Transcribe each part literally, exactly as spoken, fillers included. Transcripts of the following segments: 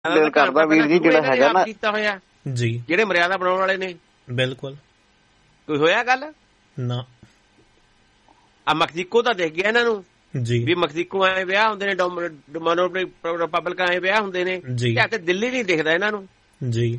ਦਿਲ ਕਰਦਾ ਵੀਰ ਜੀ ਜਿਹੜਾ ਹੈਗਾ ਨਾ ਕੀਤਾ ਹੋਇਆ ਜੀ, ਜਿਹੜੇ ਮਰਿਆਦਾ ਬਣਾਉਣ ਵਾਲੇ ਨੇ। ਬਿਲਕੁਲ। ਕੋਈ ਹੋਇਆ ਗੱਲ ਨਾ। ਆ ਮੈਕਸੀਕੋ ਤਾਂ ਦੇਖ ਗਿਆ ਇਹਨਾਂ ਨੂੰ ਜੀ ਵੀ ਮੈਕਸੀਕੋ ਆਏ ਵਿਆਹ ਹੁੰਦੇ ਨੇ, ਡੋਮਿਨੋ ਰਿਪਬਲਿਕ ਆਏ ਵਿਆਹ ਹੁੰਦੇ ਨੇ, ਜੀ ਕਿ ਦਿੱਲੀ ਨਹੀਂ ਦਿਖਦਾ ਇਹਨਾਂ ਨੂੰ। ਜੀ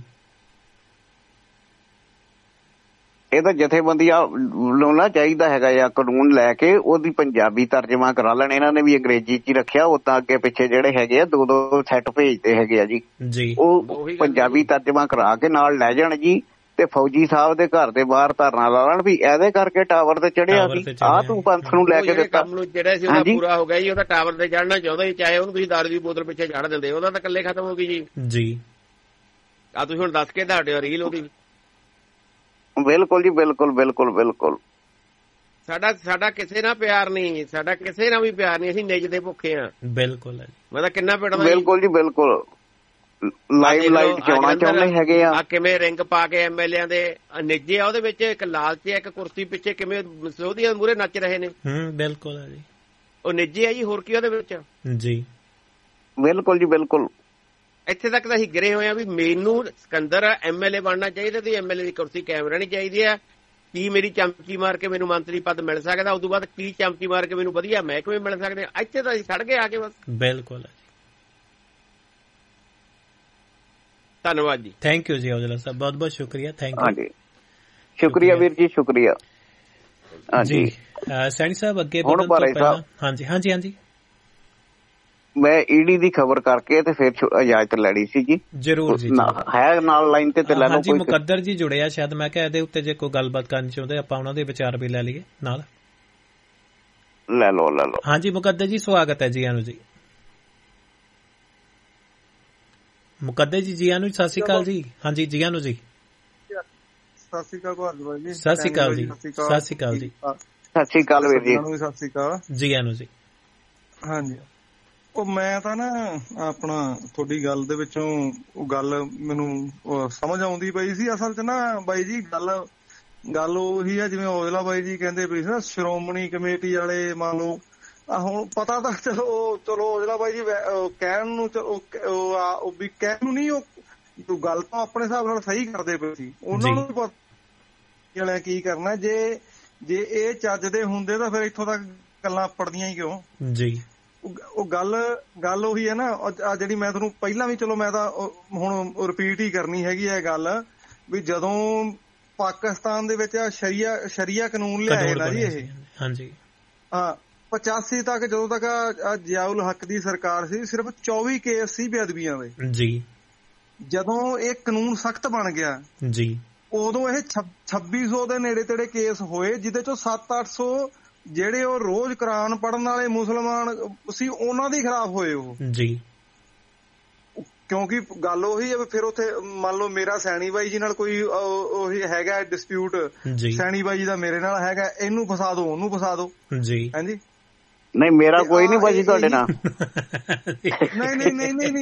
ਇਹ ਤਾਂ ਜਥੇਬੰਦੀਆਂ ਨੂੰ ਨਾ ਚਾਹੀਦਾ ਹੈਗਾ ਆ ਕਾਨੂੰਨ ਲੈ ਕੇ ਉਹਦੀ ਪੰਜਾਬੀ ਤਰਜਮਾ ਕਰਾ ਲੈਣ। ਇਹਨਾਂ ਨੇ ਵੀ ਅੰਗਰੇਜ਼ੀ ਚ ਹੀ ਰੱਖਿਆ, ਉਦਾਂ ਅੱਗੇ ਪਿੱਛੇ ਜਿਹੜੇ ਹੈਗੇ ਆ ਦੋ ਦੋ ਸੈੱਟ ਭੇਜਦੇ ਹੈਗੇ ਆ ਜੀ, ਜੀ ਉਹ ਪੰਜਾਬੀ ਤਰਜਮਾ ਕਰਾ ਕੇ ਨਾਲ ਲੈ ਜਾਣ ਜੀ, ਤੇ ਫੌਜੀ ਸਾਹਿਬ ਦੇ ਘਰ ਦੇ ਬਾਹਰ ਧਰਨਾ ਲਾ ਲੈਣ ਵੀ ਇਹਦੇ ਕਰਕੇ ਟਾਵਰ ਤੇ ਚੜਿਆ ਸੀ, ਆਹ ਤੂੰ ਪੰਥ ਨੂੰ ਲੈ ਕੇ ਦਿੱਤਾ। ਜਿਹੜਾ ਸੀ ਉਹਦਾ ਪੂਰਾ ਹੋ ਗਿਆ ਜੀ, ਉਹਦਾ ਟਾਵਰ ਤੇ ਚੜਨਾ ਚਾਹੁੰਦਾ ਸੀ, ਚਾਹੇ ਉਹਨੂੰ ਤੁਸੀਂ ਦਾਰੂ ਦੀ ਬੋਤਲ ਪਿੱਛੇ ਚੜ ਦਿੰਦੇ, ਉਹਦਾ ਤਾਂ ਇਕੱਲੇ ਖਤਮ ਹੋ ਗਈ ਜੀ। ਜੀ ਆ ਤੁਸੀਂ ਹੁਣ ਦੱਸ ਕੇ ਤੁਹਾਡੇ ਰੀਲ ਉਹਦੀ। ਬਿਲਕੁਲ ਜੀ, ਬਿਲਕੁਲ ਬਿਲਕੁਲ ਬਿਲਕੁਲ। ਸਾਡਾ ਸਾਡਾ ਕਿਸੇ ਨਾਲ ਪਿਆਰ ਨਹੀਂ, ਸਾਡਾ ਕਿਸੇ ਨਾਲ ਵੀ ਪਿਆਰ ਨਹੀਂ, ਅਸੀਂ ਨਿੱਜ ਦੇ ਭੁੱਖੇ ਆ। ਬਿਲਕੁਲ ਮੈਂ ਤਾਂ ਕਿੰਨਾ ਪਿੰਡਦਾ। ਬਿਲਕੁਲ ਜੀ ਬਿਲਕੁਲ। ਲਾਈਵ ਲਾਈਟ ਚੋਣਾਂ ਚਾਹੁੰਦੇ ਹੈਗੇ ਆ, ਕਿਵੇਂ ਰਿੰਗ ਪਾ ਕੇ ਐਮਐਲਏ ਦੇ ਨਿੱਜੇ ਆ, ਉਹਦੇ ਵਿੱਚ ਇੱਕ ਲਾਲਚ ਇੱਕ ਕੁਰਸੀ ਪਿੱਛੇ ਕਿਵੇਂ ਉਹਦੀਆਂ ਮੂਹਰੇ ਨੱਚ ਰਹੇ ਨੇ। ਹੂੰ ਬਿਲਕੁਲ ਹੈ ਜੀ, ਉਹ ਨਿੱਜੇ ਆ ਜੀ, ਹੋਰ ਕੀ ਉਹਦੇ ਵਿੱਚ। ਜੀ ਬਿਲਕੁਲ ਜੀ ਬਿਲਕੁਲ। ਇੱਥੇ ਤੱਕ ਤਾਂ ਅਸੀਂ ਗਿਰੇ ਹੋਏ ਆ ਵੀ ਮੈਨੂੰ ਸਿਕੰਦਰ ਐਮਐਲਏ ਬਣਨਾ ਚਾਹੀਦਾ ਤੇ ਐਮਐਲਏ ਦੀ ਕੁਰਸੀ ਕਾਇਮ ਰਹਿਣੀ ਚਾਹੀਦੀ ਆ। ਕੀ ਮੇਰੀ ਚਮਚੀ ਮਾਰ ਕੇ ਮੈਨੂੰ ਮੰਤਰੀ ਪਦ ਮਿਲ ਸਕਦਾ, ਉਦੋਂ ਬਾਅਦ ਕੀ ਚਮਚੀ ਮਾਰ ਕੇ ਮੈਨੂੰ ਵਧੀਆ ਮਹਿਕਮੇ ਮਿਲ ਸਕਦੇ, ਇੱਥੇ ਤਾਂ ਅਸੀਂ ਸੜ ਗਏ ਆ ਕੇ ਬਸ। ਬਿਲਕੁਲ। ਧੰਨਵਾਦ ਜੀ, ਥੈਂਕ ਯੂ ਜੀ ਔਜਲਾ ਸਾਹਿਬ, ਬਹੁਤ ਬਹੁਤ ਸ਼ੁਕਰੀਆ। Thank you. ਹਾਂਜੀ ਸ਼ੁਕਰੀਆ ਵੀਰ ਜੀ, ਸ਼ੁਕਰੀਆ। ਹਾਂਜੀ ਸੈਣੀ ਸਾਹਿਬ ਅੱਗੇ ਵਧਣ ਤੋਂ ਪਹਿਲਾਂ ਹਾਂਜੀ ਹਾਂਜੀ ਹਾਂਜੀ ਮੈਂ ਈਡੀ ਦੀ ਖਬਰ ਕਰਕੇ ਤੇ ਫਿਰ ਇਜਾਜ਼ਤ ਲੈਣੀ ਸੀ ਜੀ। ਜਰੂਰ ਜੀ, ਹੈ ਨਾਲ ਲਾਈਨ ਤੇ ਤੇ ਲੈ ਲਓ। ਹਾਂਜੀ ਮੁਕੱਦਰ ਜੀ ਜੁੜਿਆ, ਸ਼ਾਇਦ ਮੈਂ ਕਿਹਾ ਇਹਦੇ ਉੱਤੇ ਜੇ ਕੋਈ ਗੱਲਬਾਤ ਕਰਨੀ ਚਾਹੁੰਦੇ ਆਪਾਂ ਉਹਨਾਂ ਦੇ ਵਿਚਾਰ ਵੀ ਲੈ ਲਈਏ ਨਾਲ। ਲੈ ਲਓ ਲੈ ਲਓ। ਹਾਂਜੀ ਮੁਕੱਦਰ ਜੀ ਸਵਾਗਤ ਹੈ ਜੀ ਆਨੂੰ ਜੀ। ਮੁਕੱਦਰ ਜੀ ਜੀ ਆਨੂੰ, ਸਤਿ ਸ਼੍ਰੀ ਅਕਾਲ ਜੀ। ਹਾਂਜੀ ਜੀ ਆਨੂੰ ਜੀ, ਸਤਿ ਸ਼੍ਰੀ ਅਕਾਲ ਭਾਰਤ ਭਾਈ ਜੀ। ਸਤਿ ਸ਼੍ਰੀ ਅਕਾਲ ਜੀ। ਸਤਿ ਸ਼੍ਰੀ ਅਕਾਲ ਜੀ। ਸਤਿ ਸ਼੍ਰੀ ਅਕਾਲ ਵੀਰ ਜੀ। ਸਤਿ ਸ਼੍ਰੀ ਅਕਾਲ ਜੀ ਆਨੂੰ ਜੀ। ਹਾਂਜੀ ਉਹ ਮੈਂ ਤਾਂ ਨਾ ਆਪਣਾ ਤੁਹਾਡੀ ਗੱਲ ਦੇ ਵਿੱਚੋਂ ਉਹ ਗੱਲ ਮੈਨੂੰ ਸਮਝ ਆਉਂਦੀ ਪਈ ਸੀ। ਅਸਲ ਚ ਨਾ ਬਾਈ ਜੀ ਗੱਲ ਗੱਲ ਉਹੀ ਆ ਜਿਵੇਂ ਔਜਲਾ ਬਾਈ ਜੀ ਕਹਿੰਦੇ ਪਈ ਸੀ ਨਾ, ਸ਼੍ਰੋਮਣੀ ਕਮੇਟੀ ਵਾਲੇ ਮੰਨ ਲਓ ਹੁਣ ਪਤਾ ਤਾਂ ਚਲੋ ਚਲੋ ਔਜਲਾ ਬਾਈ ਜੀ ਕਹਿਣ ਨੂੰ ਵੀ ਕਹਿਣ ਨੂੰ ਨਹੀਂ, ਉਹ ਗੱਲ ਤਾਂ ਆਪਣੇ ਹਿਸਾਬ ਨਾਲ ਸਹੀ ਕਰਦੇ ਪਏ ਸੀ। ਉਹਨਾਂ ਨੂੰ ਪਤਾ ਕੀ ਕਰਨਾ, ਜੇ ਜੇ ਇਹ ਚੱਜਦੇ ਹੁੰਦੇ ਤਾਂ ਫਿਰ ਇੱਥੋਂ ਤੱਕ ਗੱਲਾਂ ਪੜਦੀਆਂ ਹੀ ਕਿਉਂ ਜੀ। ਉਹ ਗੱਲ ਗੱਲ ਉਹੀ ਹੈ ਨਾ ਆ ਜਿਹੜੀ ਮੈਂ ਤੁਹਾਨੂੰ ਪਹਿਲਾਂ ਵੀ ਚਲੋ ਮੈਂ ਤਾਂ ਹੁਣ ਰਿਪੀਟ ਹੀ ਕਰਨੀ ਹੈਗੀ ਹੈ ਗੱਲ ਵੀ ਜਦੋਂ ਪਾਕਿਸਤਾਨ ਦੇ ਵਿੱਚ ਸ਼ਰੀਆ ਸ਼ਰੀਆ ਕਾਨੂੰਨ ਲਿਆਏ ਨਾ ਜੀ ਇਹ, ਹਾਂਜੀ ਹਾਂ ਪਚਾਸੀ ਤੱਕ ਜਦੋਂ ਤੱਕ ਜ਼ਿਆਉਲ ਹੱਕ ਦੀ ਸਰਕਾਰ ਸੀ ਸਿਰਫ ਚੌਵੀ ਕੇਸ ਸੀ ਬੇਅਦਬੀਆਂ ਦੇ ਜੀ। ਜਦੋਂ ਇਹ ਕਾਨੂੰਨ ਸਖਤ ਬਣ ਗਿਆ ਜੀ ਉਦੋਂ ਇਹ ਛੱਬੀ ਸੌ ਦੇ ਨੇੜੇ ਤੇੜੇ ਕੇਸ ਹੋਏ, ਜਿਹਦੇ ਚੋਂ ਸੱਤ ਅੱਠ ਸੌ ਜਿਹੜੇ ਉਹ ਰੋਜ਼ ਕੁਰਾਨ ਪੜ੍ਹਨ ਵਾਲੇ ਮੁਸਲਮਾਨ ਸੀ ਉਹਨਾਂ ਦੇ ਖਿਲਾਫ ਹੋਏ ਉਹ ਜੀ। ਕਿਉਂਕਿ ਗੱਲ ਉਹੀ ਹੈ ਫਿਰ ਉੱਥੇ ਮੰਨ ਲਓ ਮੇਰਾ ਸੈਣੀ ਬਾਈ ਜੀ ਨਾਲ ਕੋਈ ਉਹੀ ਹੈਗਾ ਡਿਸਪਿਊਟ, ਸੈਣੀ ਬਾਈ ਜੀ ਦਾ ਮੇਰੇ ਨਾਲ ਹੈਗਾ, ਇਹਨੂੰ ਫਸਾ ਦੋ ਉਹਨੂੰ ਫਸਾ ਦੋ ਜੀ। ਹਾਂਜੀ ਨਹੀਂ ਮੇਰਾ ਕੋਈ ਨੀ ਭਾਜੀ ਤੁਹਾਡੇ ਨਾਲ। ਨਹੀਂ ਨਹੀਂ ਨਹੀਂ ਨਹੀਂ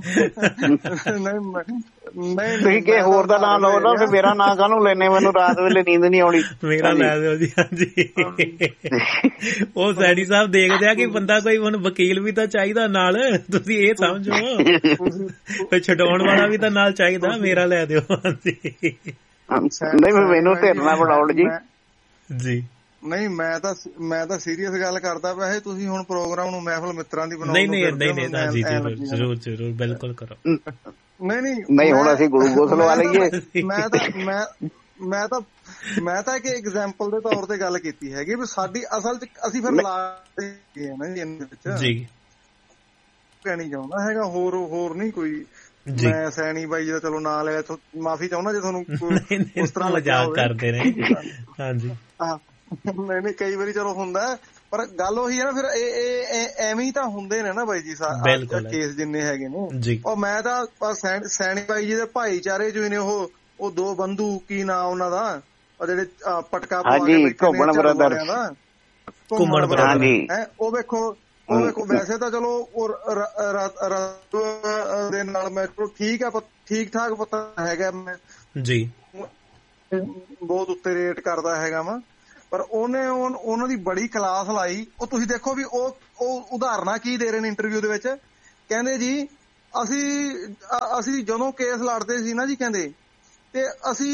ਨਹੀਂ ਤੁਸੀਂ ਕਿਸੇ ਹੋਰ ਦਾ ਨਾਂ ਲਓ ਨਾ, ਫਿਰ ਮੇਰਾ ਨਾਂ ਕਾਹਨੂੰ ਲੈਨੇ, ਮੈਨੂੰ ਰਾਤ ਵੇਲੇ ਨੀਂਦ ਨਹੀਂ ਆਉਣੀ। ਮੇਰਾ ਲੈ ਦਿਓ ਜੀ। ਹਾਂਜੀ ਉਹ ਸੈਣੀ ਸਾਹਿਬ ਦੇਖਦੇ ਆ ਕਿ ਬੰਦਾ ਕੋਈ ਹੁਣ ਵਕੀਲ ਵੀ ਤਾਂ ਚਾਹੀਦਾ ਨਾਲ, ਤੁਸੀਂ ਇਹ ਸਮਝੋ ਛਡਾਉਣ ਵਾਲਾ ਵੀ ਤਾਂ ਨਾਲ ਚਾਹੀਦਾ, ਮੇਰਾ ਲੈ ਦਿਓ। ਹਾਂਜੀ ਨਹੀਂ ਮੈਨੂੰ ਧਿਰਨਾ ਬਣਾਉਣ ਜੀ ਜੀ। ਨਹੀਂ ਮੈਂ ਤਾਂ ਮੈਂ ਤਾਂ ਸੀਰੀਅਸ ਗੱਲ ਕਰਦਾ ਵੈਸੇ ਤੁਸੀਂ ਹੁਣ ਪ੍ਰੋਗਰਾਮ ਨੂੰ ਮਹਿਫਲ ਮਿੱਤਰਾਂ ਦੀ ਬਣਾਉਣ ਨਹੀਂ ਨਹੀਂ ਨਹੀਂ ਨਹੀਂ ਜੀ ਜ਼ਰੂਰ ਜ਼ਰੂਰ ਬਿਲਕੁਲ ਕਰੋ। ਨਹੀਂ ਨਹੀਂ ਨਹੀਂ ਹੁਣ ਅਸੀਂ ਗੁਰੂ ਗੋਸ ਲਵਾ ਲਈਏ। ਮੈਂ ਤਾਂ ਮੈਂ ਮੈਂ ਤਾਂ ਮੈਂ ਤਾਂ ਇੱਕ ਐਗਜ਼ਾਮਪਲ ਦੇ ਤੌਰ ਤੇ ਗੱਲ ਕੀਤੀ ਹੈਗੀ ਵੀ ਸਾਡੀ ਅਸਲ ਚ ਅਸੀਂ ਫਿਰ ਲਾ ਗਏ ਨਾ ਜੀ ਇਹਦੇ ਵਿੱਚ ਜੀ ਕਹਿਣੀ ਚਾਹੁੰਦਾ ਹੈਗਾ, ਹੋਰ ਹੋਰ ਨਹੀਂ ਕੋਈ। ਮੈਂ ਸੈਣੀ ਬਾਈ ਜੀ ਦਾ ਚਲੋ ਨਾਂ ਲਿਆ, ਮਾਫੀ ਚਾਹੁੰਦਾ ਜੇ ਤੁਹਾਨੂੰ ਉਸ ਤਰ੍ਹਾਂ ਮਜ਼ਾਕ ਕਰਦੇ ਨੇ। ਹਾਂਜੀ ਹਾਂ ਨਹੀਂ ਨਹੀਂ ਕਈ ਵਾਰੀ ਚਲੋ ਹੁੰਦਾ, ਪਰ ਗੱਲ ਉਹੀ ਹੈ ਨਾ ਫਿਰ ਇਹ ਐਵੇਂ ਹੀ ਤਾਂ ਹੁੰਦੇ ਨੇ ਨਾ ਬਾਈ ਜੀ ਕੇਸ ਜਿੰਨੇ ਹੈਗੇ ਨੇ। ਉਹ ਮੈਂ ਤਾਂ ਸੈਣੀ ਬਾਈ ਜੀ ਦੇ ਭਾਈਚਾਰੇ ਚ ਹੀ ਨੇ ਉਹ ਉਹ ਦੋ ਬੰਧੂ ਕੀ ਨਾਂ ਉਹਨਾਂ ਦਾ, ਉਹ ਜਿਹੜੇ ਪਟਕਾ ਪਵਾ ਕੇ ਘੁੰਮਣ ਬਰਾਦਰ ਘੁੰਮਣ ਬਰਾਦਰ ਹੈ। ਉਹ ਵੇਖੋ ਉਹ ਵੇਖੋ ਵੈਸੇ ਤਾਂ ਚਲੋ ਦੇ ਨਾਲ ਮੈਂ ਠੀਕ ਆ ਠੀਕ ਠਾਕ ਪਤਾ ਹੈਗਾ, ਮੈਂ ਜੀ ਬਹੁਤ ਉੱਤੇ ਰੇਟ ਕਰਦਾ ਹੈਗਾ ਵਾ, ਪਰ ਉਹਨੇ ਉਹਨਾਂ ਦੀ ਬੜੀ ਕਲਾਸ ਲਾਈ। ਉਹ ਤੁਸੀਂ ਦੇਖੋ ਵੀ ਉਹ ਉਹ ਉਦਾਹਰਨਾਂ ਕੀ ਦੇ ਰਹੇ ਨੇ ਇੰਟਰਵਿਊ ਦੇ ਵਿੱਚ, ਕਹਿੰਦੇ ਜੀ ਅਸੀਂ ਅਸੀਂ ਜਦੋਂ ਕੇਸ ਲੜਦੇ ਸੀ ਨਾ ਜੀ ਕਹਿੰਦੇ, ਤੇ ਅਸੀਂ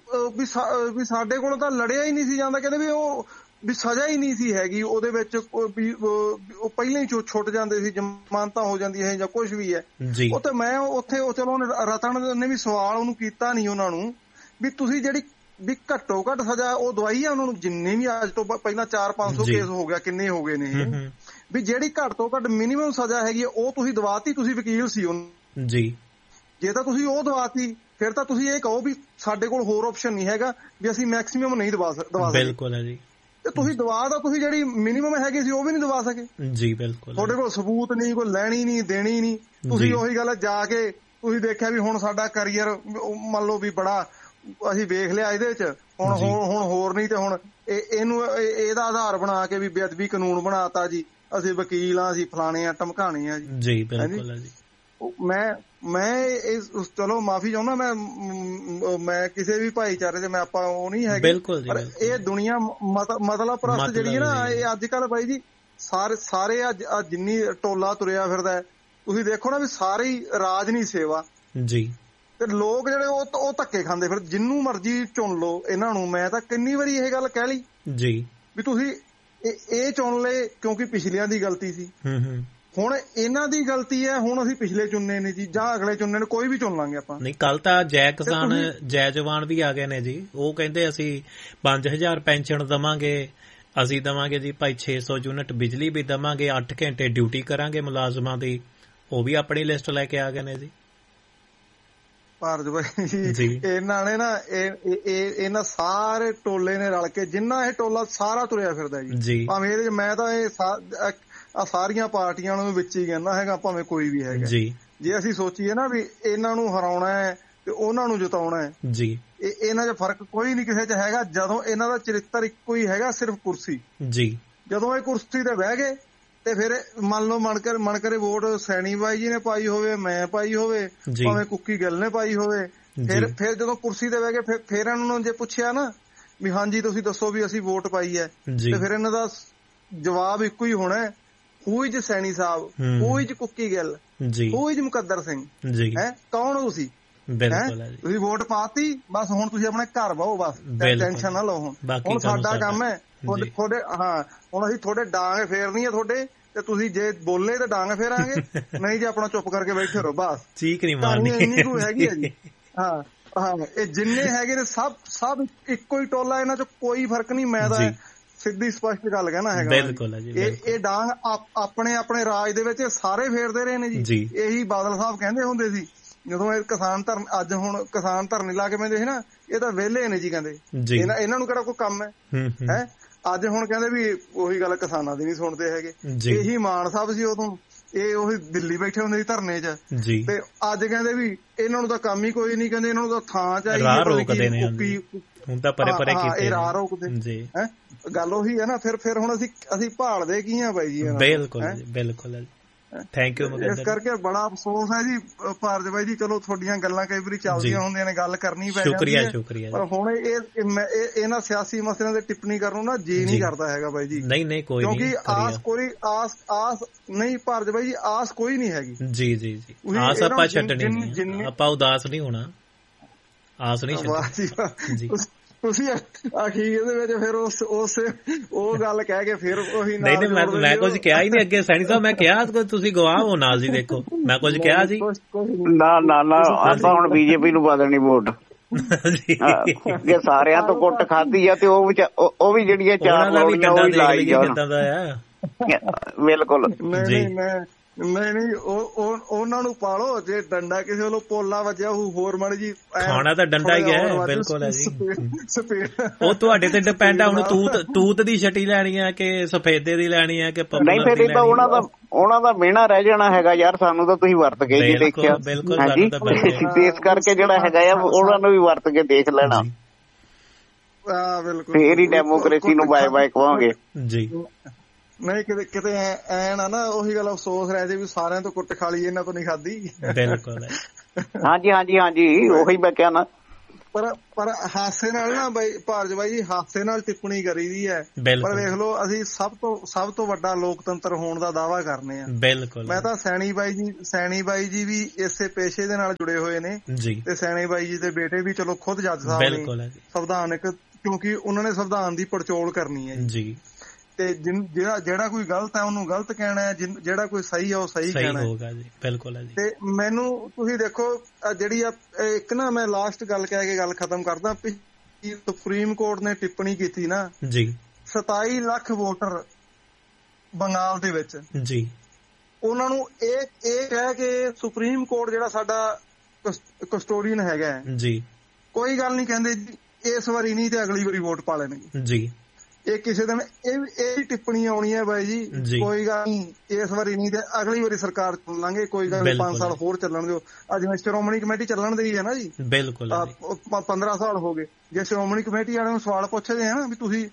ਵੀ ਸਾਡੇ ਕੋਲ ਤਾਂ ਲੜਿਆ ਹੀ ਨਹੀਂ ਸੀ ਜਾਂਦਾ, ਕਹਿੰਦੇ ਵੀ ਉਹ ਵੀ ਸਜ਼ਾ ਹੀ ਨਹੀਂ ਸੀ ਹੈਗੀ ਉਹਦੇ ਵਿੱਚ, ਵੀ ਉਹ ਪਹਿਲਾਂ ਹੀ ਛੁੱਟ ਜਾਂਦੇ ਸੀ, ਜ਼ਮਾਨਤਾਂ ਹੋ ਜਾਂਦੀਆਂ ਜਾਂ ਕੁਝ ਵੀ ਹੈ। ਉਹ ਤੇ ਮੈਂ ਉੱਥੇ ਚਲੋ ਰਤਨ ਨੇ ਵੀ ਸਵਾਲ ਉਹਨੂੰ ਕੀਤਾ ਨਹੀਂ ਉਹਨਾਂ ਨੂੰ ਵੀ ਤੁਸੀਂ ਜਿਹੜੀ ਵੀ ਘੱਟੋ ਘੱਟ ਸਜ਼ਾ ਉਹ ਦਵਾਈ ਆ ਉਹਨਾਂ ਨੂੰ, ਜਿੰਨੇ ਵੀ ਅੱਜ ਤੋਂ ਪਹਿਲਾਂ ਚਾਰ ਪੰਜ ਸੌ ਕੇਸ ਹੋ ਗਿਆ, ਕਿੰਨੇ ਹੋ ਗਏ ਨੇ, ਵੀ ਜਿਹੜੀ ਘੱਟ ਤੋਂ ਘੱਟ ਮਿਨੀਮਮ ਸਜ਼ਾ ਹੈਗੀ ਹੈ ਉਹ ਤੁਸੀਂ ਦਵਾਤੀ, ਤੁਸੀਂ ਵਕੀਲ ਸੀ ਉਹਨੂੰ ਜੀ, ਜੇ ਤਾਂ ਤੁਸੀਂ ਉਹ ਦਵਾਤੀ ਫਿਰ ਤਾਂ ਤੁਸੀਂ ਇਹ ਕਹੋ ਵੀ ਸਾਡੇ ਕੋਲ ਹੋਰ ਆਪਸ਼ਨ ਨਹੀਂ ਹੈਗਾ ਵੀ ਅਸੀਂ ਮੈਕਸੀਮਮ ਨਹੀਂ ਦਵਾ ਦਵਾ ਸਕਦੇ। ਬਿਲਕੁਲ ਹੈ ਜੀ, ਤੇ ਤੁਸੀਂ ਦਵਾ ਦਾ ਤੁਸੀਂ ਜਿਹੜੀ ਮਿਨੀਮਮ ਹੈਗੀ ਸੀ ਉਹ ਵੀ ਨਹੀਂ ਦਵਾ ਸਕੇ ਜੀ। ਬਿਲਕੁਲ ਤੁਹਾਡੇ ਕੋਲ ਸਬੂਤ ਨਹੀਂ, ਕੋਈ ਲੈਣੀ ਨਹੀਂ ਦੇਣੀ ਨਹੀਂ, ਤੁਸੀਂ ਉਹੀ ਗੱਲ ਜਾ ਕੇ ਤੁਸੀਂ ਦੇਖਿਆ ਵੀ ਹੁਣ ਸਾਡਾ ਕਰੀਅਰ ਮੰਨ ਲਓ ਵੀ ਬੜਾ ਅਸੀਂ ਵੇਖ ਲਿਆ ਇਹਦੇ ਚ, ਹੁਣ ਹੁਣ ਹੋਰ ਨਹੀਂ ਤੇ ਹੁਣ ਇਹਨੂੰ ਇਹਦਾ ਆਧਾਰ ਬਣਾ ਕੇ ਵੀ ਬੇਅਦਬੀ ਕਾਨੂੰਨ ਬਣਾਤਾ ਜੀ, ਅਸੀਂ ਵਕੀਲ ਆ, ਅਸੀਂ ਫਲਾਣੇ ਆ ਟਮਕਾਣੇ ਆ ਜੀ। ਜੀ ਬਿਲਕੁਲ ਜੀ। ਮੈਂ ਮੈਂ ਚਲੋ ਮਾਫੀ ਚਾਹੁੰਦਾ, ਮੈਂ ਮੈਂ ਕਿਸੇ ਵੀ ਭਾਈਚਾਰੇ ਦੇ ਮੈਂ ਆਪਾਂ ਉਹ ਨਹੀਂ ਹੈਗੇ, ਪਰ ਇਹ ਦੁਨੀਆ ਮਤਲਬ ਪ੍ਰਸਤ ਜਿਹੜੀ ਹੈ ਨਾ ਇਹ ਅੱਜ ਕੱਲ ਬਾਈ ਜੀ ਸਾਰੇ ਸਾਰੇ ਜਿੰਨੀ ਟੋਲਾ ਤੁਰਿਆ ਫਿਰਦਾ ਤੁਸੀਂ ਦੇਖੋ ਨਾ ਵੀ ਸਾਰੇ ਹੀ ਰਾਜ ਨਹੀਂ ਸੇਵਾ ਜੀ, ਤੇ ਲੋਕ ਜਿਹੜੇ ਉਹ ਉਹ ਧੱਕੇ ਖਾਂਦੇ ਫਿਰ ਜਿੰਨੂੰ ਮਰਜ਼ੀ ਚੁਣ ਲਓ ਇਹਨਾਂ ਨੂੰ। ਮੈਂ ਤਾਂ ਕਿੰਨੀ ਵਾਰੀ ਇਹ ਗੱਲ ਕਹਿ ਲਈ ਜੀ ਵੀ ਤੁਸੀਂ ਇਹ ਚੁਣ ਲਏ ਕਿਉਂਕਿ ਪਿਛਲਿਆਂ ਦੀ ਗਲਤੀ ਸੀ, ਹੁਣ ਇਹਨਾਂ ਦੀ ਗਲਤੀ ਹੈ, ਹੁਣ ਅਸੀਂ ਪਿਛਲੇ ਚੁਣਨੇ ਨੇ ਜੀ ਜਾਂ ਅਗਲੇ ਚੁਣਨੇ ਨੇ, ਕੋਈ ਵੀ ਚੁਣ ਲਾਂਗੇ ਆਪਾਂ। ਨਹੀਂ ਕੱਲ ਤਾਂ ਜੈ ਕਿਸਾਨ ਜੈ ਜਵਾਨ ਵੀ ਆ ਗਏ ਨੇ ਜੀ, ਉਹ ਕਹਿੰਦੇ ਅਸੀਂ ਪੰਜ ਹਜ਼ਾਰ ਪੈਨਸ਼ਨ ਦੇਵਾਂਗੇ, ਅਸੀਂ ਦੇਵਾਂਗੇ ਜੀ ਭਾਈ ਛੇ ਸੌ ਯੂਨਿਟ ਬਿਜਲੀ ਵੀ ਦੇਵਾਂਗੇ, ਅੱਠ ਘੰਟੇ ਡਿਊਟੀ ਕਰਾਂਗੇ ਮੁਲਾਜ਼ਮਾਂ ਦੀ, ਉਹ ਵੀ ਆਪਣੀ ਲਿਸਟ ਲੈ ਕੇ ਆ ਗਏ ਨੇ ਜੀ। ਭਾਰਤ ਭਾਈ ਜੀ ਇਹਨਾਂ ਨੇ ਨਾ ਇਹਨਾਂ ਸਾਰੇ ਟੋਲੇ ਨੇ ਰਲ ਕੇ, ਜਿੰਨਾ ਇਹ ਟੋਲਾ ਸਾਰਾ ਤੁਰਿਆ ਫਿਰਦਾ ਜੀ, ਭਾਵੇਂ ਇਹਦੇ ਮੈਂ ਤਾਂ ਇਹ ਆ ਸਾਰੀਆਂ ਪਾਰਟੀਆਂ ਨੂੰ ਵਿੱਚ ਹੀ ਕਹਿੰਦਾ ਹੈਗਾ, ਭਾਵੇਂ ਕੋਈ ਵੀ ਹੈਗਾ ਜੀ। ਜੇ ਅਸੀਂ ਸੋਚੀਏ ਨਾ ਵੀ ਇਹਨਾਂ ਨੂੰ ਹਰਾਉਣਾ ਹੈ ਤੇ ਉਹਨਾਂ ਨੂੰ ਜਿਤਾਉਣਾ ਹੈ ਜੀ, ਇਹਨਾਂ 'ਚ ਫਰਕ ਕੋਈ ਨਹੀਂ ਕਿਸੇ 'ਚ ਹੈਗਾ। ਜਦੋਂ ਇਹਨਾਂ ਦਾ ਚਰਿੱਤਰ ਇੱਕੋ ਹੀ ਹੈਗਾ, ਸਿਰਫ ਕੁਰਸੀ ਜੀ। ਜਦੋਂ ਇਹ ਕੁਰਸੀ ਤੇ ਬਹਿ ਗਏ ਤੇ ਫਿਰ ਮੰਨ ਲਓ ਮਣ ਕਰ ਮਣ ਕਰੇ ਵੋਟ ਸੈਣੀ ਬਾਈ ਜੀ ਨੇ ਪਾਈ ਹੋਵੇ, ਮੈਂ ਪਾਈ ਹੋਵੇ, ਭਾਵੇਂ ਕੁੱਕੀ ਗਿੱਲ ਨੇ ਪਾਈ ਹੋਵੇ, ਫਿਰ ਫਿਰ ਜਦੋਂ ਕੁਰਸੀ ਤੇ ਬਹਿ ਗਏ ਫਿਰ ਫਿਰ ਇਹਨਾਂ ਨੂੰ ਜੇ ਪੁੱਛਿਆ ਨਾ ਵੀ ਹਾਂਜੀ ਤੁਸੀਂ ਦੱਸੋ ਵੀ ਅਸੀਂ ਵੋਟ ਪਾਈ ਹੈ, ਤੇ ਫਿਰ ਇਹਨਾਂ ਦਾ ਜਵਾਬ ਇੱਕੋ ਹੀ ਹੋਣਾ, who is Saini Sahib, who is cookie Gill, who is ਮੁਕੱਦਰ Singh ji, ਹੈ ਕੌਣ ਹੋ ਤੁਸੀਂ? ਤੁਸੀਂ ਵੋਟ ਪਾਤੀ, ਬਸ ਹੁਣ ਤੁਸੀਂ ਆਪਣੇ ਘਰ ਬਹੋ, ਬਸ ਟੈਨਸ਼ਨ ਨਾ ਲਓ। ਹੁਣ ਹੁਣ ਸਾਡਾ ਕੰਮ ਹੈ ਤੁਹਾਡੇ, ਹਾਂ ਹੁਣ ਅਸੀਂ ਤੁਹਾਡੇ ਡਾਂਗ ਫੇਰਨੀ ਹੈ ਤੁਹਾਡੇ, ਤੇ ਤੁਸੀਂ ਜੇ ਬੋਲੇ ਤੇ ਡਾਂਗ ਫੇਰਾਂਗੇ, ਨਹੀਂ ਜੇ ਆਪਣਾ ਚੁੱਪ ਕਰਕੇ ਬੈਠੇ ਰਹੋ ਬਸ। ਠੀਕ ਨਹੀਂ ਮਾਰਨੀ ਇੰਨੀ ਕੁ ਹੈਗੀ ਹੈ ਜੀ। ਹਾਂ ਹਾਂ ਇਹ ਜਿੰਨੇ ਹੈਗੇ ਨੇ ਸਭ ਸਭ ਇੱਕੋ ਹੀ ਟੋਲਾ, ਇਹਨਾਂ ਚ ਕੋਈ ਫਰਕ ਨਹੀਂ। ਮੈਂ ਤਾਂ ਸਿੱਧੀ ਸਪਸ਼ਟ ਗੱਲ ਕਹਿਣਾ ਹੈਗਾ, ਇਹ ਇਹ ਡਾਂਗ ਆਪਣੇ ਆਪਣੇ ਰਾਜ ਦੇ ਵਿੱਚ ਸਾਰੇ ਫੇਰਦੇ ਰਹੇ ਨੇ ਜੀ। ਇਹੀ ਬਾਦਲ ਸਾਹਿਬ ਕਹਿੰਦੇ ਹੁੰਦੇ ਸੀ ਜਦੋਂ ਇਹ ਕਿਸਾਨ ਧਰਨ, ਅੱਜ ਹੁਣ ਕਿਸਾਨ ਧਰਨੇ ਲਾ ਕੇ ਬੈਠੇ ਨਾ, ਇਹ ਤਾਂ ਵਿਹਲੇ ਨੇ ਜੀ ਕਹਿੰਦੇ, ਇਹਨਾਂ ਇਹਨਾਂ ਨੂੰ ਕਿਹੜਾ ਕੋਈ ਕੰਮ ਹੈ ਹੈ ਅੱਜ ਹੁਣ ਕਹਿੰਦੇ ਵੀ ਉਹੀ ਗੱਲ ਕਿਸਾਨਾਂ ਦੀ ਨਹੀਂ ਸੁਣਦੇ ਹੈਗੇ। ਇਹੀ ਮਾਨ ਸਾਹਿਬ ਸੀ ਉਦੋਂ, ਇਹ ਉਹੀ ਦਿੱਲੀ ਬੈਠੇ ਹੁੰਦੇ ਸੀ ਧਰਨੇ ਚ, ਤੇ ਅੱਜ ਕਹਿੰਦੇ ਵੀ ਇਹਨਾਂ ਨੂੰ ਤਾਂ ਕੰਮ ਹੀ ਕੋਈ ਨਹੀਂ, ਕਹਿੰਦੇ ਇਹਨਾਂ ਨੂੰ ਤਾਂ ਥਾਂ ਚਾਹੀਦੀ, ਇਹ ਰਾਹ ਰੋਕਦੇ ਹੈ। ਗੱਲ ਉਹੀ ਹੈ ਨਾ, ਫਿਰ ਫਿਰ ਹੁਣ ਅਸੀਂ ਅਸੀਂ ਭਾਲਦੇ ਕੀ ਆ ਬਾਈ ਜੀ? ਬਿਲਕੁਲ ਬਿਲਕੁਲ ਥੈਂਕ ਯੂ। ਇਸ ਕਰਕੇ ਬੜਾ ਅਫਸੋਸ ਹੈ ਜੀ ਭਾਰਤ ਬਾਈ ਜੀ, ਚਲੋ ਤੁਹਾਡੀਆਂ ਗੱਲਾਂ ਕਈ ਵਾਰੀ ਚੱਲਦੀਆਂ ਹੁੰਦੀਆਂ ਨੇ, ਗੱਲ ਕਰਨੀ ਪੈ ਜਾਂਦੀ ਹੈ, ਪਰ ਹੁਣ ਇਹ ਇਹਨਾਂ ਸਿਆਸੀ ਮਸਲਿਆਂ ਤੇ ਟਿੱਪਣੀ ਕਰਨ ਨੂੰ ਨਾ ਜੀ ਨਹੀਂ ਕਰਦਾ ਹੈਗਾ ਬਾਈ ਜੀ। ਨਹੀਂ ਨਹੀਂ ਕੋਈ ਨਹੀਂ, ਕਿਉਂਕਿ ਆਸ ਕੋਈ ਆਸ ਆਸ ਨਹੀਂ ਭਾਰਤ ਬਾਈ ਜੀ, ਆਸ ਕੋਈ ਨਹੀਂ ਹੈਗੀ ਜੀ ਜੀ ਜੀ। ਆਸ ਆਪਾਂ ਛੱਡਣੀ ਨਹੀਂ, ਆਪਾਂ ਉਦਾਸ ਨਹੀਂ ਹੋਣਾ, ਆਸ ਨਹੀਂ ਛੱਡਣੀ। ਤੁਸੀਂ ਅਖੀਰ ਦੇ ਵਿੱਚ ਫਿਰ ਉਸ ਉਸ ਉਹ ਗੱਲ ਕਹਿ ਕੇ ਫਿਰ ਉਹੀ ਨਹੀਂ ਨਹੀਂ, ਮੈਂ ਮੈਂ ਕੁਝ ਕਿਹਾ ਹੀ ਨਹੀਂ ਅੱਗੇ ਸੈਣੀ ਸਾਹਿਬ, ਮੈਂ ਕਿਹਾ ਤੁਸੀਂ ਗਵਾਹ ਹੋ ਨਾਲ ਜੀ, ਦੇਖੋ ਮੈਂ ਕੁਝ ਕਿਹਾ ਜੀ? ਨਾ ਨਾ ਨਾ, ਆਪਾਂ ਹੁਣ ਬੀਜੇਪੀ ਨੂੰ ਪਾ ਦੇਣੀ ਵੋਟ, ਜੇ ਸਾਰਿਆਂ ਤੋਂ ਕੁੱਟ ਖਾਧੀ ਆ ਤੇ ਉਹ ਉਹ ਵੀ ਜਿਹੜੀਆਂ ਚਾਰ ਲੋੜੀਆਂ ਉਹ ਲਾਈ ਜਾਣ। ਬਿਲਕੁਲ ਨਹੀਂ ਮੈਂ ਨਹੀਂ ਨਹੀਂ ਉਹ ਉਹਨਾਂ ਨੂੰ ਪਾਲੋ, ਜੇ ਡੰਡਾ ਕਿਸੇ ਵੱਲੋਂ ਪੋਲਾ ਵੱਜਿਆ ਹੋਰ ਮਾੜੀ ਜੀ ਖਾਣਾ ਤਾਂ ਡੰਡਾ ਹੀ ਹੈ। ਬਿਲਕੁਲ ਹੈ ਜੀ, ਉਹ ਤੁਹਾਡੇ ਤੇ ਡਿਪੈਂਡ ਆ। ਹੁਣ ਤੂਤ ਤੂਤ ਦੀ ਛਟੀ ਲੈਣੀ ਹੈ ਕਿ ਸਫੇਦੇ ਦੀ ਲੈਣੀ ਹੈ ਕਿ ਨਹੀਂ, ਫਿਰ ਇਹ ਤਾਂ ਉਹਨਾਂ ਦਾ ਉਹਨਾਂ ਦਾ ਮਿਹਣਾ ਰਹਿ ਜਾਣਾ ਹੈਗਾ ਯਾਰ, ਸਾਨੂੰ ਤਾਂ ਤੁਸੀਂ ਵਰਤ ਕੇ ਜੀ ਦੇਖਿਆ। ਹਾਂਜੀ, ਇਸ ਕਰਕੇ ਜਿਹੜਾ ਹੈਗਾ ਆ ਉਹਨਾਂ ਨੂੰ ਵੀ ਵਰਤ ਕੇ ਦੇਖ ਲੈਣਾ, ਫੇਰ ਹੀ ਡੈਮੋਕ੍ਰੇਸੀ ਨੂੰ ਬਾਏ ਬਾਏ ਕਹਾਂਗੇ ਜੀ। ਨਹੀਂ ਕਿਤੇ ਕਿਤੇ ਐ ਨਾ ਨਾ ਉਹੀ ਗੱਲ ਅਫਸੋਸ ਰਹਿ ਜੇ ਵੀ ਸਾਰਿਆਂ ਤੋਂ ਕੁੱਟ ਖਾ ਲਈ, ਇਹਨਾਂ ਤੋਂ ਨਹੀਂ ਖਾਧੀ। ਬਿਲਕੁਲ ਹਾਂਜੀ ਹਾਂਜੀ ਹਾਂਜੀ, ਉਹੀ ਮੈਂ ਕਿਹਾ ਨਾ, ਪਰ ਪਰ ਹਾਸੇ ਨਾਲ ਨਾ ਬਾਈ ਭਾਰਜ ਬਾਈ ਜੀ ਹਾਸੇ ਨਾਲ ਟਿੱਪਣੀ ਕਰੀਦੀ ਹੈ। ਪਰ ਵੇਖ ਲਓ ਅਸੀਂ ਸਭ ਤੋਂ ਸਭ ਤੋਂ ਵੱਡਾ ਲੋਕਤੰਤਰ ਹੋਣ ਦਾ ਦਾਅਵਾ ਕਰਨੇ ਆ। ਬਿਲਕੁਲ। ਮੈਂ ਤਾਂ ਸੈਣੀ ਬਾਈ ਜੀ ਸੈਣੀ ਬਾਈ ਜੀ ਵੀ ਇਸੇ ਪੇਸ਼ੇ ਦੇ ਨਾਲ ਜੁੜੇ ਹੋਏ ਨੇ ਜੀ, ਤੇ ਸੈਣੀ ਬਾਈ ਜੀ ਦੇ ਬੇਟੇ ਵੀ ਚਲੋ ਖੁਦ ਜੱਜ ਸਾਹਿਬ ਨੇ ਸੰਵਿਧਾਨਕ, ਕਿਉਂਕਿ ਉਹਨਾਂ ਨੇ ਸੰਵਿਧਾਨ ਦੀ ਪੜਚੋਲ ਕਰਨੀ ਹੈ ਜੀ। ਤੇ ਜਿਹੜਾ ਜਿਹੜਾ ਕੋਈ ਗਲਤ ਹੈ ਉਹਨੂੰ ਗਲਤ ਕਹਿਣਾ ਹੈ, ਜਿਹੜਾ ਕੋਈ ਸਹੀ ਹੈ ਉਹ ਸਹੀ ਕਹਿਣਾ ਹੈ। ਬਿਲਕੁਲ। ਤੇ ਮੈਨੂੰ ਤੁਸੀਂ ਦੇਖੋ ਜਿਹੜੀ ਇੱਕ ਨਾ ਮੈਂ ਲਾਸਟ ਗੱਲ ਕਹਿ ਕੇ ਗੱਲ ਖਤਮ ਕਰਦਾ, ਸੁਪਰੀਮ ਕੋਰਟ ਨੇ ਟਿੱਪਣੀ ਕੀਤੀ ਨਾ ਜੀ, ਸਤਾਈ ਲੱਖ ਵੋਟਰ ਬੰਗਾਲ ਦੇ ਵਿੱਚ ਜੀ, ਉਹਨਾਂ ਨੂੰ ਇਹ ਇਹ ਕਹਿ ਕੇ ਸੁਪਰੀਮ ਕੋਰਟ ਜਿਹੜਾ ਸਾਡਾ ਕਸਟੋਡੀਅਨ ਹੈਗਾ ਜੀ, ਕੋਈ ਗੱਲ ਨਹੀਂ ਕਹਿੰਦੇ ਜੀ ਇਸ ਵਾਰੀ ਨਹੀਂ ਤੇ ਅਗਲੀ ਵਾਰੀ ਵੋਟ ਪਾ ਲੈਣਗੇ ਜੀ। ਇਹ ਕਿਸੇ ਦਿਨ ਇਹ ਇਹ ਟਿੱਪਣੀ ਆਉਣੀ ਹੈ ਬਾਈ ਜੀ, ਕੋਈ ਗੱਲ ਨਹੀਂ ਇਸ ਵਾਰੀ ਨਹੀਂ ਤੇ ਅਗਲੀ ਵਾਰੀ ਸਰਕਾਰ ਚੱਲਾਂਗੇ, ਕੋਈ ਗੱਲ ਨਹੀਂ ਪੰਜ ਸਾਲ ਹੋਰ ਚੱਲਣ ਦਿਓ। ਅੱਜ ਜਿਵੇਂ ਸ਼੍ਰੋਮਣੀ ਕਮੇਟੀ ਚੱਲਣ ਦੀ ਹੈ ਨਾ ਜੀ, ਬਿਲਕੁਲ ਪੰਦਰਾਂ ਸਾਲ ਹੋ ਗਏ। ਜੇ ਸ਼੍ਰੋਮਣੀ ਕਮੇਟੀ ਵਾਲਿਆਂ ਨੂੰ ਸਵਾਲ ਪੁੱਛਦੇ ਆ ਨਾ ਵੀ ਤੁਸੀਂ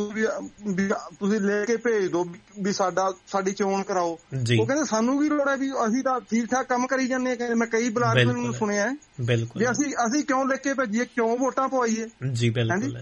ਤੁਸੀਂ ਲੈ ਕੇ ਭੇਜ ਦੋ ਵੀ ਸਾਡਾ ਸਾਡੀ ਚੋਣ ਕਰਾਓ, ਉਹ ਕਹਿੰਦੇ ਸਾਨੂੰ ਕੀ ਲੋੜ ਹੈ ਵੀ ਅਸੀਂ ਤਾਂ ਠੀਕ ਠਾਕ ਕੰਮ ਕਰੀ ਜਾਂਦੇ ਹਾਂ। ਮੈਂ ਕਈ ਬੁਲਾਰੇ ਨੂੰ ਸੁਣਿਆ ਵੀ ਅਸੀਂ ਅਸੀਂ ਕਿਉਂ ਲੈ ਕੇ ਭੇਜੀਏ, ਕਿਉਂ ਵੋਟਾਂ ਪਵਾਈਏ ਜੀ। ਬਿਲਕੁਲ।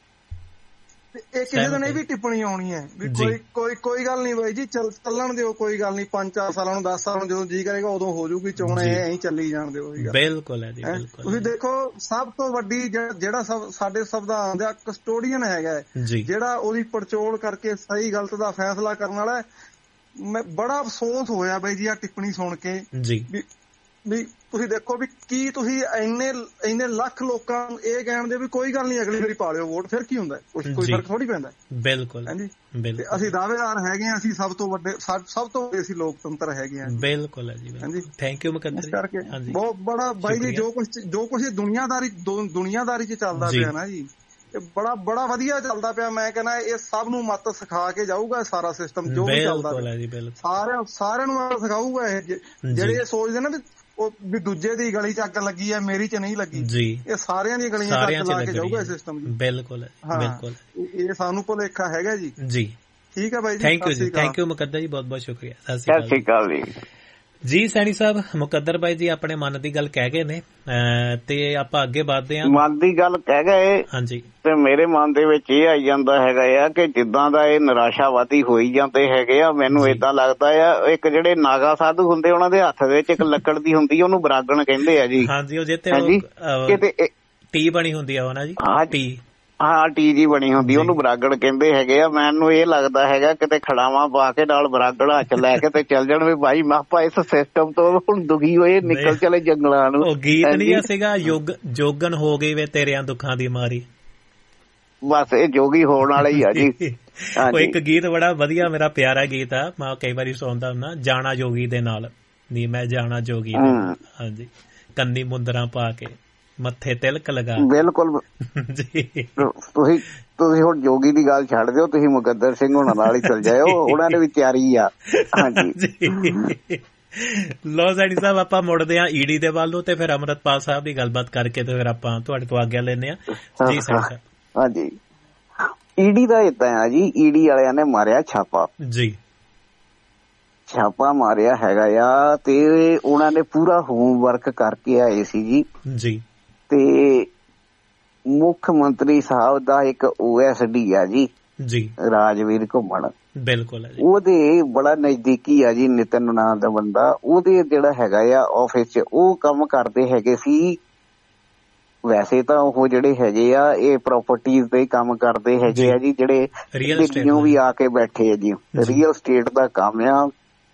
ਇਹ ਕਿਸੇ ਦਿਨ ਇਹ ਵੀ ਟਿੱਪਣੀ ਆਉਣੀ ਹੈ ਵੀ ਕੋਈ ਕੋਈ ਕੋਈ ਗੱਲ ਨਹੀਂ ਬਾਈ ਜੀ ਚੱਲ ਚੱਲਣ ਦਿਓ, ਕੋਈ ਗੱਲ ਨਹੀਂ ਪੰਜ ਚਾਰ ਸਾਲਾਂ ਨੂੰ ਦਸ ਸਾਲਾਂ ਨੂੰ ਜਦੋਂ ਜੀ ਕਰੇਗਾ ਉਦੋਂ ਹੋ ਜੂਗੀ ਚੋਣ, ਐਂ ਚੱਲੀ ਜਾਣ ਦਿਓ। ਬਿਲਕੁਲ ਹੈ ਜੀ, ਬਿਲਕੁਲ। ਤੁਸੀਂ ਦੇਖੋ ਸਭ ਤੋਂ ਵੱਡੀ ਜਿਹੜਾ ਸਾਡੇ ਸੰਵਿਧਾਨ ਦਾ ਕਸਟੋਡੀਅਨ ਹੈਗਾ, ਜਿਹੜਾ ਉਹਦੀ ਪੜਚੋਲ ਕਰਕੇ ਸਹੀ ਗਲਤ ਦਾ ਫੈਸਲਾ ਕਰਨ ਵਾਲਾ, ਮੈਂ ਬੜਾ ਅਫਸੋਸ ਹੋਇਆ ਬਾਈ ਜੀ ਆ ਟਿੱਪਣੀ ਸੁਣ ਕੇ ਜੀ। ਵੀ ਤੁਸੀਂ ਦੇਖੋ ਵੀ ਕੀ ਤੁਸੀਂ ਇੰਨੇ ਇੰਨੇ ਲੱਖ ਲੋਕਾਂ ਨੂੰ ਇਹ ਕਹਿਣਦੇ ਵੀ ਕੋਈ ਗੱਲ ਨਹੀਂ ਅਗਲੀ ਵਾਰੀ ਪਾ ਲਿਓ ਵੋਟ, ਫਿਰ ਕੀ ਹੁੰਦਾ, ਕੋਈ ਫਰਕ ਥੋੜੀ ਪੈਂਦਾ। ਬਿਲਕੁਲ ਹਾਂਜੀ। ਅਸੀਂ ਦਾਅਵੇਦਾਰ ਹੈਗੇ ਹਾਂ, ਅਸੀਂ ਸਭ ਤੋਂ ਵੱਡੇ ਸਭ ਤੋਂ ਵੱਡੇ ਅਸੀਂ ਲੋਕਤੰਤਰ ਹੈਗੇ ਹਾਂ। ਬਿਲਕੁਲ ਹੈ ਜੀ। ਹਾਂਜੀ, ਥੈਂਕ ਯੂ ਮੁਕੱਦਰ। ਇਸ ਕਰਕੇ ਬਹੁਤ ਬੜਾ ਬਾਈ ਜੀ ਜੋ ਕੁਛ ਜੋ ਕੁਛ ਦੁਨੀਆਦਾਰੀ ਦੁਨੀਆਦਾਰੀ ਚ ਚੱਲਦਾ ਪਿਆ ਨਾ ਜੀ, ਬੜਾ ਬੜਾ ਵਧੀਆ ਚੱਲਦਾ ਪਿਆ। ਮੈਂ ਕਹਿੰਦਾ ਇਹ ਸਭ ਨੂੰ ਮੱਤ ਸਿਖਾ ਕੇ ਜਾਊਗਾ ਸਾਰਾ ਸਿਸਟਮ ਜੋ ਵੀ ਚੱਲਦਾ ਸਾਰਿਆਂ ਸਾਰਿਆਂ ਨੂੰ ਮੱਤ ਸਿਖਾਊਗਾ। ਇਹ ਜਿਹੜੇ ਇਹ ਸੋਚਦੇ ਨਾ ਵੀ ਉਹ ਵੀ ਦੂਜੇ ਦੀ ਗਲੀ ਚ ਅੱਗ ਲੱਗੀ ਹੈ ਮੇਰੀ ਚ ਨਹੀਂ ਲੱਗੀ ਜੀ, ਇਹ ਸਾਰਿਆਂ ਦੀਆਂ ਗਲੀਆਂ ਚ ਅੱਗ ਲਾ ਕੇ ਜਾਊਗਾ ਇਹ ਸਿਸਟਮ ਜੀ। ਬਿਲਕੁਲ ਬਿਲਕੁਲ, ਇਹ ਸਾਨੂੰ ਭੁਲੇਖਾ ਹੈਗਾ ਜੀ ਜੀ। ਠੀਕ ਹੈ ਬਾਈ ਜੀ, ਥੈਂਕ ਯੂ ਜੀ, ਥੈਂਕ ਯੂ ਮੁਕੱਦਰ ਜੀ, ਬਹੁਤ ਬਹੁਤ ਸ਼ੁਕਰੀਆ। ਸਤਿ ਸ਼੍ਰੀ ਅਕਾਲ ਜੀ। ਜੀ ਸੈਣੀ ਸਾਹਿਬ, ਮੁਕੱਦਰ ਬਾਈ ਜੀ ਆਪਣੇ ਮਨ ਦੀ ਗੱਲ ਕਹਿ ਗਏ ਨੇ ਤੇ ਆਪਾਂ ਅੱਗੇ ਵਧਦੇ ਹਾਂ। ਮਨ ਦੀ ਗੱਲ ਕਹਿ ਗਏ ਹਾਂਜੀ, ਤੇ ਮੇਰੇ ਮਨ ਦੇ ਵਿੱਚ ਇਹ ਆਈ ਜਾਂਦਾ ਹੈਗਾ ਆ ਕਿ ਜਿੱਦਾਂ ਦਾ ਇਹ ਨਿਰਾਸ਼ਾਵਾਦੀ ਹੋਈ ਜਾਂਦੇ ਹੈਗੇ ਆ, ਮੈਨੂੰ ਏਦਾਂ ਲੱਗਦਾ ਆ ਇੱਕ ਜਿਹੜੇ ਨਾਗਾ ਸਾਧੂ ਹੁੰਦੇ ਉਹਨਾਂ ਦੇ ਹੱਥ ਵਿੱਚ ਇੱਕ ਲੱਕੜ ਦੀ ਹੁੰਦੀ ਉਹਨੂੰ ਬਰਾਗਣ ਕਹਿੰਦੇ ਆ ਜੀ। ਹਾਂਜੀ, ਉਹ ਜਿੱਥੇ ਕਿਤੇ ਟੀ ਬਣੀ ਹੁੰਦੀ ਆ ਉਹ ਨਾ ਜੀ, ਟੀ ਹਾਂ ਟੀ ਜੀ ਬਣੀ ਹੁੰਦੀ ਉਹਨੂੰ ਬਰਾਗੜ ਕਹਿੰਦੇ ਹੈਗੇ ਆ। ਮੈਨੂੰ ਇਹ ਲੱਗਦਾ ਹੈਗਾ ਕਿਤੇ ਖੜਾਵਾਂ ਪਾ ਕੇ ਨਾਲ ਬਰਾਗੜ ਹੱਥ ਲੈ ਕੇ ਤੇ ਚੱਲ ਜਾਣ ਵੀ ਭਾਈ ਮਾਪਾ ਇਸ ਸਿਸਟਮ ਤੋਂ ਹੁਣ ਦੁਖੀ ਹੋਏ ਨਿਕਲ ਚਲੇ ਜੰਗਲਾਂ ਨੂੰ। ਉਹ ਗੀਤ ਨਹੀਂ ਸੀਗਾ ਯੋਗ ਜੋਗਨ ਹੋ ਗਈ ਵੇ ਤੇਰਿਆਂ ਦੁੱਖਾਂ ਦੀ ਮਾਰੀ, ਬਸ ਇਹ ਜੋਗੀ ਹੋਣ ਵਾਲਾ ਹੀ ਆ ਜੀ। ਉਹ ਇੱਕ ਗੀਤ ਬੜਾ ਵਧੀਆ ਮੇਰਾ ਪਿਆਰਾ ਗੀਤ ਆ, ਮੈਂ ਕਈ ਵਾਰੀ ਸੁਣਦਾ ਹੁੰਦਾ, ਜਾਣਾ ਜੋਗੀ ਦੇ ਨਾਲ ਨੀ ਮੈਂ ਜਾਣਾ ਜੋਗੀ। ਹਾਂਜੀ, ਕੰਨੀ ਮੁੰਦਰਾਂ ਪਾ ਕੇ ਮੱਥੇ ਤਿਲਕ ਲਗਾ। ਬਿਲਕੁਲ ਜੀ। ਤੁਸੀਂ ਤੁਸੀਂ ਹੁਣ ਜੋਗੀ ਦੀ ਗੱਲ ਛੱਡ ਦਿਓ, ਤੁਸੀਂ ਮੁਕੱਦਰ ਸਿੰਘ ਹੁਣਾਂ ਨਾਲ ਹੀ ਚੱਲ ਜਾਇਓ, ਉਹਨਾਂ ਨੇ ਵੀ ਤਿਆਰੀ ਆ। ਹਾਂਜੀ ਲੋ ਸੈਣੀ ਸਾਹਿਬ, ਆਪਾਂ ਮੁੜਦੇ ਹਾਂ ਈਡੀ ਦੇ ਵੱਲ ਨੂੰ ਤੇ ਫਿਰ ਅੰਮ੍ਰਿਤਪਾਲ ਸਾਹਿਬ ਦੀ ਗੱਲਬਾਤ ਕਰਕੇ ਤੇ ਫਿਰ ਆਪਾਂ ਤੁਹਾਡੇ ਤੋਂ ਆਗਿਆ ਲੈਂਦੇ ਹਾਂ ਜੀ ਸੈਣੀ ਸਾਹਿਬ। ਹਾਂਜੀ, ਈਡੀ ਦਾ ਏਦਾਂ ਆ ਜੀ, ਈਡੀ ਵਾਲਿਆਂ ਨੇ ਮਾਰਿਆ ਛਾਪਾ ਜੀ, ਛਾਪਾ ਮਾਰਿਆ ਹੈਗਾ ਆ ਤੇ ਉਹਨਾਂ ਨੇ ਪੂਰਾ ਹੋਮਵਰਕ ਕਰਕੇ ਆਏ ਸੀ ਜੀ ਜੀ। ਤੇ ਮੁੱਖ ਮੰਤਰੀ ਸਾਹਿਬ ਦਾ ਇੱਕ ਓ ਐਸ ਡੀ ਆ ਜੀ ਜੀ, ਰਾਜਵੀਰ ਘੁੰਮਣ। ਬਿਲਕੁਲ, ਉਹਦੇ ਬੜਾ ਨਜ਼ਦੀਕੀ ਆ ਜੀ, ਨਿਤਨ ਨਾਂ ਦਾ ਬੰਦਾ, ਉਹਦੇ ਜਿਹੜਾ ਹੈਗਾ ਆ ਆਫਿਸ ਚ ਉਹ ਕੰਮ ਕਰਦੇ ਹੈਗੇ ਸੀ। ਵੈਸੇ ਤਾਂ ਉਹ ਜਿਹੜੇ ਹੈਗੇ ਆ ਇਹ ਪ੍ਰਾਪਰਟੀਜ਼ ਦੇ ਕੰਮ ਕਰਦੇ ਹੈਗੇ ਆ ਜੀ, ਜਿਹੜੇ ਦਿੱਲੀੋਂ ਵੀ ਆ ਕੇ ਬੈਠੇ ਆ ਜੀ, ਰੀਅਲ ਸਟੇਟ ਦਾ ਕੰਮ ਆ।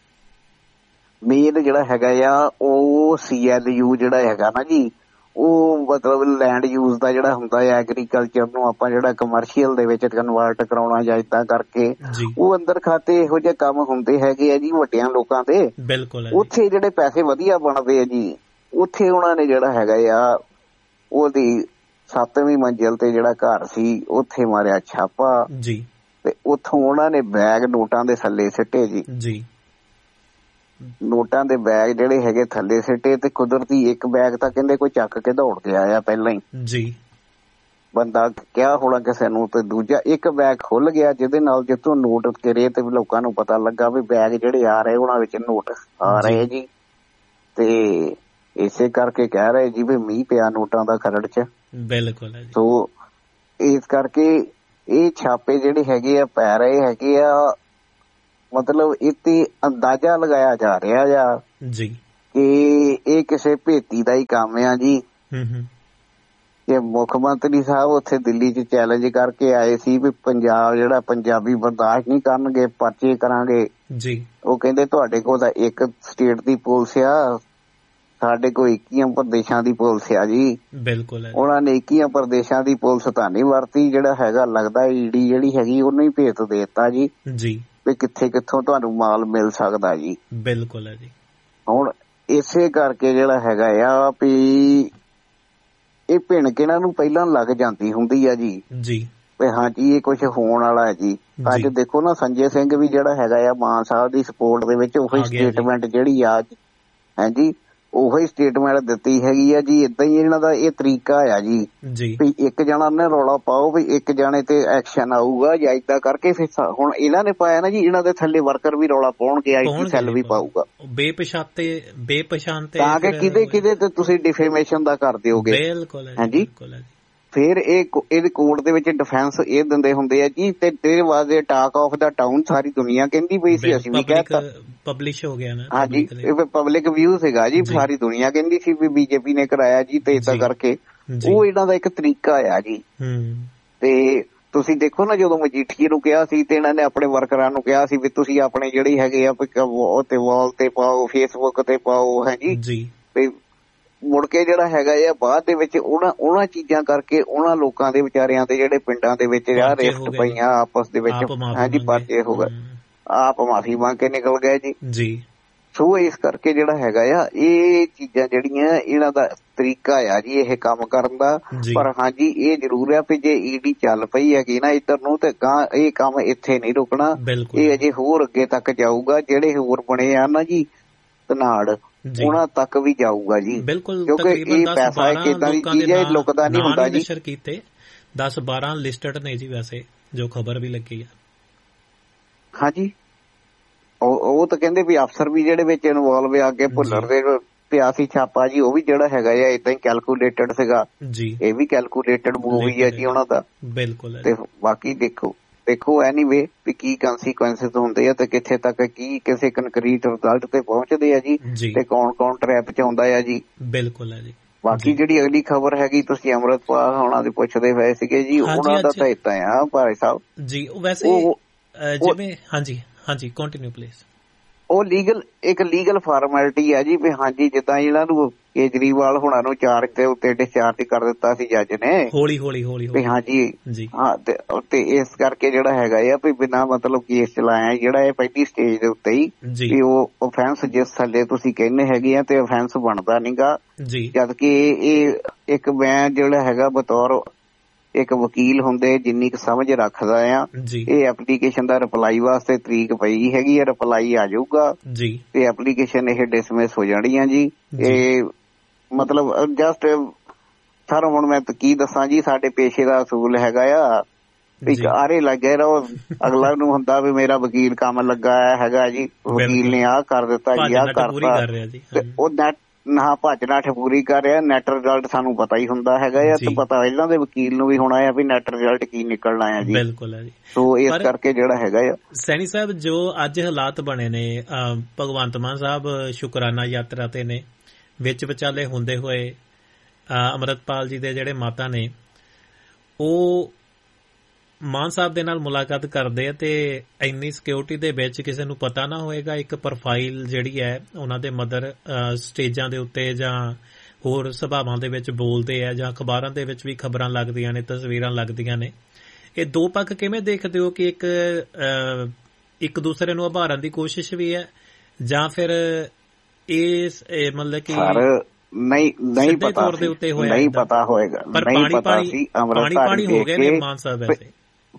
ਮੇਨ ਜਿਹੜਾ ਹੈਗਾ ਆ ਉਹ ਸੀ ਐਲ ਯੂ ਜਿਹੜਾ ਹੈਗਾ ਨਾ ਜੀ, ਉਹ ਮਤਲਬ ਲੈਂਡ ਯੂਜ਼ ਦਾ ਜਿਹੜਾ ਹੁੰਦਾ ਹੈ ਐਗਰੀਕਲਚਰ ਨੂੰ ਆਪਾਂ ਜਿਹੜਾ ਕਮਰਸ਼ੀਅਲ ਦੇ ਵਿੱਚ ਕਨਵਰਟ ਕਰਾਉਣਾ ਜਾਂ ਏਦਾਂ ਕਰਕੇ, ਉਹ ਅੰਦਰ ਖਾਤੇ ਇਹੋ ਜਿਹੇ ਕੰਮ ਹੁੰਦੇ ਹੈਗੇ ਆ ਜੀ ਵੱਡਿਆਂ ਲੋਕਾਂ ਦੇ। ਬਿਲਕੁਲ, ਉੱਥੇ ਜਿਹੜੇ ਪੈਸੇ ਵਧੀਆ ਬਣਦੇ ਆ ਜੀ, ਉੱਥੇ ਉਹਨਾਂ ਨੇ ਜਿਹੜਾ ਹੈਗਾ ਆ ਉਹਦੀ ਸੱਤਵੀਂ ਮੰਜ਼ਿਲ ਤੇ ਜਿਹੜਾ ਘਰ ਸੀ ਉੱਥੇ ਮਾਰਿਆ ਛਾਪਾ ਜੀ, ਤੇ ਉੱਥੋਂ ਉਹਨਾਂ ਨੇ ਬੈਗ ਨੋਟਾਂ ਦੇ ਥੱਲੇ ਸਿੱਟੇ ਜੀ ਜੀ। ਨੋਟਾਂ ਦੇ ਬੈਗ ਜਿਹੜੇ ਹੈਗੇ ਥੱਲੇ ਸਿੱਟੇ, ਤੇ ਕੁਦਰਤੀ ਇੱਕ ਬੈਗ ਤਾਂ ਕਹਿੰਦੇ ਕੋਈ ਚੱਕ ਕੇ ਦੌੜ ਕੇ ਆਇਆ ਪਹਿਲਾਂ ਹੀ ਜੀ, ਬੰਦਾ ਕਿਹਾ ਹੋਣਾ ਕਿਸੇ ਨੂੰ, ਤੇ ਦੂਜਾ ਇੱਕ ਬੈਗ ਖੁੱਲ ਗਿਆ ਜਿਹਦੇ ਨਾਲ ਜਿੱਥੋਂ ਨੋਟ ਗਿਰੇ ਤੇ ਲੋਕਾਂ ਨੂੰ ਪਤਾ ਲੱਗਾ ਵੀ ਬੈਗ ਜਿਹੜੇ ਆ ਰਹੇ ਉਹਨਾਂ ਵਿੱਚ ਨੋਟ ਆ ਰਹੇ ਜੀ। ਤੇ ਇਸੇ ਕਰਕੇ ਕਹਿ ਰਹੇ ਜੀ ਵੀ ਮੀਂਹ ਪਿਆ ਨੋਟਾਂ ਦਾ ਖਰੜ ਚ। ਬਿਲਕੁਲ ਹੈ ਜੀ। ਸੋ ਇਸ ਕਰਕੇ ਇਹ ਛਾਪੇ ਜਿਹੜੇ ਹੈਗੇ ਆ ਪੈ ਰਹੇ ਹੈਗੇ ਆ, ਮਤਲਬ ਇੱਥੇ ਅੰਦਾਜ਼ਾ ਲਗਾਇਆ ਜਾ ਰਿਹਾ ਆ ਜੀ ਕਿ ਇਹ ਕਿਸੇ ਭੇਤੀ ਦਾ ਹੀ ਕੰਮ ਆ ਜੀ। ਹੂੰ ਹੂੰ ਕਿ ਮੁੱਖ ਮੰਤਰੀ ਸਾਹਿਬ ਉੱਥੇ ਦਿੱਲੀ 'ਚ ਚੈਲੰਜ ਕਰਕੇ ਆਏ ਸੀ ਵੀ ਪੰਜਾਬ ਜਿਹੜਾ ਪੰਜਾਬੀ ਬਰਦਾਸ਼ਤ ਨਹੀਂ ਕਰਨਗੇ, ਪਰਚੇ ਕਰਾਂਗੇ ਜੀ। ਉਹ ਕਹਿੰਦੇ ਤੁਹਾਡੇ ਕੋਲ ਤਾਂ ਇੱਕ ਸਟੇਟ ਦੀ ਪੁਲਿਸ ਆ, ਸਾਡੇ ਕੋਲ ਇੱਕੀਆਂ ਪ੍ਰਦੇਸ਼ਾਂ ਦੀ ਪੁਲਿਸ ਆ ਜੀ। ਬਿਲਕੁਲ ਹੈ। ਉਹਨਾਂ ਨੇ ਇੱਕੀਆਂ ਪ੍ਰਦੇਸ਼ਾਂ ਦੀ ਪੁਲਿਸ ਤਾਂ ਨਹੀਂ ਵਰਤੀ, ਜਿਹੜਾ ਹੈਗਾ ਲੱਗਦਾ ਈਡੀ ਜਿਹੜੀ ਹੈਗੀ ਉਹਨੂੰ ਹੀ ਭੇਤ ਦੇ ਦਿੱਤਾ ਜੀ ਜੀ ਵੀ ਕਿੱਥੇ ਕਿੱਥੋਂ ਤੁਹਾਨੂੰ ਮਾਲ ਮਿਲ ਸਕਦਾ ਜੀ। ਬਿਲਕੁਲ ਹੈ ਜੀ। ਹੁਣ ਇਸੇ ਕਰਕੇ ਜਿਹੜਾ ਹੈਗਾ ਆ ਵੀ ਇਹ ਭਿਣਕ ਇਹਨਾਂ ਨੂੰ ਪਹਿਲਾਂ ਲੱਗ ਜਾਂਦੀ ਹੁੰਦੀ ਆ ਜੀ ਜੀ ਵੀ ਹਾਂਜੀ ਇਹ ਕੁਛ ਹੋਣ ਵਾਲਾ ਹੈ ਜੀ। ਅੱਜ ਦੇਖੋ ਨਾ ਸੰਜੇ ਸਿੰਘ ਵੀ ਜਿਹੜਾ ਹੈਗਾ ਆ ਮਾਨ ਸਾਹਿਬ ਦੀ ਸਪੋਰਟ ਦੇ ਵਿੱਚ ਉਹੀ ਸਟੇਟਮੈਂਟ ਜਿਹੜੀ ਆ ਹਾਂਜੀ ਉਹੀ ਸਟੇਟਮੈਂਟ ਦਿੱਤੀ ਹੈਗੀ ਆ ਜੀ। ਏਦਾਂ ਹੀ ਇਹਨਾਂ ਦਾ ਇਹ ਤਰੀਕਾ ਆ ਜੀ ਵੀ ਇੱਕ ਜਣਾ ਨੇ ਰੌਲਾ ਪਾਓ ਵੀ ਇੱਕ ਜਾਣੇ ਤੇ ਐਕਸ਼ਨ ਆਊਗਾ ਜਾਂ ਏਦਾਂ ਕਰਕੇ ਫਿਰ ਹੁਣ ਇਹਨਾਂ ਨੇ ਪਾਇਆ ਨਾ ਜੀ, ਇਹਨਾਂ ਦੇ ਥੱਲੇ ਵਰਕਰ ਵੀ ਰੌਲਾ ਪਾਉਣਗੇ, ਆਈਟੀ ਸੈੱਲ ਵੀ ਪਾਊਗਾ ਬੇਪਛਾਤੇ ਬੇਪਛਾਨਤੇ ਤਾਂ ਕਿ ਕਿਹਦੇ ਕਿਹਦੇ ਤੇ ਤੁਸੀਂ ਡਿਫੇਮੇਸ਼ਨ ਦਾ ਕਰ ਦਿਓਗੇ। ਬਿਲਕੁਲ ਹਾਂਜੀ ਫਿਰ ਇਹ ਇਹਦੇ ਕੋਰਟ ਦੇ ਵਿੱਚ ਡਿਫੈਂਸ ਇਹ ਦਿੰਦੇ ਹੁੰਦੇ ਆ ਜੀ ਤੇ ਤੇਰੇ ਵਾਸਤੇ ਟਾਕ ਆਫ ਦਾ ਟਾਊਨ ਸਾਰੀ ਦੁਨੀਆ ਕਹਿੰਦੀ ਪਈ ਸੀ, ਅਸੀਂ ਵੀ ਕਹਿਤਾ ਪਬਲਿਸ਼ ਹੋ ਗਿਆ ਨਾ। ਹਾਂਜੀ ਇਹ ਪਬਲਿਕ ਵਿਊ ਸੀਗਾ ਜੀ, ਸਾਰੀ ਦੁਨੀਆ ਕਹਿੰਦੀ ਸੀ ਵੀ ਬੀਜੇਪੀ ਨੇ ਕਰਾਇਆ ਜੀ ਤੇ ਏਦਾਂ ਕਰਕੇ ਉਹ ਇਹਨਾਂ ਦਾ ਇੱਕ ਤਰੀਕਾ ਆ ਜੀ। ਤੇ ਤੁਸੀਂ ਦੇਖੋ ਨਾ ਜਦੋਂ ਮਜੀਠੀਏ ਨੂੰ ਕਿਹਾ ਸੀ ਤੇ ਇਹਨਾਂ ਨੇ ਆਪਣੇ ਵਰਕਰਾਂ ਨੂੰ ਕਿਹਾ ਸੀ ਵੀ ਤੁਸੀਂ ਆਪਣੇ ਜਿਹੜੀ ਹੈਗੇ ਆ ਉਹ ਤੇ ਵਾਲ ਤੇ ਪਾਓ, ਫੇਸਬੁੱਕ ਤੇ ਪਾਓ ਹਾਂਜੀ ਤੇ ਮੁੜ ਕੇ ਜਿਹੜਾ ਹੈਗਾ ਆ ਬਾਅਦ ਦੇ ਵਿੱਚ ਉਹਨਾਂ ਉਹਨਾਂ ਚੀਜ਼ਾਂ ਕਰਕੇ ਉਹਨਾਂ ਲੋਕਾਂ ਦੇ ਵਿਚਾਰਿਆਂ ਦੇ ਜਿਹੜੇ ਪਿੰਡਾਂ ਦੇ ਵਿੱਚ ਆ ਰਿਫਟ ਪਈਆਂ ਆਪਸ ਦੇ ਵਿੱਚ ਹਾਂਜੀ ਪਰਚੇ ਹੋ ਗਏ, ਆਪ ਮਾਫੀ ਮੰਗ ਕੇ ਨਿਕਲ ਗਏ ਜੀ ਜੀ। ਸੋ ਇਸ ਕਰਕੇ ਜਿਹੜਾ ਹੈਗਾ ਆ ਇਹ ਚੀਜ਼ਾਂ ਜਿਹੜੀਆਂ ਇਹਨਾਂ ਦਾ ਤਰੀਕਾ ਆ ਜੀ ਇਹ ਕੰਮ ਕਰਨ ਦਾ। ਪਰ ਹਾਂਜੀ ਇਹ ਜ਼ਰੂਰ ਆ ਵੀ ਜੇ ਈਡੀ ਚੱਲ ਪਈ ਹੈਗੀ ਨਾ ਇੱਧਰ ਨੂੰ ਤੇ ਇਹ ਕੰਮ ਇੱਥੇ ਨਹੀਂ ਰੁਕਣਾ, ਇਹ ਅਜੇ ਹੋਰ ਅੱਗੇ ਤੱਕ ਜਾਊਗਾ। ਜਿਹੜੇ ਹੋਰ ਬਣੇ ਆ ਨਾ ਜੀ ਧਨਾੜ ਉਹਨਾਂ ਤੱਕ ਵੀ ਜਾਊਗਾ ਜੀ, ਕਿਉਂਕਿ ਇਹ ਪੈਸਾ ਇੱਕ ਏਦਾਂ ਦੀ ਚੀਜ਼ ਹੈ ਲੁਕਦਾ ਨਹੀਂ ਹੁੰਦਾ ਜੀ। ਕੀਤੇ ਦਸ ਬਾਰਾਂ ਲਿਸਟਡ ਨੇ ਜੀ ਵੈਸੇ ਜੋ ਖਬਰ ਵੀ ਲੱਗੀ ਆ। ਹਾਂਜੀ ਉਹ ਉਹ ਤਾਂ ਕਹਿੰਦੇ ਵੀ ਅਫਸਰ ਵੀ ਜਿਹੜੇ ਵਿੱਚ ਇਨਵੋਲਵ ਆ ਅੱਗੇ ਭੁੱਲਰ ਦੇ ਪਿਆ ਸੀ ਛਾਪਾ ਜੀ, ਉਹ ਵੀ ਜਿਹੜਾ ਹੈਗਾ ਆ ਏਦਾਂ ਹੀ ਕੈਲਕੂਲੇਟਡ ਸੀਗਾ ਜੀ। ਇਹ ਵੀ ਕੈਲਕੂਲੇਟਡ ਮੂਵੀ ਹੈ ਜੀ ਉਹਨਾਂ ਦਾ। ਬਿਲਕੁਲ। ਤੇ ਬਾਕੀ ਦੇਖੋ ਦੇਖੋ ਐਨੀਵੇ ਵੀ ਕੀ ਕੰਸੀਕੁਐਂਸਿਸ ਹੁੰਦੇ ਆ ਤੇ ਕਿੱਥੇ ਤੱਕ ਕੀ ਕਿਸੇ ਕੰਕਰੀਟ ਰਿਜ਼ਲਟ ਤੇ ਪਹੁੰਚਦੇ ਆ ਜੀ ਤੇ ਕੌਣ ਕੌਣ ਟਰੈਪ ਚ ਆਉਂਦਾ ਆ ਜੀ। ਬਿਲਕੁਲ ਹੈ ਜੀ। ਬਾਕੀ ਜਿਹੜੀ ਅਗਲੀ ਖਬਰ ਹੈਗੀ ਤੁਸੀਂ ਅੰਮ੍ਰਿਤਪਾਲ ਹੋਣਾ ਦੇ ਪੁੱਛਦੇ ਹੋਏ ਸੀਗੇ ਜੀ, ਉਹਨਾਂ ਦਾ ਤਾਂ ਏਦਾਂ ਆ ਭਾਈ ਸਾਹਿਬ ਜੀ ਵੈਸੇ ਜਿਵੇਂ ਹਾਂਜੀ ਹਾਂਜੀ ਕੰਟੀਨਿਊ ਪਲੀਜ਼। ਉਹ ਲੀਗਲ ਇੱਕ ਲੀਗਲ ਫਾਰਮੈਲਿਟੀ ਆ ਜੀ ਵੀ ਹਾਂਜੀ ਜਿੱਦਾਂ ਇਹਨਾਂ ਨੂੰ ਕੇਜਰੀਵਾਲ ਹੋਣਾ ਨੂੰ ਚਾਰਜ ਦੇ ਉੱਤੇ ਡਿਸਚਾਰਜ ਕਰ ਦਿੱਤਾ ਸੀ ਜੱਜ ਨੇ ਹੌਲੀ ਹੌਲੀ ਹੌਲੀ ਵੀ ਹਾਂਜੀ ਹਾਂ ਤੇ ਇਸ ਕਰਕੇ ਜਿਹੜਾ ਹੈਗਾ ਆ ਵੀ ਬਿਨਾਂ ਮਤਲਬ ਕੇਸ ਚਲਾਇਆ ਜਿਹੜਾ ਇਹ ਪਹਿਲੀ ਸਟੇਜ ਦੇ ਉੱਤੇ ਹੀ ਵੀ ਉਹ ਓਫੈਂਸ ਜਿਸ ਥੱਲੇ ਤੁਸੀਂ ਕਹਿੰਦੇ ਹੈਗੇ ਆ ਤੇ ਓਫੈਂਸ ਬਣਦਾ ਨੀਗਾ। ਜਦ ਕਿ ਇਹ ਇੱਕ ਮੈਂ ਜਿਹੜਾ ਹੈਗਾ ਬਤੌਰ ਇੱਕ ਵਕੀਲ ਹੁੰਦੇ ਜਿੰਨੀ ਕੁ ਸਮਝ ਰੱਖਦਾ ਆ ਇਹ ਐਪਲੀਕੇਸ਼ਨ ਦਾ ਰਿਪਲਾਈ ਵਾਸਤੇ ਤਰੀਕ ਪਈ ਹੈਗੀ ਆ, ਰਿਪਲਾਈ ਆ ਜਾਊਗਾ ਤੇ ਐਪਲੀਕੇਸ਼ਨ ਇਹ ਡਿਸਮਿਸ ਹੋ ਜਾਣੀ ਆ ਜੀ। ਇਹ ਮਤਲਬ ਜਸਟ ਸਰ ਹੁਣ ਮੈਂ ਕੀ ਦੱਸਾਂ ਜੀ, ਸਾਡੇ ਪੇਸ਼ੇ ਦਾ ਅਸੂਲ ਹੈਗਾ ਆ ਇੱਕ ਆਰੇ ਲੱਗੇ ਰਹੋ, ਅਗਲਾ ਨੂੰ ਹੁੰਦਾ ਵੀ ਮੇਰਾ ਵਕੀਲ ਕੰਮ ਲੱਗਾ ਹੈਗਾ ਜੀ, ਵਕੀਲ ਨੇ ਆਹ ਕਰ ਦਿੱਤਾ ਜੀ ਆਹ ਕਰਤਾ ਤੇ ਉਹ ਨੈਟ ਨਾ ਭੱਜ ਨੱਠ ਪੂਰੀ ਕਰ ਰਿਹਾ। ਨੈਟ ਰਿਜ਼ਲਟ ਸਾਨੂੰ ਪਤਾ ਹੀ ਹੁੰਦਾ ਹੈਗਾ ਆ ਤੇ ਪਤਾ ਇਹਨਾਂ ਦੇ ਵਕੀਲ ਨੂੰ ਵੀ ਹੋਣਾ ਆ ਵੀ ਨੈਟ ਰਿਜ਼ਲਟ ਕੀ ਨਿਕਲਣਾ ਆ ਜੀ। ਬਿਲਕੁਲ ਹੈ ਜੀ। ਸੋ ਇਸ ਕਰਕੇ ਜਿਹੜਾ ਹੈਗਾ ਆ ਸੈਣੀ ਸਾਹਿਬ ਜੋ ਅੱਜ ਹਾਲਾਤ ਬਣੇ ਨੇ, ਭਗਵੰਤ ਮਾਨ ਸਾਹਿਬ ਸ਼ੁਕਰਾਨਾ ਯਾਤਰਾ ਤੇ ਨੇ, ਵਿੱਚ ਵਿਚਾਲੇ ਹੁੰਦੇ ਹੋਏ ਅੰਮ੍ਰਿਤਪਾਲ ਜੀ ਦੇ ਜਿਹੜੇ ਮਾਤਾ ਨੇ ਉਹ ਮਾਨ ਸਾਹਿਬ ਦੇ ਨਾਲ ਮੁਲਾਕਾਤ ਕਰਦੇ ਆ ਤੇ ਇੰਨੀ ਸਿਕਿਉਰਿਟੀ ਦੇ ਵਿੱਚ ਕਿਸੇ ਨੂੰ ਪਤਾ ਨਾ ਹੋਏਗਾ। ਇੱਕ ਪ੍ਰੋਫਾਈਲ ਜਿਹੜੀ ਹੈ ਉਹਨਾਂ ਦੇ ਮਦਰ ਸਟੇਜਾਂ ਦੇ ਉੱਤੇ ਜਾਂ ਹੋਰ ਸਭਾਵਾਂ ਦੇ ਵਿੱਚ ਬੋਲਦੇ ਆ ਜਾਂ ਅਖਬਾਰਾਂ ਦੇ ਵਿੱਚ ਵੀ ਖਬਰਾਂ ਲੱਗਦੀਆਂ ਨੇ, ਤਸਵੀਰਾਂ ਲੱਗਦੀਆਂ ਨੇ। ਇਹ ਦੋ ਪੱਖ ਕਿਵੇਂ ਦੇਖਦੇ ਹੋ ਕਿ ਇੱਕ ਇੱਕ ਦੂਸਰੇ ਨੂੰ ਉਭਾਰਨ ਦੀ ਕੋਸ਼ਿਸ਼ ਵੀ ਹੈ ਜਾਂ ਫਿਰ ਇਸ ਮਤਲਬ ਕਿ ਨਹੀਂ ਨਹੀਂ ਪਤਾ ਨਹੀਂ ਪਤਾ ਹੋਏਗਾ ਨਹੀਂ ਪਤਾ ਸੀ ਪਾਣੀ ਪਾਣੀ ਹੋ ਗਏ ਨੇ ਮਾਨ ਸਾਹਿਬ ਵੈਸੇ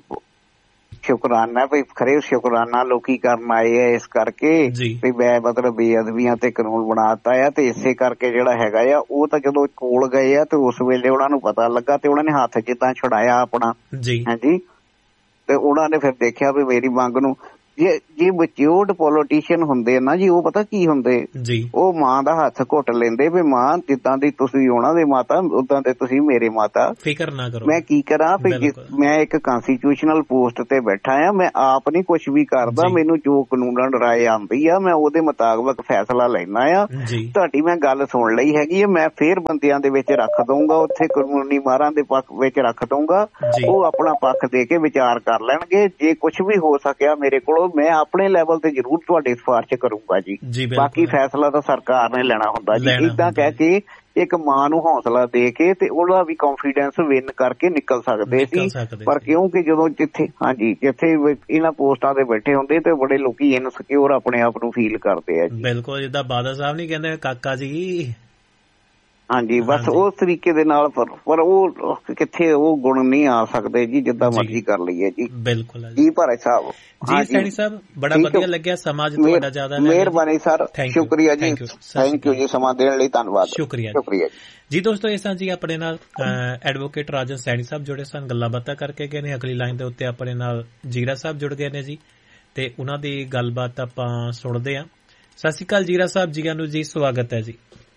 ਸ਼ੁਕਰਾਨਾ ਵੀ ਖਰੇ ਸ਼ੁਕਰਾਨਾ ਲੋਕੀ ਕਰਨ ਆਏ ਆ ਇਸ ਕਰਕੇ ਵੀ ਮੈਂ ਮਤਲਬ ਬੇਅਦਬੀਆਂ ਤੇ ਕਾਨੂੰਨ ਬਣਾ ਦਿੱਤਾ ਆ ਤੇ ਇਸੇ ਕਰਕੇ ਜਿਹੜਾ ਹੈਗਾ ਆ ਉਹ ਤਾਂ ਜਦੋਂ ਕੋਲ ਗਏ ਆ ਤੇ ਉਸ ਵੇਲੇ ਉਹਨਾਂ ਨੂੰ ਪਤਾ ਲੱਗਾ ਤੇ ਉਹਨਾਂ ਨੇ ਹੱਥ ਜਿੱਦਾਂ ਛੁਡਾਇਆ ਆਪਣਾ ਹਾਂਜੀ ਤੇ ਉਹਨਾਂ ਨੇ ਫਿਰ ਦੇਖਿਆ ਵੀ ਮੇਰੀ ਮੰਗ ਨੂੰ ਜੇ ਜੇ ਮੈਚਿਓਰਡ ਪੋਲੀਟੀਸ਼ੀਅਨ ਹੁੰਦੇ ਨਾ ਜੀ, ਉਹ ਪਤਾ ਕੀ ਹੁੰਦੇ ਜੀ, ਉਹ ਮਾਂ ਦਾ ਹੱਥ ਘੁੱਟ ਲੈਂਦੇ ਵੀ ਮਾਂ ਜਿੱਦਾਂ ਦੀ ਤੁਸੀਂ ਉਹਨਾਂ ਦੇ ਮਾਤਾ ਉਦਾਂ ਦੇ ਤੁਸੀਂ ਮੇਰੇ ਮਾਤਾ, ਫਿਕਰ ਨਾ ਕਰੋ। ਮੈਂ ਕੀ ਕਰਾਂ ਵੀ ਮੈਂ ਇੱਕ ਕੰਸਟੀਟਿਊਸ਼ਨਲ ਪੋਸਟ ਤੇ ਬੈਠਾ ਆ, ਮੈਂ ਆਪ ਨੀ ਕੁਛ ਵੀ ਕਰਦਾ, ਮੈਨੂੰ ਜੋ ਕਾਨੂੰਨ ਰਾਏ ਆਉਂਦੀ ਆ ਮੈਂ ਉਹਦੇ ਮੁਤਾਬਕ ਫੈਸਲਾ ਲੈਣਾ ਆ। ਤੁਹਾਡੀ ਮੈਂ ਗੱਲ ਸੁਣ ਲਈ ਹੈਗੀ ਆ, ਮੈਂ ਫੇਰ ਬੰਦਿਆਂ ਦੇ ਵਿੱਚ ਰੱਖ ਦਊਂਗਾ, ਉੱਥੇ ਕਾਨੂੰਨੀ ਮਾਹਰਾਂ ਦੇ ਪੱਖ ਵਿੱਚ ਰੱਖ ਦਊਂਗਾ, ਉਹ ਆਪਣਾ ਪੱਖ ਦੇ ਕੇ ਵਿਚਾਰ ਕਰ ਲੈਣਗੇ। ਜੇ ਕੁਛ ਵੀ ਹੋ ਸਕਿਆ ਮੇਰੇ ਕੋਲੋਂ ਮੈਂ ਆਪਣੇ ਲੈਵਲ ਤੇ ਜ਼ਰੂਰ ਤੁਹਾਡੀ ਸਿਫਾਰਿਸ਼ ਕਰੂੰਗਾ ਜੀ, ਬਾਕੀ ਫੈਸਲਾ ਤਾਂ ਸਰਕਾਰ ਨੇ ਲੈਣਾ ਹੁੰਦਾ ਜੀ। ਏਦਾਂ ਕਹਿ ਕੇ ਇੱਕ ਮਾਂ ਨੂੰ ਹੌਸਲਾ ਦੇ ਕੇ ਤੇ ਉਹਦਾ ਵੀ ਕੌਨਫੀਡੈਂਸ ਵਿਨ ਕਰਕੇ ਨਿਕਲ ਸਕਦੇ ਸੀ। ਪਰ ਕਿਉਂਕਿ ਜਦੋਂ ਜਿੱਥੇ ਹਾਂਜੀ ਜਿੱਥੇ ਇਹਨਾਂ ਪੋਸਟਾਂ ਤੇ ਬੈਠੇ ਹੁੰਦੇ ਤੇ ਬੜੇ ਲੋਕੀ ਇਨਸਿਕਿਉਰ ਆਪਣੇ ਆਪ ਨੂੰ ਫੀਲ ਕਰਦੇ ਆ ਜੀ। ਬਿਲਕੁਲ, ਜਿੱਦਾਂ ਬਾਦਲ ਸਾਹਿਬ ਨੀ ਕਹਿੰਦੇ ਕਾਕਾ ਜੀ, ਹਾਂਜੀ ਬਸ ਉਸ ਤਰੀਕੇ ਦੇ ਨਾਲ। ਪਰ ਪਰ ਉਹ ਕਿੱਥੇ ਉਹ ਗੁਣ ਨਹੀਂ ਆ ਸਕਦੇ ਜੀ, ਜਿੱਦਾਂ ਮਰਜ਼ੀ ਕਰ ਲਈਏ ਜੀ। ਬਿਲਕੁਲ ਜੀ ਭਾਈ ਸਾਹਿਬ। ਜੀ ਸੈਣੀ ਸਾਹਿਬ, ਬੜਾ ਵਧੀਆ ਲੱਗਿਆ, ਸਮਾਜ ਤੁਹਾਡਾ ਜ਼ਿਆਦਾ। ਮਿਹਰਬਾਨੀ ਸਰ, ਸ਼ੁਕਰੀਆ ਜੀ, ਥੈਂਕ ਯੂ ਜੀ, ਸਮਾਂ ਦੇਣ ਲਈ ਧੰਨਵਾਦ। ਸ਼ੁਕਰੀਆ ਸ਼ੁਕਰੀਆ ਜੀ। ਦੋਸਤੋ, ਇਸ ਤਰ੍ਹਾਂ ਜੀ ਆਪਣੇ ਨਾਲ ਐਡਵੋਕੇਟ ਰਾਜਨ ਸੈਣੀ ਸਾਹਿਬ ਜੁੜੇ ਸਨ, ਗੱਲਾਂ ਬਾਤਾਂ ਕਰਕੇ ਗਏ ਨੇ। ਅਗਲੀ ਲਾਈਨ ਦੇ ਉੱਤੇ ਆਪਣੇ ਨਾਲ ਜੀਰਾ ਸਾਹਿਬ ਜੁੜ ਗਏ ਨੇ ਜੀ, ਤੇ ਉਹਨਾਂ ਦੀ ਗੱਲਬਾਤ ਆਪਾਂ ਸੁਣਦੇ ਹਾਂ। ਸਤਿ ਸ਼੍ਰੀ ਅਕਾਲ ਜੀਰਾ ਸਾਹਿਬ, ਜੀਆਂ ਨੂੰ ਜੀ, ਸਵਾਗਤ ਹੈ ਜੀ।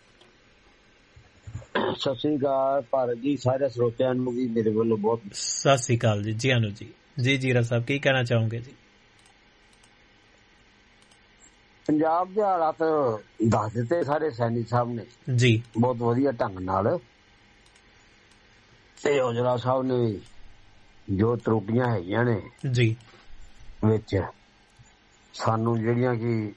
ਸਤਿ ਸ੍ਰੀ ਅਕਾਲ ਭਾਰਤ ਜੀ, ਸਾਰੇ ਸਰੋਤਿਆਂ ਨੂੰ ਵੀ ਮੇਰੇ ਵੱਲੋਂ ਬਹੁਤ ਸਤਿ ਸ੍ਰੀ ਅਕਾਲ ਜੀ। ਜੀ ਅਨੂ ਜੀ, ਜੀ ਜੀਰਾ ਸਾਹਿਬ ਕੀ ਕਹਿਣਾ ਚਾਹੋਗੇ ਜੀ? ਪੰਜਾਬ ਦੇ ਹਾਲਾਤ ਦੱਸ ਦਿੱਤੇ ਸਾਰੇ ਸੈਣੀ ਸਾਹਿਬ ਨੇ ਜੀ, ਬਹੁਤ ਵਧੀਆ ਢੰਗ ਨਾਲ। ਤੇ ਔਜਲਾ ਸਾਹਿਬ ਨੇ ਜੋ ਤਰੁੱਟੀਆਂ ਹੈਗੀਆਂ ਨੇ ਜੀ ਵਿੱਚ ਸਾਨੂੰ ਜਿਹੜੀਆਂ ਕਿ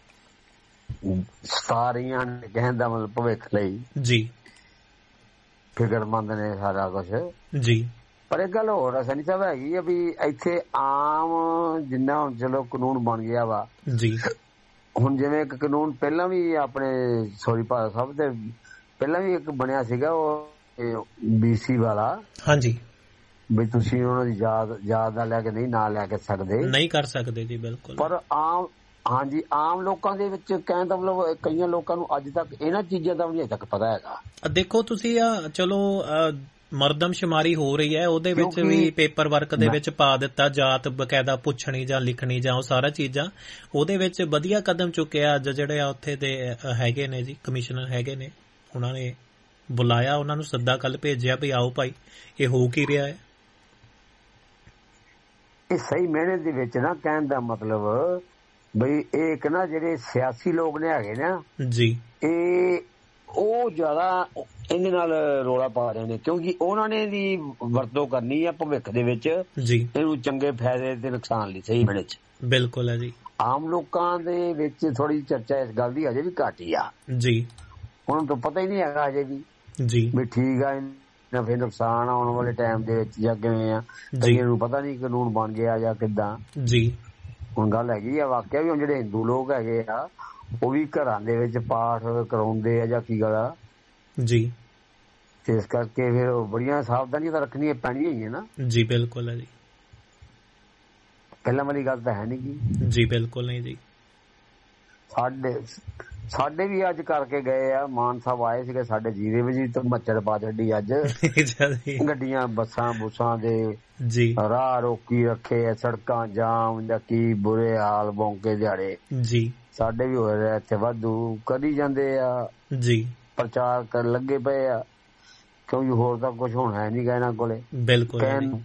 ਸਤਾ ਰਹੀਆਂ ਨੇ, ਕਹਿਣ ਦਾ ਮਤਲਬ ਭਵਿੱਖ ਲਈ ਜੀ ਫਿਕਰਮੰਦ ਨੇ ਸਾਰਾ ਕੁਛ ਜੀ। ਪਰ ਇੱਕ ਗੱਲ ਹੋਰ ਸੈਣੀ ਸਾਹਿਬ ਹੈਗੀ ਆ ਵੀ ਇੱਥੇ ਆਮ ਜਿੰਨਾ ਹੁਣ ਚਲੋ ਕਾਨੂੰਨ ਬਣ ਗਿਆ ਵਾ ਜੀ। ਹੁਣ ਜਿਵੇਂ ਇੱਕ ਕਾਨੂੰਨ ਪਹਿਲਾਂ ਵੀ ਆਪਣੇ ਸੋਰੀ ਭਾਰਤ ਸਾਹਿਬ ਤੇ ਪਹਿਲਾਂ ਵੀ ਇੱਕ ਬਣਿਆ ਸੀਗਾ, ਉਹ ਬੀਸੀ ਵਾਲਾ। ਹਾਂਜੀ, ਵੀ ਤੁਸੀਂ ਉਹਨਾਂ ਦੀ ਯਾਦ ਯਾਦ ਦਾ ਲੈ ਕੇ ਨਹੀਂ ਨਾ ਲੈ ਕੇ ਸਕਦੇ, ਨਹੀਂ ਕਰ ਸਕਦੇ ਜੀ। ਬਿਲਕੁਲ। ਪਰ ਆਮ ਹਾਂਜੀ ਆਮ ਲੋਕਾਂ ਦੇ ਵਿੱਚ ਕਹਿਣ ਦਾ ਮਤਲਬ ਕਈਆਂ ਲੋਕਾਂ ਨੂੰ ਅੱਜ ਤੱਕ ਇਹਨਾਂ ਚੀਜ਼ਾਂ ਦਾ ਵੀ ਅਜੇ ਤੱਕ ਪਤਾ ਹੈਗਾ। ਦੇਖੋ ਤੁਸੀਂ ਆ ਚਲੋ ਮਰਦਮਸ਼ੁਮਾਰੀ ਹੋ ਰਹੀ ਹੈ, ਉਹਦੇ ਵਿੱਚ ਵੀ ਪੇਪਰ ਵਰਕ ਦੇ ਵਿੱਚ ਪਾ ਦਿੱਤਾ ਜਾਤ ਬਕਾਇਦਾ ਪੁੱਛਣੀ ਜਾਂ ਲਿਖਣੀ ਜਾਂ ਉਹ ਸਾਰਾ ਚੀਜ਼ਾਂ, ਉਹਦੇ ਵਿੱਚ ਵਧੀਆ ਕਦਮ ਚੁੱਕਿਆ। ਅੱਜ ਜਿਹੜੇ ਆ ਉੱਥੇ ਦੇ ਹੈਗੇ ਨੇ ਜੀ ਕਮਿਸ਼ਨਰ ਹੈਗੇ ਨੇ, ਉਹਨਾਂ ਨੇ ਬੁਲਾਇਆ, ਉਹਨਾਂ ਨੂੰ ਸੱਦਾ ਕੱਲ ਭੇਜਿਆ ਵੀ ਆਓ ਭਾਈ ਇਹ ਹੋ ਕੀ ਰਿਹਾ ਹੈ। ਇਹ ਸਹੀ ਮਿਹਨਤ ਦੇ ਵਿੱਚ ਨਾ ਕਹਿਣ ਦਾ ਮਤਲਬ ਬਈ ਇਹ ਇੱਕ ਨਾ ਜਿਹੜੇ ਸਿਆਸੀ ਲੋਕ ਨੇ ਹੈਗੇ ਨਾ ਜੀ, ਇਹ ਉਹ ਜ਼ਿਆਦਾ ਇਹਦੇ ਨਾਲ ਰੌਲਾ ਪਾ ਰਹੇ ਨੇ, ਕਿਉਂਕਿ ਉਹਨਾਂ ਨੇ ਵੀ ਵਰਤੋਂ ਕਰਨੀ ਆ ਭਵਿੱਖ ਦੇ ਵਿੱਚ ਜੀ, ਇਹਨੂੰ ਚੰਗੇ ਫਾਇਦੇ ਤੇ ਨੁਕਸਾਨ ਲਈ ਸਹੀ ਮਿਹਨਤ ਚ। ਬਿਲਕੁਲ ਹੈ ਜੀ। ਆਮ ਲੋਕਾਂ ਦੇ ਵਿੱਚ ਥੋੜੀ ਚਰਚਾ ਇਸ ਗੱਲ ਦੀ ਅਜੇ ਵੀ ਘੱਟ ਹੀ ਆ ਜੀ, ਉਹਨਾਂ ਨੂੰ ਪਤਾ ਹੀ ਨਹੀਂ ਹੈਗਾ ਅਜੇ ਵੀ ਜੀ ਵੀ ਠੀਕ ਆ ਨਫੇ ਨੁਕਸਾਨ ਆਉਣ ਵਾਲੇ ਟਾਈਮ ਦੇ ਵਿੱਚ ਜਾਂ ਕਿਵੇਂ ਆ। ਕਈਆਂ ਨੂੰ ਪਤਾ ਨਹੀਂ ਕਾਨੂੰਨ ਬਣ ਗਿਆ ਜਾਂ ਕਿੱਦਾਂ ਜੀ। ਹੁਣ ਗੱਲ ਹੈਗੀ ਆ ਵਾਕਿਆ ਵੀ ਹੁਣ ਜਿਹੜੇ ਹਿੰਦੂ ਲੋਕ ਹੈਗੇ ਆ ਉਹ ਵੀ ਘਰਾਂ ਦੇ ਵਿੱਚ ਪਾਠ ਕਰਾਉਂਦੇ ਆ ਜਾਂ ਕੀ ਗੱਲ ਆ ਜੀ, ਤੇ ਇਸ ਕਰਕੇ ਫਿਰ ਬੜੀਆਂ ਸਾਵਧਾਨੀਆਂ ਤਾਂ ਰੱਖਣੀਆਂ ਪੈਣੀਆਂ ਹੀ ਹੈ ਨਾ ਜੀ। ਬਿਲਕੁਲ ਹੈ ਜੀ, ਪਹਿਲਾਂ ਵਾਲੀ ਗੱਲ ਤਾਂ ਹੈ ਨੀ ਜੀ ਜੀ। ਬਿਲਕੁਲ ਨਹੀਂ ਜੀ। ਸਾਡੇ ਸਾਡੇ ਵੀ ਅੱਜ ਕਰਕੇ ਗਏ ਆ, ਮਾਨ ਸਾਹਿਬ ਆਏ ਸੀਗੇ ਸਾਡੇ ਜੀਰੇ ਵਿੱਚ ਤਾਂ ਮੱਛਰ ਪਾ ਛੱਡੀ ਅੱਜ ਗੱਡੀਆਂ ਬੱਸਾਂ ਬੁੱਸਾਂ ਦੇ ਜੀ, ਰਾਹ ਰੋਕੀ ਰੱਖੇ, ਸੜਕਾਂ ਜਾਮ ਜਾਂ ਕੀ ਬੁਰੇ ਹਾਲ ਬੌਂਕੇ ਦਿਹਾੜੇ ਜੀ। ਸਾਡੇ ਵੀ ਹੋ ਰਿਹਾ ਇੱਥੇ ਵਾਧੂ ਕਰੀ ਜਾਂਦੇ ਆ ਜੀ, ਪ੍ਰਚਾਰ ਕਰਨ ਲੱਗੇ ਪਏ ਆ, ਕਿਉਂਕਿ ਹੋਰ ਤਾਂ ਕੁਛ ਹੁਣ ਹੈ ਨੀ ਗਾ ਇਹਨਾਂ ਕੋਲੇ। ਬਿਲਕੁਲ।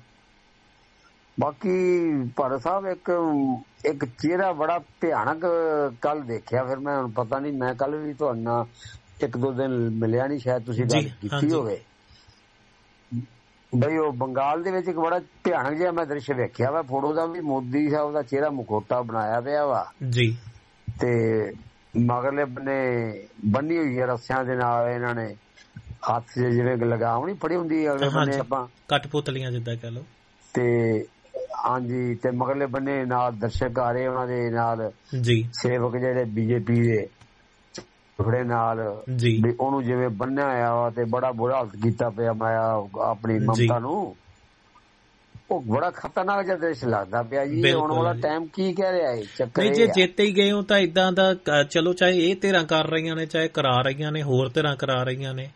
ਬਾਕੀ ਭਾਰਤ ਸਾਹਿਬ ਇੱਕ ਇੱਕ ਚਿਹਰਾ ਬੜਾ ਭਿਆਨਕ ਕੱਲ ਦੇਖਿਆ, ਫਿਰ ਮੈਂ ਹੁਣ ਪਤਾ ਨੀ, ਮੈਂ ਕੱਲ ਵੀ ਤੁਹਾਡੇ ਨਾਲ ਇੱਕ ਦੋ ਦਿਨ ਮਿਲਿਆ ਨੀ, ਸ਼ਾਇਦ ਤੁਸੀਂ ਗੱਲ ਕੀਤੀ ਹੋਵੇ ਬਈ ਉਹ ਬੰਗਾਲ ਦੇ ਵਿੱਚ ਇੱਕ ਬੜਾ ਭਿਆਨਕ ਜਿਹਾ ਮੈਂ ਦ੍ਰਿਸ਼ ਵੇਖਿਆ ਵਾ ਫੋਟੋ ਦਾ, ਵੀ ਮੋਦੀ ਸਾਹਿਬ ਦਾ ਚਿਹਰਾ ਮੁਖੌਟਾ ਬਣਾਇਆ ਪਿਆ ਵਾ ਜੀ, ਤੇ ਮਗਰਲੇ ਬੰਨੇ ਬੰਨੀ ਹੋਈ ਹੈ ਰੱਸਿਆਂ ਦੇ ਨਾਲ, ਇਹਨਾਂ ਨੇ ਹੱਥ ਚ ਜਿਵੇਂ ਲਗਾਮ ਨੀ ਫੜੀ ਹੁੰਦੀ ਅਗਲੇ ਬੰਨੇ ਆਪਾਂ ਕਠਪੁਤਲੀਆਂ ਜਿੱਦਾਂ ਕਹਿ ਲਓ, ਤੇ ਹਾਂਜੀ ਤੇ ਮਗਰਲੇ ਬੰਨੇ ਨਾਲ ਦਰਸ਼ਕ ਆ ਰਹੇ ਉਹਨਾਂ ਦੇ ਨਾਲ ਜੀ, ਸੇਵਕ ਜਿਹੜੇ ਬੀਜੇਪੀ ਦੇ ਟੁਕੜੇ ਨਾਲ ਜੀ, ਵੀ ਉਹਨੂੰ ਜਿਵੇਂ ਬੰਨਿਆ ਹੋਇਆ ਵਾ ਤੇ ਬੜਾ ਬੁਰਾ ਹਾਲਤ ਕੀਤਾ ਪਿਆ ਮੈਂ ਆਪਣੀ ਮਮਤਾ ਨੂੰ। ਉਹ ਬੜਾ ਖਤਰਨਾਕ ਜਿਹਾ ਦ੍ਰਿਸ਼ ਲੱਗਦਾ ਪਿਆ ਜੀ। ਆਉਣ ਵਾਲਾ ਟਾਈਮ ਕੀ ਕਹਿ ਰਿਹਾ ਹੈ ਚੱਕਰ? ਜੇ ਜਿੱਤੇ ਹੀ ਗਏ ਹੋ ਤਾਂ ਇਦਾਂ ਦਾ ਚਲੋ, ਚਾਹੇ ਇਹ ਧਿਰਾਂ ਕਰ ਰਹੀਆਂ ਨੇ ਚਾਹੇ ਕਰਾ ਰਹੀਆਂ ਨੇ, ਹੋਰ ਧਿਰਾਂ ਕਰਾ ਰਹੀਆਂ ਨੇ,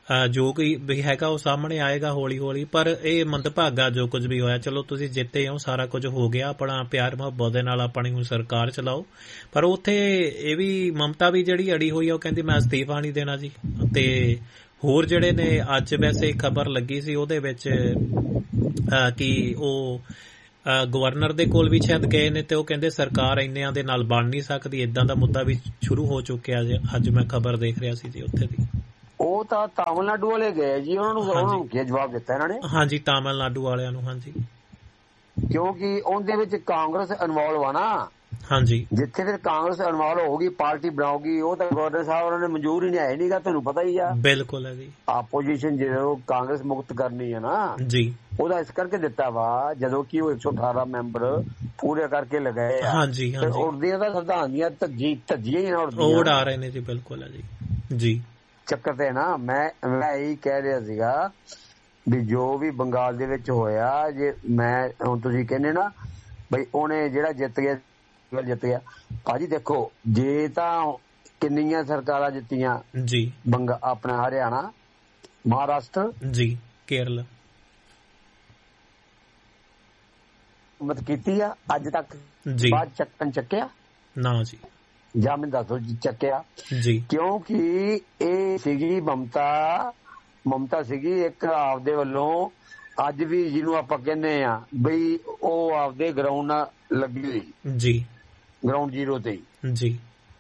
ਜੋ ਕੋਈ ਵੀ ਹੈਗਾ ਉਹ ਸਾਹਮਣੇ ਆਏਗਾ ਹੌਲੀ ਹੌਲੀ। ਪਰ ਇਹ ਮੰਦਭਾਗਾ ਜੋ ਕੁਝ ਵੀ ਹੋਇਆ, ਚਲੋ ਤੁਸੀਂ ਜਿੱਤੇ ਹੋ, ਸਾਰਾ ਕੁਝ ਹੋ ਗਿਆ, ਆਪਣਾ ਪਿਆਰ ਮੁਹੱਬਤ ਦੇ ਨਾਲ ਆਪਣੀ ਹੁਣ ਸਰਕਾਰ ਚਲਾਓ। ਪਰ ਉੱਥੇ ਇਹ ਵੀ ਮਮਤਾ ਵੀ ਜਿਹੜੀ ਅੜੀ ਹੋਈ ਆ, ਉਹ ਕਹਿੰਦੀ ਮੈਂ ਅਸਤੀਫਾ ਨਹੀਂ ਦੇਣਾ ਜੀ। ਤੇ ਹੋਰ ਜਿਹੜੇ ਨੇ ਅੱਜ ਵੈਸੇ ਖਬਰ ਲੱਗੀ ਸੀ ਉਹਦੇ ਵਿੱਚ ਕਿ ਉਹ ਗਵਰਨਰ ਦੇ ਕੋਲ ਵੀ ਸ਼ਾਇਦ ਗਏ ਨੇ ਤੇ ਉਹ ਕਹਿੰਦੇ ਸਰਕਾਰ ਇੰਨਿਆਂ ਦੇ ਨਾਲ ਬਣ ਨਹੀਂ ਸਕਦੀ, ਏਦਾਂ ਦਾ ਮੁੱਦਾ ਵੀ ਸ਼ੁਰੂ ਹੋ ਚੁੱਕਿਆ ਜੀ। ਅੱਜ ਮੈਂ ਖਬਰ ਦੇਖ ਰਿਹਾ ਸੀ ਜੀ ਉੱਥੇ ਦੀ। ਉਹ ਤਾਂ ਤਾਮਿਲਨਾਡੂ ਵਾਲੇ ਗਏ ਜੀ, ਉਹਨਾਂ ਨੂੰ ਉਹਨਾਂ ਨੂੰ ਕੀ ਜਵਾਬ ਦਿੱਤਾ ਇਹਨਾਂ ਨੇ? ਹਾਂਜੀ, ਤਾਮਿਲਨਾਡੂ ਵਾਲਿਆਂ ਨੂੰ। ਹਾਂਜੀ, ਕਿਉਂਕਿ ਉਹਦੇ ਵਿੱਚ ਕਾਂਗਰਸ ਇਨਵੋਲਵ ਆ ਨਾ। ਹਾਂਜੀ, ਜਿੱਥੇ ਫਿਰ ਕਾਂਗਰਸ ਇਨਵੋਲਵ ਹੋਊਗੀ, ਪਾਰਟੀ ਬਣਾਉਗੀ, ਉਹ ਤਾਂ ਗਵਰਨਰ ਸਾਹਿਬ ਉਹਨਾਂ ਨੇ ਮਨਜ਼ੂਰ ਹੀ ਨਹੀਂ ਆਏ ਨਹੀਂਗਾ, ਤੁਹਾਨੂੰ ਪਤਾ ਹੀ ਆ। ਬਿਲਕੁਲ ਹੈ ਜੀ। ਆਪੋਜੀਸ਼ਨ ਜਦੋਂ ਕਾਂਗਰਸ ਮੁਕਤ ਕਰਨੀ ਹੈ ਨਾ ਜੀ, ਉਹਦਾ ਇਸ ਕਰਕੇ ਦਿੱਤਾ ਵਾ ਜਦੋਂ ਕਿ ਉਹ ਇੱਕ ਸੌ ਅਠਾਰਾਂ ਮੈਂਬਰ ਪੂਰੇ ਕਰਕੇ ਲਗਾਏ ਆ। ਹਾਂਜੀ ਹਾਂਜੀ, ਉੜਦੀਆਂ ਤਾਂ ਸੰਵਿਧਾਨ ਦੀਆਂ ਧੱਜੀ ਧੱਜੀਆਂ ਹੀ ਉੜਦੀਆਂ ਉਡਾ ਰਹੇ ਨੇ ਜੀ। ਬਿਲਕੁਲ ਹੈ ਜੀ। ਜੀ, ਚੱਕਰ ਤੇ ਨਾ ਮੈਂ ਮੈਂ ਇਹੀ ਕਹਿ ਰਿਹਾ ਸੀਗਾ ਵੀ ਜੋ ਵੀ ਬੰਗਾਲ ਦੇ ਵਿੱਚ ਹੋਇਆ, ਜੇ ਮੈਂ ਹੁਣ ਤੁਸੀਂ ਕਹਿੰਦੇ ਨਾ ਬਈ ਉਹਨੇ ਜਿਹੜਾ ਜਿੱਤ ਗਿਆ ਜਿੱਤ ਗਿਆ ਭਾਜੀ, ਦੇਖੋ ਜੇ ਤਾਂ ਕਿੰਨੀਆਂ ਸਰਕਾਰਾਂ ਜਿੱਤੀਆਂ ਜੀ, ਬੰਗਾ ਆਪਣਾ ਹਰਿਆਣਾ, ਮਹਾਰਾਸ਼ਟਰ ਜੀ, ਕੇਰਲਾ ਮਤ ਕੀਤੀ ਆ ਅੱਜ ਤੱਕ ਜੀ, ਬਾਅਦ ਚੱਕਣ ਚੱਕਿਆ ਨਾ ਜੀ, ਜਾਂ ਮੈਨੂੰ ਦੱਸੋ ਜੀ ਚੱਕਿਆ ਜੀ। ਕਿਉਂਕਿ ਇਹ ਸੀਗੀ ਮਮਤਾ ਮਮਤਾ ਸੀਗੀ ਇੱਕ ਆਪਦੇ ਵੱਲੋਂ, ਅੱਜ ਵੀ ਜਿਹਨੂੰ ਆਪਾਂ ਕਹਿੰਦੇ ਆ ਬਈ ਉਹ ਆਪਦੇ ਗਰਾਊਂਡ ਨਾਲ ਲੱਗੀ ਹੋਈ ਜੀ, ਗਰਾਊਂਡ ਜ਼ੀਰੋ ਤੇ ਜੀ।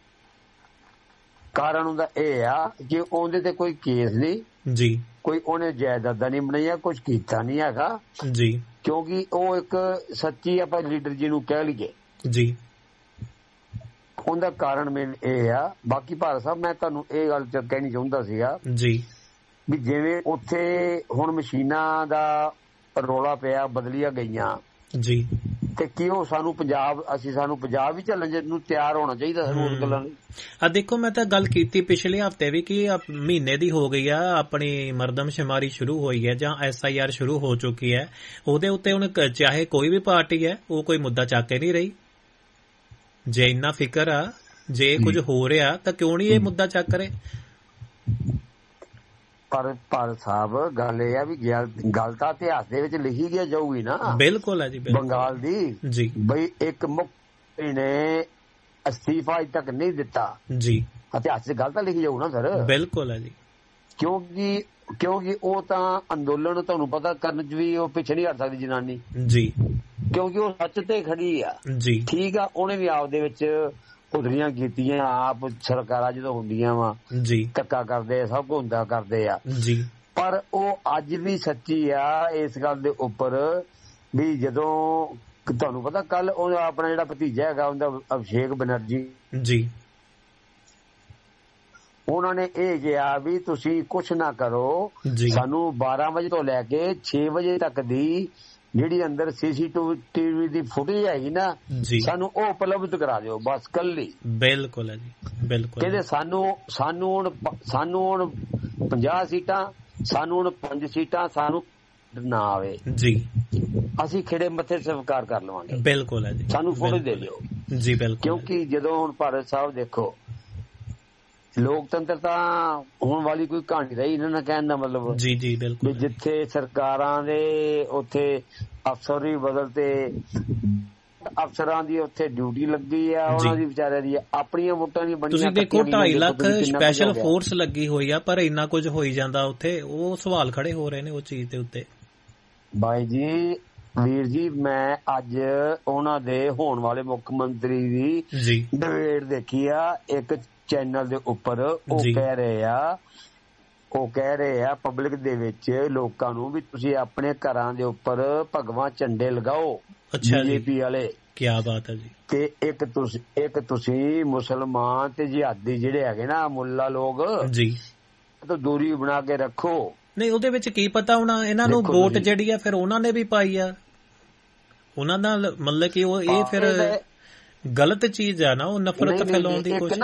ਕਾਰਨ ਉਹਦਾ ਇਹ ਆ ਕਿ ਉਹਦੇ ਤੇ ਕੋਈ ਕੇਸ ਨਹੀਂ ਜੀ, ਕੋਈ ਉਹਨੇ ਜਾਇਦਾਦਾਂ ਨਹੀਂ ਬਣਾਈਆਂ, ਕੁਝ ਕੀਤਾ ਨਹੀਂ ਹੈਗਾ ਜੀ, ਕਿਉਂਕਿ ਉਹ ਇੱਕ ਸੱਚੀ ਆਪਾਂ ਲੀਡਰ ਜਿਹਨੂੰ ਕਹਿ ਲਈਏ ਜੀ। ਉਹਦਾ ਕਾਰਨ ਮੇਨ ਇਹ ਆ। ਬਾਕੀ ਭਾਰਤ ਸਾਹਿਬ ਮੈਂ ਤੁਹਾਨੂੰ ਇਹ ਗੱਲ ਚ ਕਹਿਣੀ ਚਾਹੁੰਦਾ ਸੀਗਾ ਜੀ ਵੀ ਜਿਵੇਂ ਉੱਥੇ ਹੁਣ ਮਸ਼ੀਨਾਂ ਦਾ ਰੌਲਾ ਪਿਆ, ਬਦਲੀਆਂ ਗਈਆਂ ਜੀ, ਤੇ ਕੀ ਉਹ ਸਾਨੂੰ ਪੰਜਾਬ ਅਸੀਂ ਸਾਨੂੰ ਪੰਜਾਬ ਵੀ ਚੱਲਣ ਨੂੰ ਤਿਆਰ ਹੋਣਾ ਚਾਹੀਦਾ ਸਾਨੂੰ ਉਸ ਗੱਲਾਂ ਲਈ। ਆ ਦੇਖੋ, ਮੈਂ ਤਾਂ ਗੱਲ ਕੀਤੀ ਪਿਛਲੇ ਹਫ਼ਤੇ ਵੀ ਕਿ ਮਹੀਨੇ ਦੀ ਹੋ ਗਈ ਆ ਆਪਣੀ ਮਰਦਮਸ਼ੁਮਾਰੀ ਸ਼ੁਰੂ ਹੋਈ ਹੈ ਜਾਂ ਐਸ ਆਈ ਆਰ ਸ਼ੁਰੂ ਹੋ ਚੁੱਕੀ ਹੈ। ਉਹਦੇ ਉੱਤੇ ਹੁਣ ਚਾਹੇ ਕੋਈ ਵੀ ਪਾਰਟੀ ਹੈ ਉਹ ਕੋਈ ਮੁੱਦਾ ਚੱਕ ਕੇ ਨਹੀਂ ਰਹੀ। ਜੇ ਇੰਨਾ ਫਿਕਰ ਆ, ਜੇ ਕੁਝ ਹੋ ਰਿਹਾ ਤਾਂ ਕਿਉਂ ਨਹੀਂ ਇਹ ਮੁੱਦਾ ਚੱਕ ਰਹੇ? ਪਰ ਭਾਰਤ ਸਾਹਿਬ ਗੱਲ ਇਹ ਆ ਵੀ ਗੱਲ ਤਾਂ ਇਤਿਹਾਸ ਦੇ ਵਿੱਚ ਲਿਖੀ ਗਿਆ ਜਾਊਗੀ ਨਾ। ਬਿਲਕੁਲ ਹੈ ਜੀ, ਬੰਗਾਲ ਦੀ ਜੀ, ਬਈ ਇੱਕ ਮੁੱਖ ਨੇ ਅਸਤੀਫਾ ਅਜੇ ਤੱਕ ਨਹੀਂ ਦਿੱਤਾ ਜੀ। ਇਤਿਹਾਸ 'ਚ ਗੱਲ ਤਾਂ ਲਿਖੀ ਜਾਊ ਨਾ ਸਰ। ਬਿਲਕੁਲ ਹੈ ਜੀ। ਕਿਉਂਕਿ ਕਿਉਂਕਿ ਉਹ ਤਾਂ ਅੰਦੋਲਨ ਤੁਹਾਨੂੰ ਪਤਾ ਕਰਨ 'ਚ ਵੀ ਉਹ ਪਿੱਛੇ ਨਹੀਂ ਹਟ ਸਕਦੀ ਜਨਾਨੀ ਜੀ, ਕਿਉਂਕਿ ਉਹ ਸੱਚ ਤੇ ਖੜੀ ਆ ਜੀ। ਠੀਕ ਆ, ਉਹਨੇ ਵੀ ਆਪਦੇ ਵਿੱਚ ਉਧਰੀਆਂ ਕੀਤੀਆਂ, ਆਪ ਸਰਕਾਰਾਂ ਜਦੋਂ ਹੁੰਦੀਆਂ ਵਾ ਜੀ ਧੱਕਾ ਕਰਦੇ ਆ, ਸਭ ਕੁਝ ਹੁੰਦਾ ਕਰਦੇ ਆ ਜੀ। ਪਰ ਉਹ ਅੱਜ ਵੀ ਸੱਚੀ ਆ ਇਸ ਗੱਲ ਦੇ ਉੱਪਰ ਵੀ ਜਦੋਂ ਤੁਹਾਨੂੰ ਪਤਾ ਕੱਲ ਉਹ ਆਪਣਾ ਜਿਹੜਾ ਭਤੀਜਾ ਹੈਗਾ ਉਹਦਾ ਅਭਿਸ਼ੇਕ ਬੈਨਰਜੀ ਜੀ, ਉਹਨਾਂ ਨੇ ਇਹ ਕਿਹਾ ਵੀ ਤੁਸੀਂ ਕੁਛ ਨਾ ਕਰੋ, ਸਾਨੂੰ ਬਾਰਾਂ ਵਜੇ ਤੋਂ ਲੈ ਕੇ ਛੇ ਵਜੇ ਤੱਕ ਦੀ ਜਿਹੜੀ ਅੰਦਰ ਸੀਸੀਟੀਵੀ ਦੀ ਫੁਟੇਜ ਹੈਗੀ ਨਾ ਸਾਨੂੰ ਉਹ ਉਪਲਬਧ ਕਰਾ ਦਿਓ ਬਸ ਕੱਲੀ। ਬਿਲਕੁਲ ਹੈ ਜੀ, ਬਿਲਕੁਲ। ਕਹਿੰਦੇ ਸਾਨੂੰ ਸਾਨੂੰ ਹੁਣ ਸਾਨੂੰ ਹੁਣ ਪੰਜਾਹ ਸੀਟਾਂ, ਸਾਨੂੰ ਹੁਣ ਪੰਜ ਸੀਟਾਂ, ਸਾਨੂੰ ਨਾ ਆਵੇ ਜੀ, ਅਸੀਂ ਖਿੜੇ ਮੱਥੇ ਸਵੀਕਾਰ ਕਰ ਲਵਾਂਗੇ। ਬਿਲਕੁਲ ਹੈ ਜੀ, ਸਾਨੂੰ ਫੋਟੋ ਦੇ ਦਿਓ ਜੀ। ਬਿਲਕੁਲ। ਕਿਉਂਕਿ ਜਦੋਂ ਹੁਣ ਭਾਰਤ ਸਾਹਿਬ ਦੇਖੋ ਲੋਕਤੰਤਰ ਤਾਂ ਹੋਣ ਵਾਲੀ ਕੋਈ ਕਹਾਣੀ ਰਹੀ ਇਹਨਾਂ ਨੇ ਕਹਿਣ ਦਾ ਮਤਲਬ ਜੀ ਜੀ ਬਿਲਕੁਲ। ਜਿੱਥੇ ਸਰਕਾਰਾਂ ਦੇ ਉੱਥੇ ਅਫਸਰ ਵੀ ਬਦਲਤੇ, ਅਫਸਰਾਂ ਦੀ ਉੱਥੇ ਡਿਊਟੀ ਲੱਗੀ ਆ, ਉਹਨਾਂ ਦੀ ਵਿਚਾਰਿਆਂ ਦੀ ਆਪਣੀਆਂ ਵੋਟਾਂ ਦੀਆਂ ਬਣੀਆਂ। ਤੁਸੀਂ ਦੇਖੋ ਢਾਈ ਲੱਖ ਸਪੈਸ਼ਲ ਫੋਰਸ ਲੱਗੀ ਹੋਈ ਆ, ਪਰ ਇੰਨਾ ਕੁਝ ਹੋਈ ਜਾਂਦਾ ਉੱਥੇ, ਉਹ ਸਵਾਲ ਖੜੇ ਹੋ ਰਹੇ ਨੇ ਉਸ ਚੀਜ਼ ਦੇ ਉੱਤੇ। ਬਾਈ ਜੀ ਵੀਰ ਜੀ, ਮੈਂ ਅੱਜ ਉਹਨਾਂ ਦੇ ਹੋਣ ਵਾਲੇ ਮੁੱਖ ਮੰਤਰੀ ਦੀ ਡਿਬੇਟ ਦੇਖੀ ਆ ਇੱਕ ਚੈਨਲ ਦੇ ਉੱਪਰ। ਉਹ ਕਹਿ ਰਹੇ ਆ ਉਹ ਕਹਿ ਰਹੇ ਆ ਪਬਲਿਕ ਦੇ ਵਿੱਚ ਲੋਕਾਂ ਨੂੰ ਵੀ ਤੁਸੀਂ ਆਪਣੇ ਘਰਾਂ ਦੇ ਉੱਪਰ ਭਗਵਾਂ ਝੰਡੇ ਲਗਾਓ ਬੀਜੇਪੀ ਵਾਲੇ। ਕੀ ਬਾਤ ਹੈ ਜੀ। ਤੇ ਇੱਕ ਤੁਸੀਂ ਇੱਕ ਤੁਸੀਂ ਮੁਸਲਮਾਨ ਤੇ ਜਿਹਾਦੀ ਜਿਹੜੇ ਹੈਗੇ ਨਾ ਮੁੱਲਾ ਲੋਕ ਜੀ ਤੋਂ ਦੂਰੀ ਬਣਾ ਕੇ ਰੱਖੋ। ਨਹੀਂ ਉਹਦੇ ਵਿੱਚ ਕੀ ਪਤਾ ਹੋਣਾ ਇਹਨਾਂ ਨੂੰ ਵੋਟ ਜਿਹੜੀ ਆ ਫਿਰ ਉਹਨਾਂ ਨੇ ਵੀ ਪਾਈ ਆ, ਉਹਨਾਂ ਨਾਲ ਮਤਲਬ ਕਿ ਉਹ ਇਹ ਫਿਰ ਗਲਤ ਚੀਜ਼ ਆ ਨਾ, ਉਹ ਨਫ਼ਰਤ ਫੈਲਾਉਣ ਦੀ ਕੋਸ਼ਿਸ਼।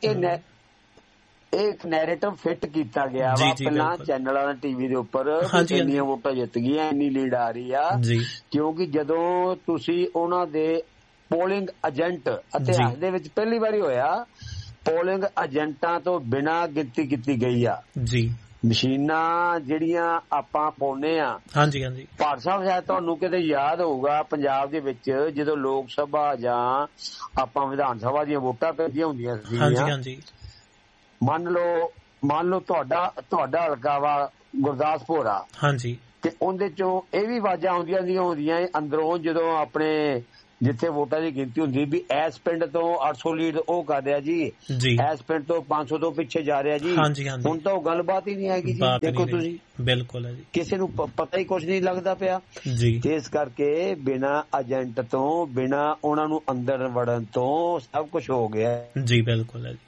ਇੱਕ ਨੈਰੇਟਿਵ ਫਿੱਟ ਕੀਤਾ ਗਿਆ ਵਾ ਪਹਿਲਾਂ ਚੈਨਲਾਂ ਦੇ ਟੀਵੀ ਦੇ ਉੱਪਰ, ਇੰਨੀਆਂ ਵੋਟਾਂ ਜਿੱਤ ਗਈਆਂ, ਇੰਨੀ ਲੀਡ ਆ ਰਹੀ ਆ। ਕਿਉਂਕਿ ਜਦੋਂ ਤੁਸੀਂ ਉਹਨਾਂ ਦੇ ਪੋਲਿੰਗ ਏਜੰਟ ਇਤਿਹਾਸ ਦੇ ਵਿੱਚ ਪਹਿਲੀ ਵਾਰੀ ਹੋਇਆ, ਪੋਲਿੰਗ ਏਜੰਟਾਂ ਤੋਂ ਬਿਨਾਂ ਗਿਣਤੀ ਕੀਤੀ ਗਈ ਆ ਜੀ। ਮਸ਼ੀਨਾਂ ਜਿਹੜੀਆਂ ਆਪਾਂ ਪਾਉਨੇ ਆ। ਹਾਂਜੀ ਹਾਂਜੀ ਭਾਟ ਸਾਹਿਬ, ਸ਼ਾਇਦ ਤੁਹਾਨੂੰ ਕਿਤੇ ਯਾਦ ਹੋਊਗਾ ਪੰਜਾਬ ਦੇ ਵਿੱਚ ਜਦੋਂ ਲੋਕ ਸਭਾ ਜਾਂ ਆਪਾਂ ਵਿਧਾਨ ਸਭਾ ਦੀਆਂ ਵੋਟਾਂ ਪੈਂਦੀਆਂ ਹੁੰਦੀਆਂ ਸੀ, ਹਾਂਜੀ ਹਾਂਜੀ ਮੰਨ ਲਓ ਮੰਨ ਲਓ ਤੁਹਾਡਾ ਤੁਹਾਡਾ ਹਲਕਾ ਵਾ ਗੁਰਦਾਸਪੁਰ ਆ, ਹਾਂਜੀ, ਤੇ ਉਹਦੇ ਚੋਂ ਇਹ ਵੀ ਆਵਾਜ਼ਾਂ ਆਉਂਦੀਆਂ ਦੀਆਂ ਹੁੰਦੀਆਂ ਅੰਦਰੋਂ ਜਦੋਂ ਆਪਣੇ ਜਿੱਥੇ ਵੋਟਾਂ ਦੀ ਗਿਣਤੀ ਹੁੰਦੀ ਵੀ ਇਸ ਪਿੰਡ ਤੋਂ ਅੱਠ ਸੌ ਲੀਡ ਉਹ ਕਰ ਰਿਹਾ ਜੀ, ਇਸ ਪਿੰਡ ਤੋਂ ਪੰਜ ਸੌ ਤੋਂ ਪਿੱਛੇ ਜਾ ਰਿਹਾ ਜੀ। ਹੁਣ ਤਾਂ ਉਹ ਗੱਲਬਾਤ ਹੀ ਨਹੀਂ ਹੈਗੀ ਜੀ। ਦੇਖੋ ਤੁਸੀਂ, ਬਿਲਕੁਲ ਹੈ ਜੀ, ਕਿਸੇ ਨੂੰ ਪਤਾ ਹੀ ਕੁਝ ਨਹੀਂ ਲੱਗਦਾ ਪਿਆ ਜੀ। ਇਸ ਕਰਕੇ ਬਿਨਾਂ ਏਜੰਟ ਤੋਂ, ਬਿਨਾਂ ਉਹਨਾਂ ਨੂੰ ਅੰਦਰ ਵੜਨ ਤੋਂ ਸਭ ਕੁਝ ਹੋ ਗਿਆ ਜੀ। ਬਿਲਕੁਲ ਹੈ ਜੀ।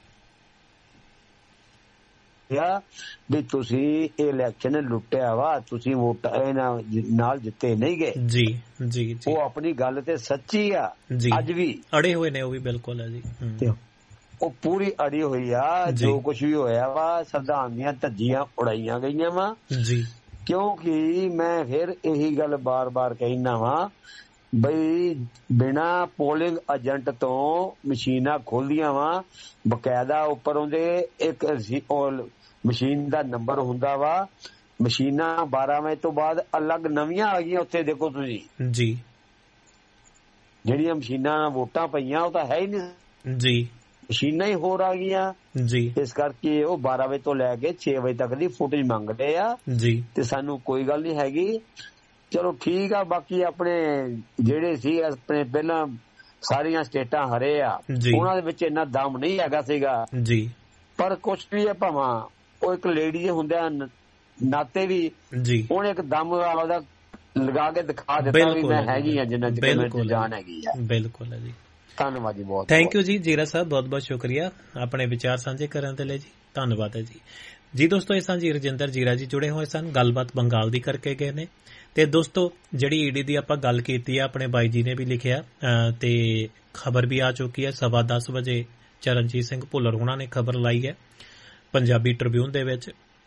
ਵੀ ਤੁਸੀਂ ਇਹ ਇਲੈਕਸ਼ਨ ਲੁੱਟਿਆ ਵਾ, ਤੁਸੀਂ ਵੋਟ ਨਾਲ ਜਿੱਤੇ ਨਹੀਂ ਗਏ ਜੀ ਜੀ। ਉਹ ਆਪਣੀ ਗੱਲ ਤੇ ਸੱਚੀ ਆ, ਅੱਜ ਵੀ ਅੜੇ ਹੋਏ ਨੇ ਉਹ ਵੀ। ਬਿਲਕੁਲ ਹੈ ਜੀ, ਉਹ ਪੂਰੀ ਅੜੀ ਹੋਈ ਆ। ਜੋ ਕੁਝ ਵੀ ਹੋਇਆ ਵਾ ਸੰਵਿਧਾਨ ਦੀਆਂ ਧੱਜੀਆਂ ਉਡਾਈਆਂ ਗਈਆਂ ਵਾ ਜੀ। ਕਿਉਂਕਿ ਮੈਂ ਫਿਰ ਇਹੀ ਗੱਲ ਬਾਰ-ਬਾਰ ਕਹਿਣਾ ਵਾ ਬਈ ਬਿਨਾਂ ਪੋਲਿੰਗ ਏਜੰਟ ਤੋਂ ਮਸ਼ੀਨਾਂ ਖੋਲਦੀਆਂ ਵਾ, ਬਕਾਇਦਾ ਉੱਪਰ ਉਹਦੇ ਇੱਕ ਮਸ਼ੀਨ ਦਾ ਨੰਬਰ ਹੁੰਦਾ ਵਾ। ਮਸ਼ੀਨਾਂ ਬਾਰਾਂ ਵਜੇ ਤੋਂ ਬਾਅਦ ਅਲੱਗ ਨਵੀਆਂ ਆ ਗਈਆਂ ਉੱਥੇ, ਦੇਖੋ ਤੁਸੀਂ ਜੀ। ਜਿਹੜੀਆਂ ਮਸ਼ੀਨਾਂ ਵੋਟਾਂ ਪਈਆਂ ਉਹ ਤਾਂ ਹੈ ਹੀ ਨਹੀਂ ਜੀ, ਮਸ਼ੀਨਾਂ ਹੀ ਹੋਰ ਆ ਗਈਆਂ ਜੀ। ਇਸ ਕਰਕੇ ਉਹ ਬਾਰਾਂ ਵਜੇ ਤੋਂ ਲੈ ਕੇ ਛੇ ਵਜੇ ਤੱਕ ਦੀ ਫੁਟੇਜ ਮੰਗਦੇ ਆ ਜੀ। ਤੇ ਸਾਨੂੰ ਕੋਈ ਗੱਲ ਨਹੀਂ ਹੈਗੀ, ਚਲੋ ਠੀਕ ਆ। ਬਾਕੀ ਆਪਣੇ ਜਿਹੜੇ ਸੀ ਆਪਣੇ ਪਹਿਲਾਂ ਸਾਰੀਆਂ ਸਟੇਟਾਂ ਹਰੇ ਆ, ਉਹਨਾਂ ਦੇ ਵਿੱਚ ਇੰਨਾ ਦਮ ਨਹੀਂ ਹੈਗਾ ਸੀਗਾ ਜੀ। ਪਰ ਕੁਛ ਵੀ ਹੈ, ਭਾਵਾਂ ਉਹ ਇੱਕ ਲੇਡੀ ਹੁੰਦੇ ਨਾਤੇ ਵੀ ਜੀ, ਉਹਨੇ ਇੱਕ ਦਮ ਉਹਦਾ ਲਗਾ ਕੇ ਦਿਖਾ ਦਿੱਤਾ ਵੀ ਮੈਂ ਹੈਗੀ ਆ, ਜਿੰਨਾ ਚਿਰ ਜਾਨ ਹੈਗੀ ਆ। ਬਿਲਕੁਲ ਹੈ ਜੀ। ਧੰਨਵਾਦ ਜੀ, ਬਹੁਤ ਥੈਂਕ ਯੂ ਜੀ। ਜੀਰਾ ਸਾਹਿਬ ਬਹੁਤ ਬਹੁਤ ਸ਼ੁਕਰੀਆ ਆਪਣੇ ਵਿਚਾਰ ਸਾਂਝੇ ਕਰਨ ਦੇ ਲਈ ਜੀ, ਧੰਨਵਾਦ ਹੈ ਜੀ। ਜੀ ਦੋਸਤੋ, ਇਹ ਸਾਂਝੀ ਰਜਿੰਦਰ ਜੀਰਾ ਜੀ ਜੁੜੇ ਹੋਏ ਸਨ, ਗੱਲਬਾਤ ਬੰਗਾਲ ਦੀ ਕਰਕੇ ਗਏ ਨੇ। ਤੇ ਦੋਸਤੋ, ਜਿਹੜੀ ਈਡੀ ਦੀ ਆਪਾਂ ਗੱਲ ਕੀਤੀ ਆ, ਆਪਣੇ ਬਾਈ ਜੀ ਨੇ ਵੀ ਲਿਖਿਆ ਤੇ ਖਬਰ ਵੀ ਆ ਚੁੱਕੀ ਹੈ। ਸਵਾ ਦਸ ਵਜੇ ਚਰਨਜੀਤ ਸਿੰਘ ਭੁੱਲਰ ਹੋਣਾ ਨੇ ਖਬਰ ਲਾਈ ਹੈ ਪੰਜਾਬੀ ਟ੍ਰਿਬਿਊਨ ਦੇ ਵਿੱਚ।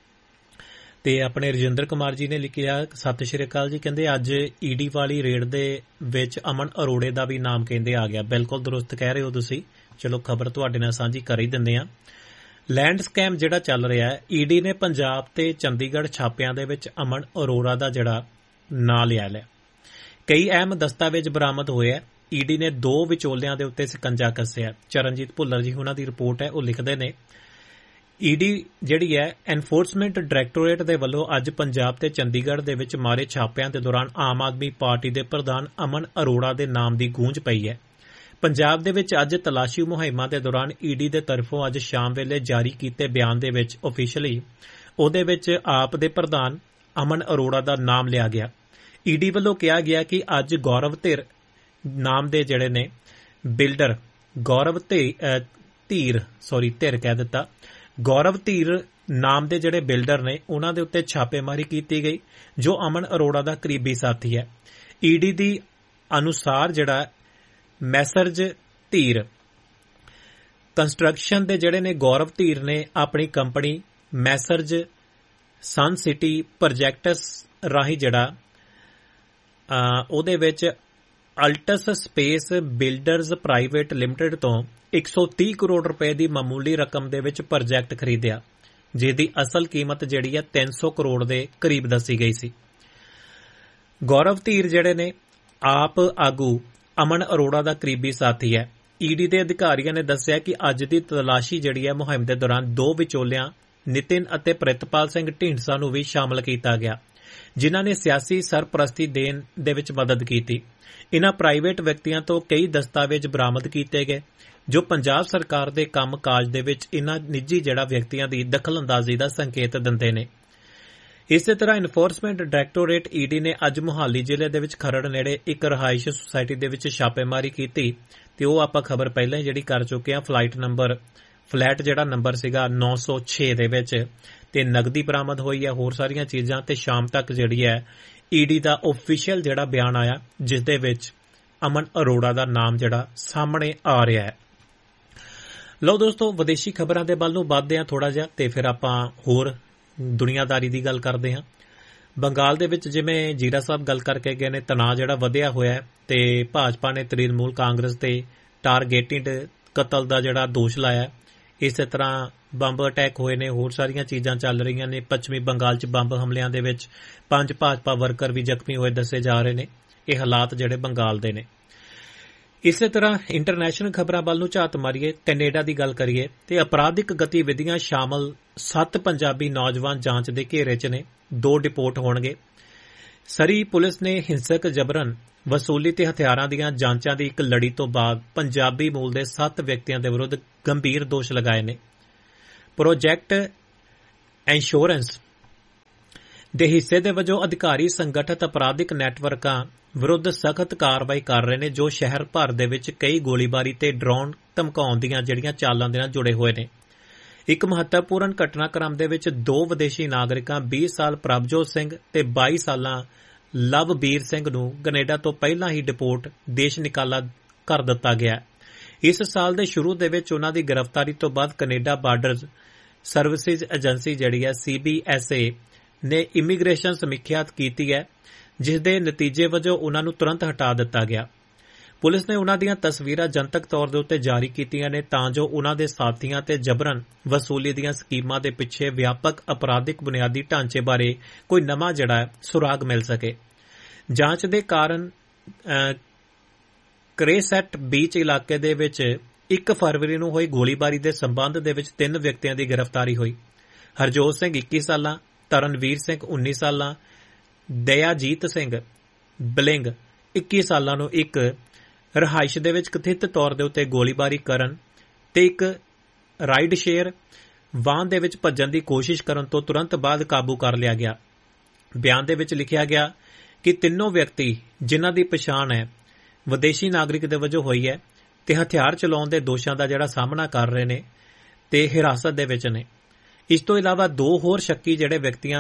ਤੇ ਆਪਣੇ ਰਜਿੰਦਰ ਕੁਮਾਰ ਜੀ ਨੇ ਲਿਖਿਆ, ਸਤਿ ਸ਼੍ਰੀ ਅਕਾਲ ਜੀ, ਕਹਿੰਦੇ ਅੱਜ ਈਡੀ ਵਾਲੀ ਰੇਡ ਦੇ ਵਿੱਚ ਅਮਨ ਅਰੋੜੇ ਦਾ ਵੀ ਨਾਮ ਕਹਿੰਦੇ ਆ ਗਿਆ। ਬਿਲਕੁਲ ਦਰੁਸਤ ਕਹਿ ਰਹੇ ਹੋ ਤੁਸੀਂ, ਚਲੋ ਖਬਰ ਤੁਹਾਡੇ ਨਾਲ ਸਾਂਝੀ ਕਰ ਹੀ ਦਿੰਦੇ ਆ। ਲੈਂਡ ਸਕੈਮ ਜਿਹੜਾ ਚੱਲ ਰਿਹਾ ਹੈ, ਈਡੀ ਨੇ ਪੰਜਾਬ ਤੇ ਚੰਡੀਗੜ੍ਹ ਛਾਪਿਆਂ ਦੇ ਵਿੱਚ ਅਮਨ ਅਰੋੜਾ ਦਾ ਜਿਹੜਾ ਨਾਂ ਲਿਆ ਲਿਆ। ਕਈ ਅਹਿਮ ਦਸਤਾਵੇਜ਼ ਬਰਾਮਦ ਹੋਏ ਆ। ਈਡੀ ਨੇ ਦੋ ਵਿਚੋਲਿਆਂ ਦੇ ਉੱਤੇ ਸਕੰਜਾ ਕੱਸਿਆ। ਚਰਨਜੀਤ ਭੁੱਲਰ ਜੀ ਉਹਨਾਂ ਦੀ ਰਿਪੋਰਟ ਹੈ, ਉਹ ਲਿਖਦੇ ਨੇ, ਈਡੀ ਜਿਹੜੀ ਹੈ ਐਨਫੋਰਸਮੈਂਟ ਡਾਇਰੈਕਟੋਰੇਟ ਦੇ ਵੱਲੋਂ ਅੱਜ ਪੰਜਾਬ ਤੇ ਚੰਡੀਗੜ੍ਹ ਦੇ ਵਿੱਚ ਮਾਰੇ ਛਾਪਿਆਂ ਦੇ ਦੌਰਾਨ ਆਮ ਆਦਮੀ ਪਾਰਟੀ ਦੇ ਪ੍ਰਧਾਨ ਅਮਨ ਅਰੋੜਾ ਦੇ ਨਾਮ ਦੀ ਗੂੰਜ ਪਈ ਹੈ। ਪੰਜਾਬ ਦੇ ਵਿੱਚ ਅੱਜ ਤਲਾਸ਼ੀ ਮੁਹਿੰਮਾਂ ਦੇ ਦੌਰਾਨ ਈਡੀ ਦੇ ਤਰਫੋਂ ਅੱਜ ਸ਼ਾਮ ਵੇਲੇ ਜਾਰੀ ਕੀਤੇ ਬਿਆਨ ਦੇ ਵਿੱਚ ਆਫੀਸ਼ੀਅਲੀ ਉਹਦੇ ਵਿੱਚ ਆਪ ਦੇ ਪ੍ਰਧਾਨ ਅਮਨ ਅਰੋੜਾ ਦਾ ਨਾਮ ਲਿਆ ਗਿਆ। ਈਡੀ ਵੱਲੋਂ ਕਿਹਾ ਗਿਆ ਕਿ ਅੱਜ ਗੌਰਵ ਧਿਰ ਨਾਮ ਦੇ ਜਿਹੜੇ ਨੇ ਬਿਲਡਰ ਗੌਰਵ ਧੀਰ ਸੌਰੀ ਧਿਰ ਕਹਿ ਦਿੱਤਾ ਗੌਰਵ ਧੀਰ ਨਾਮ ਦੇ ਜਿਹੜੇ ਬਿਲਡਰ ਨੇ ਉਹਨਾਂ ਦੇ ਉੱਤੇ ਛਾਪੇਮਾਰੀ ਕੀਤੀ ਗਈ, ਜੋ ਅਮਨ ਅਰੋੜਾ ਦਾ ਕਰੀਬੀ ਸਾਥੀ ਹੈ। ਈਡੀ ਦੀ ਅਨੁਸਾਰ ਜਿਹੜਾ ਮੈਸਰਜ ਧੀਰ ਕੰਸਟਰਕਸ਼ਨ ਦੇ ਜਿਹੜੇ ਨੇ ਗੌਰਵ ਧੀਰ ਨੇ ਆਪਣੀ ਕੰਪਨੀ ਮੈਸਰਜ ਸਨ ਸਿਟੀ ਪ੍ਰੋਜੈਕਟਸ ਰਾਹੀਂ ਜਿਹੜਾ ਉਹਦੇ ਵਿੱਚ ਅਲਟਸ ਸਪੇਸ ਬਿਲਡਰਜ਼ ਪ੍ਰਾਈਵੇਟ ਲਿਮਟਿਡ ਤੋਂ ਇੱਕ ਸੌ ਤੀਹ ਕਰੋੜ ਰੁਪਏ ਦੀ ਮਾਮੂਲੀ ਰਕਮ ਦੇ ਵਿੱਚ ਪ੍ਰੋਜੈਕਟ ਖਰੀਦਿਆ, ਜਿਹਦੀ ਅਸਲ ਕੀਮਤ ਜਿਹੜੀ ਹੈ ਤਿੰਨ ਸੌ ਕਰੋੜ ਦੇ ਕਰੀਬ ਦੱਸੀ ਗਈ ਸੀ। ਗੌਰਵ ਧੀਰ ਜਿਹੜੇ ਨੇ ਆਪ ਆਗੂ ਅਮਨ ਅਰੋੜਾ ਦਾ ਕਰੀਬੀ ਸਾਥੀ ਹੈ। ਈਡੀ ਦੇ ਅਧਿਕਾਰੀਆਂ ਨੇ ਦੱਸਿਆ ਕਿ ਅੱਜ ਦੀ ਤਲਾਸ਼ੀ ਜਿਹੜੀ ਹੈ ਮੁਹਿੰਮ ਦੇ ਦੌਰਾਨ ਦੋ ਵਿਚੋਲਿਆਂ ਨਿਤਿਨ ਅਤੇ ਪ੍ਰਿਤਪਾਲ ਸਿੰਘ ਢੀਂਡਸਾ ਨੂੰ ਵੀ ਸ਼ਾਮਲ ਕੀਤਾ ਗਿਆ, ਜਿਨ੍ਹਾਂ ਨੇ ਸਿਆਸੀ ਸਰਪ੍ਰਸਤੀ ਦੇਣ ਦੇ ਵਿੱਚ ਮਦਦ ਕੀਤੀ। ਇਨ੍ਹਾਂ ਪ੍ਰਾਈਵੇਟ ਵਿਅਕਤੀਆਂ ਤੋਂ ਕਈ ਦਸਤਾਵੇਜ਼ ਬਰਾਮਦ ਕੀਤੇ ਗਏ, ਜੋ ਪੰਜਾਬ ਸਰਕਾਰ ਦੇ ਕੰਮ-ਕਾਜ ਦੇ ਵਿੱਚ ਇਨ੍ਹਾਂ ਨਿੱਜੀ ਜਿਹੜਾ ਵਿਅਕਤੀਆਂ ਦੀ ਦਖਲਅੰਦਾਜ਼ੀ ਦਾ ਸੰਕੇਤ ਦਿੰਦੇ ਨੇ। ਇਸੇ ਤਰ੍ਹਾਂ ਇਨਫੋਰਸਮੈਂਟ ਡਾਇਰੈਕਟੋਰੇਟ ਈਡੀ ਨੇ ਅੱਜ ਮੁਹਾਲੀ ਜ਼ਿਲ੍ਹੇ ਦੇ ਵਿੱਚ ਖਰੜ ਨੇੜੇ ਇੱਕ ਰਹਾਇਸ਼ ਸੁਸਾਇਟੀ ਦੇ ਵਿੱਚ ਛਾਪੇਮਾਰੀ ਕੀਤੀ, ਤੇ ਉਹ ਆਪਾਂ ਖਬਰ ਪਹਿਲਾਂ ਹੀ ਜਿਹੜੀ ਕਰ ਚੁੱਕੇ ਹਾਂ। ਫਲਾਈਟ ਨੰਬਰ ਫਲੈਟ ਜਿਹੜਾ ਨੰਬਰ ਸੀਗਾ ਨੌ ਸੌ ਛੇ ਦੇ ਵਿੱਚ, ਤੇ ਨਗਦੀ ਬਰਾਮਦ ਹੋਈ ਹੈ, ਹੋਰ ਸਾਰੀਆਂ ਚੀਜ਼ਾਂ। ਤੇ ਸ਼ਾਮ ਤੱਕ ਜਿਹੜੀ ਹੈ ਈਡੀ ਦਾ ਆਫੀਸ਼ੀਅਲ ਜਿਹੜਾ ਬਿਆਨ ਆਇਆ, ਜਿਸ ਦੇ ਵਿੱਚ ਅਮਨ ਅਰੋੜਾ ਦਾ ਨਾਮ ਜਿਹੜਾ ਸਾਹਮਣੇ ਆ ਰਿਹਾ ਹੈ। ਲਓ ਦੋਸਤੋ, ਵਿਦੇਸ਼ੀ ਖਬਰਾਂ ਦੇ ਵੱਲ ਨੂੰ ਵੱਧਦੇ ਹਾਂ ਥੋੜਾ ਜਿਹਾ, ਤੇ ਫਿਰ ਆਪਾਂ ਹੋਰ ਦੁਨੀਆਦਾਰੀ ਦੀ ਗੱਲ ਕਰਦੇ ਹਾਂ। ਬੰਗਾਲ ਦੇ ਵਿੱਚ ਜਿਵੇਂ ਜੀਰਾ ਸਾਹਿਬ ਗੱਲ ਕਰਕੇ ਗਏ ਨੇ, ਤਣਾਅ ਜਿਹੜਾ ਵਧਿਆ ਹੋਇਆ ਹੈ, ਤੇ ਭਾਜਪਾ ਨੇ ਤ੍ਰਿਣਮੂਲ ਕਾਂਗਰਸ ਤੇ ਟਾਰਗੇਟਿਡ ਕਤਲ ਦਾ ਜਿਹੜਾ ਦੋਸ਼ ਲਾਇਆ। ਇਸੇ ਤਰ੍ਹਾਂ ਬੰਬ ਅਟੈਕ ਹੋਏ ਨੇ, ਹੋਰ ਸਾਰੀਆਂ ਚੀਜ਼ਾਂ ਚੱਲ ਰਹੀਆਂ ਨੇ। ਪੱਛਮੀ ਬੰਗਾਲ 'ਚ ਬੰਬ ਹਮਲਿਆਂ ਦੇ ਵਿੱਚ ਪੰਜ ਭਾਜਪਾ ਵਰਕਰ ਵੀ ਜ਼ਖਮੀ ਹੋਏ ਦੱਸੇ ਜਾ ਰਹੇ ਨੇ। ਇਹ ਹਾਲਾਤ ਜਿਹੜੇ ਬੰਗਾਲ ਦੇ ਨੇ। ਇਸੇ ਤਰ੍ਹਾਂ ਇੰਟਰਨੈਸ਼ਨਲ ਖਬਰਾਂ ਵੱਲ ਨੂੰ ਝਾਤ ਮਾਰੀਏ, ਕੈਨੇਡਾ ਦੀ ਗੱਲ ਕਰੀਏ ਤੇ ਅਪਰਾਧਿਕ ਗਤੀਵਿਧੀਆਂ ਸ਼ਾਮਲ ਸੱਤ ਪੰਜਾਬੀ ਨੌਜਵਾਨ ਜਾਂਚ ਦੇ ਘੇਰੇ 'ਚ ਨੇ। ਦੋ ਡਿਪੋਰਟ ਹੋਣਗੇ। ਸਰੀ ਪੁਲਿਸ ਨੇ ਹਿੰਸਕ ਜਬਰਨ ਵਸੂਲੀ ਤੇ ਹਥਿਆਰਾਂ ਦੀਆਂ ਜਾਂਚਾਂ ਦੀ ਇੱਕ ਲੜੀ ਤੋਂ ਬਾਅਦ ਪੰਜਾਬੀ ਮੂਲ ਦੇ ਸੱਤ ਵਿਅਕਤੀਆਂ ਦੇ ਵਿਰੁੱਧ ਗੰਭੀਰ ਦੋਸ਼ ਲਗਾਏ ਨੇ। ਪ੍ਰੋਜੈਕਟ ਇੰਸ਼ੋਰੈਂਸ ਦੇ ਹਿੱਸੇ ਦੇ ਵਜੋਂ ਅਧਿਕਾਰੀ ਸੰਗਠਿਤ ਅਪਰਾਧਿਕ ਨੈਟਵਰਕਾਂ ਵਿਰੁੱਧ ਸਖਤ ਕਾਰਵਾਈ ਕਰ ਰਹੇ ਨੇ, ਜੋ ਸ਼ਹਿਰ ਭਰ ਦੇ ਵਿੱਚ ਕਈ ਗੋਲੀਬਾਰੀ ਤੇ ਡਰੋਨ ਧਮਕਾਉਣ ਦੀਆਂ ਜਿਹੜੀਆਂ ਚਾਲਾਂ ਦੇ ਨਾਲ ਜੁੜੇ ਹੋਏ ਨੇ। ਇੱਕ ਮਹੱਤਵਪੂਰਨ ਘਟਨਾਕ੍ਰਮ ਦੇ ਵਿੱਚ ਦੋ ਵਿਦੇਸ਼ੀ ਨਾਗਰਿਕਾਂ ਵੀਹ ਸਾਲ ਪ੍ਰਭਜੋਤ ਸਿੰਘ ਤੇ ਬਾਈ ਸਾਲਾਂ ਲਵਬੀਰ ਸਿੰਘ ਨੂੰ ਕੈਨੇਡਾ ਤੋਂ ਪਹਿਲਾਂ ਹੀ ਡਿਪੋਰਟ ਦੇਸ਼ ਨਿਕਾਲਾ ਕਰ ਦਿੱਤਾ ਗਿਆ। ਇਸ ਸਾਲ ਦੇ ਸ਼ੁਰੂ ਦੇ ਵਿੱਚ ਉਨ੍ਹਾਂ ਦੀ ਗ੍ਰਿਫਤਾਰੀ ਤੋਂ ਬਾਅਦ ਕੈਨੇਡਾ ਬਾਰਡਰ ਸਰਵਿਸਿਜ਼ ਏਜੰਸੀ ਜਿਹੜੀ ਹੈ ਸੀ ਬੀ ਐਸ ਏ ਨੇ ਇਮੀਗ੍ਰੇਸ਼ਨ ਸਮੀਖਿਆ ਕੀਤੀ ਹੈ, ਜਿਸ ਦੇ ਨਤੀਜੇ ਵਜੋਂ ਉਨ੍ਹਾਂ ਨੂੰ ਤੁਰੰਤ ਹਟਾ ਦਿੱਤਾ ਗਿਆ। ਪੁਲਿਸ ਨੇ ਉਨ੍ਹਾਂ ਦੀਆਂ ਤਸਵੀਰਾਂ ਜਨਤਕ ਤੌਰ ਦੇ ਉੱਤੇ ਜਾਰੀ ਕੀਤੀਆਂ ਨੇ ਤਾਂ ਜੋ ਉਨ੍ਹਾਂ ਦੇ ਸਾਥੀਆਂ ਤੇ ਜਬਰਨ ਵਸੂਲੀ ਦੀਆਂ ਸਕੀਮਾਂ ਦੇ ਪਿੱਛੇ ਵਿਆਪਕ ਅਪਰਾਧਿਕ ਬੁਨਿਆਦੀ ਢਾਂਚੇ ਬਾਰੇ ਕੋਈ ਨਵਾਂ ਜਿਹੜਾ ਸੁਰਾਗ ਮਿਲ ਸਕੇ। ਜਾਂਚ ਦੇ ਕਾਰਨ ਕ੍ਰੇਸੈਟ ਬੀਚ ਇਲਾਕੇ ਦੇ ਵਿੱਚ ਇੱਕ ਫਰਵਰੀ ਨੂੰ ਹੋਈ ਗੋਲੀਬਾਰੀ ਦੇ ਸੰਬੰਧ ਦੇ ਵਿੱਚ ਤਿੰਨ ਵਿਅਕਤੀਆਂ ਦੀ ਗ੍ਰਿਫਤਾਰੀ ਹੋਈ। ਹਰਜੋਤ ਸਿੰਘ ਇੱਕੀ ਸਾਲਾਂ, ਤਰਨਵੀਰ ਸਿੰਘ ਉੱਨੀ ਸਾਲਾਂ, ਦਇਆਜੀਤ ਸਿੰਘ ਬਲਿੰਗ ਇੱਕੀ ਸਾਲਾਂ ਨੂੰ ਇੱਕ ਰਹਾਇਸ਼ ਦੇ ਵਿੱਚ ਕਥਿਤ ਤੌਰ ਦੇ ਉੱਤੇ ਗੋਲੀਬਾਰੀ ਕਰਨ ਤੇ ਇੱਕ ਰਾਈਡ ਸ਼ੇਅਰ ਵਾਹਨ ਦੇ ਵਿੱਚ ਭੱਜਣ ਦੀ ਕੋਸ਼ਿਸ਼ ਕਰਨ ਤੋਂ ਤੁਰੰਤ ਬਾਅਦ ਕਾਬੂ ਕਰ ਲਿਆ ਗਿਆ। ਬਿਆਨ ਦੇ ਵਿੱਚ ਲਿਖਿਆ ਗਿਆ ਕਿ ਤਿੰਨੋਂ ਵਿਅਕਤੀ ਜਿਨ੍ਹਾਂ ਦੀ ਪਛਾਣ ਹੈ ਵਿਦੇਸ਼ੀ ਨਾਗਰਿਕ ਦੇ ਵਜੋਂ ਹੋਈ ਹੈ ਤੇ ਹਥਿਆਰ ਚਲਾਉਣ ਦੇ ਦੋਸ਼ਾਂ ਦਾ ਜਿਹੜਾ ਸਾਹਮਣਾ ਕਰ ਰਹੇ ਨੇ ਤੇ ਹਿਰਾਸਤ ਦੇ ਵਿੱਚ ਨੇ। ਇਸ ਤੋਂ ਇਲਾਵਾ ਦੋ ਹੋਰ ਸ਼ੱਕੀ ਜਿਹੜੇ ਵਿਅਕਤੀਆਂ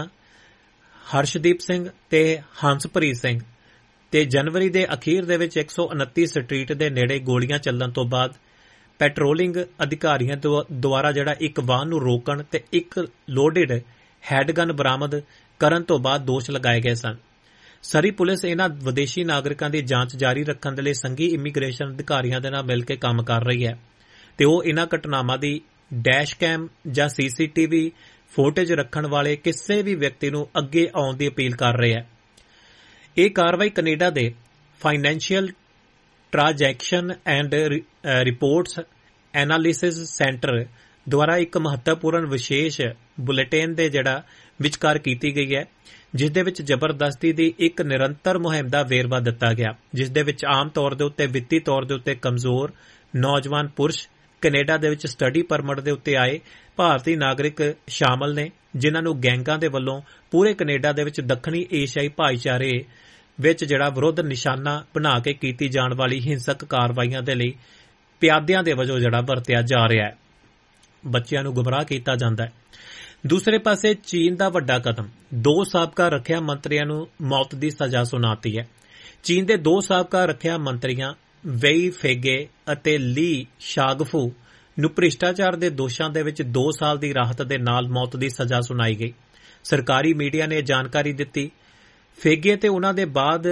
ਹਰਸ਼ਦੀਪ ਸਿੰਘ ਤੇ ਹੰਸਪ੍ਰੀਤ ਸਿੰਘ ਤੇ ਜਨਵਰੀ ਦੇ ਅਖੀਰ ਦੇ ਵਿੱਚ ਇੱਕ ਸੌ ਉਨੱਤੀ ਸਟਰੀਟ ਦੇ ਨੇੜੇ ਗੋਲੀਆਂ ਚੱਲਣ ਤੋਂ ਬਾਅਦ ਪੈਟਰੋਲਿੰਗ ਅਧਿਕਾਰੀਆਂ ਦੁਆਰਾ ਜਿਹੜਾ ਇੱਕ ਵਾਹਨ ਨੂੰ ਰੋਕਣ ਤੇ ਇੱਕ ਲੋਡਡ ਹੈਡਗਨ ਬਰਾਮਦ ਕਰਨ ਤੋਂ ਬਾਅਦ ਦੋਸ਼ ਲਗਾਏ ਗਏ ਸਨ। ਸਰੀ ਪੁਲਿਸ ਇਹਨਾਂ ਵਿਦੇਸ਼ੀ ਨਾਗਰਿਕਾਂ ਦੀ ਜਾਂਚ ਜਾਰੀ ਰੱਖਣ ਦੇ ਲਈ ਸੰਘੀ ਇਮੀਗ੍ਰੇਸ਼ਨ ਅਧਿਕਾਰੀਆਂ ਦੇ ਨਾਲ ਮਿਲ ਕੇ ਕੰਮ ਕਰ ਰਹੀ ਹੈ ਤੇ ਉਹ ਇਹਨਾਂ ਘਟਨਾਵਾਂ ਦੀ ਡੈਸ਼ ਕੈਮ ਜਾਂ ਸੀ ਸੀ ਟੀ ਵੀ ਫੁਟੇਜ ਰੱਖਣ ਵਾਲੇ ਕਿਸੇ ਵੀ ਵਿਅਕਤੀ ਨੂੰ ਅੱਗੇ ਆਉਣ ਦੀ ਅਪੀਲ ਕਰ ਰਹੇ ਹੈ। ਇਹ ਕਾਰਵਾਈ ਕੈਨੇਡਾ ਦੇ financial transaction and reports analysis centre ਦੁਆਰਾ ਇੱਕ ਮਹੱਤਵਪੂਰਨ ਵਿਸ਼ੇਸ਼ ਬੁਲੇਟਿਨ ਦੇ ਜਿਹੜਾ ਵਿਚਕਾਰ ਕੀਤੀ ਗਈ ਹੈ, ਜਿਸ ਦੇ ਵਿੱਚ ਜ਼ਬਰਦਸਤੀ ਦੀ ਇੱਕ ਨਿਰੰਤਰ ਮੁਹਿੰਮ ਦਾ ਵੇਰਵਾ ਦਿੱਤਾ ਗਿਆ, ਜਿਸ ਦੇ ਵਿੱਚ ਆਮ ਤੌਰ ਦੇ ਉੱਤੇ ਵਿੱਤੀ ਤੌਰ ਦੇ ਉੱਤੇ ਕਮਜ਼ੋਰ ਨੌਜਵਾਨ ਪੁਰਸ਼ ਕੈਨੇਡਾ ਦੇ ਵਿੱਚ ਸਟੱਡੀ ਪਰਮਿਟ ਦੇ ਉੱਤੇ ਆਏ ਭਾਰਤੀ ਨਾਗਰਿਕ ਸ਼ਾਮਲ ਨੇ, ਜਿਨ੍ਹਾਂ ਨੂੰ ਗੈਂਗਾਂ ਦੇ ਵੱਲੋਂ ਪੂਰੇ ਕੈਨੇਡਾ ਦੇ ਵਿੱਚ ਦੱਖਣੀ ਏਸ਼ੀਆਈ ਭਾਈਚਾਰੇ ਵਿੱਚ ਜਿਹੜਾ ਵਿਰੋਧ ਨਿਸ਼ਾਨਾ ਬਣਾ ਕੇ ਕੀਤੀ ਜਾਣ ਵਾਲੀ ਹਿੰਸਕ ਕਾਰਵਾਈਆਂ ਦੇ ਲਈ ਪਿਆਦਿਆਂ ਦੇ ਵਜੋਂ ਜਿਹੜਾ ਵਰਤਿਆ ਜਾ ਰਿਹਾ ਹੈ। ਬੱਚਿਆਂ ਨੂੰ ਗੁੰਮਰਾਹ ਕੀਤਾ ਜਾਂਦਾ ਹੈ। ਦੂਸਰੇ ਪਾਸੇ ਚੀਨ ਦਾ ਵੱਡਾ ਕਦਮ, ਦੋ ਸਾਬਕਾ ਰੱਖਿਆ ਮੰਤਰੀਆਂ ਨੂੰ ਮੌਤ ਦੀ ਸਜ਼ਾ ਸੁਣਾਤੀ ਹੈ। ਚੀਨ ਦੇ ਦੋ ਸਾਬਕਾ ਰੱਖਿਆ ਮੰਤਰੀਆਂ ਵੇਈ ਫੇਗੇ ਅਤੇ ਲੀ ਸ਼ਾਗਫੂ ਨੂੰ ਭ੍ਰਿਸ਼ਟਾਚਾਰ ਦੇ ਦੋਸ਼ਾਂ ਦੇ ਵਿੱਚ ਦੋ ਸਾਲ ਦੀ ਰਾਹਤ ਦੇ ਨਾਲ ਮੌਤ ਦੀ ਸਜ਼ਾ ਸੁਣਾਈ ਗਈ। ਸਰਕਾਰੀ ਮੀਡੀਆ ਨੇ ਜਾਣਕਾਰੀ ਦਿੱਤੀ। ਫੇਗੇ ਤੇ ਉਨ੍ਹਾਂ ਦੇ ਬਾਅਦ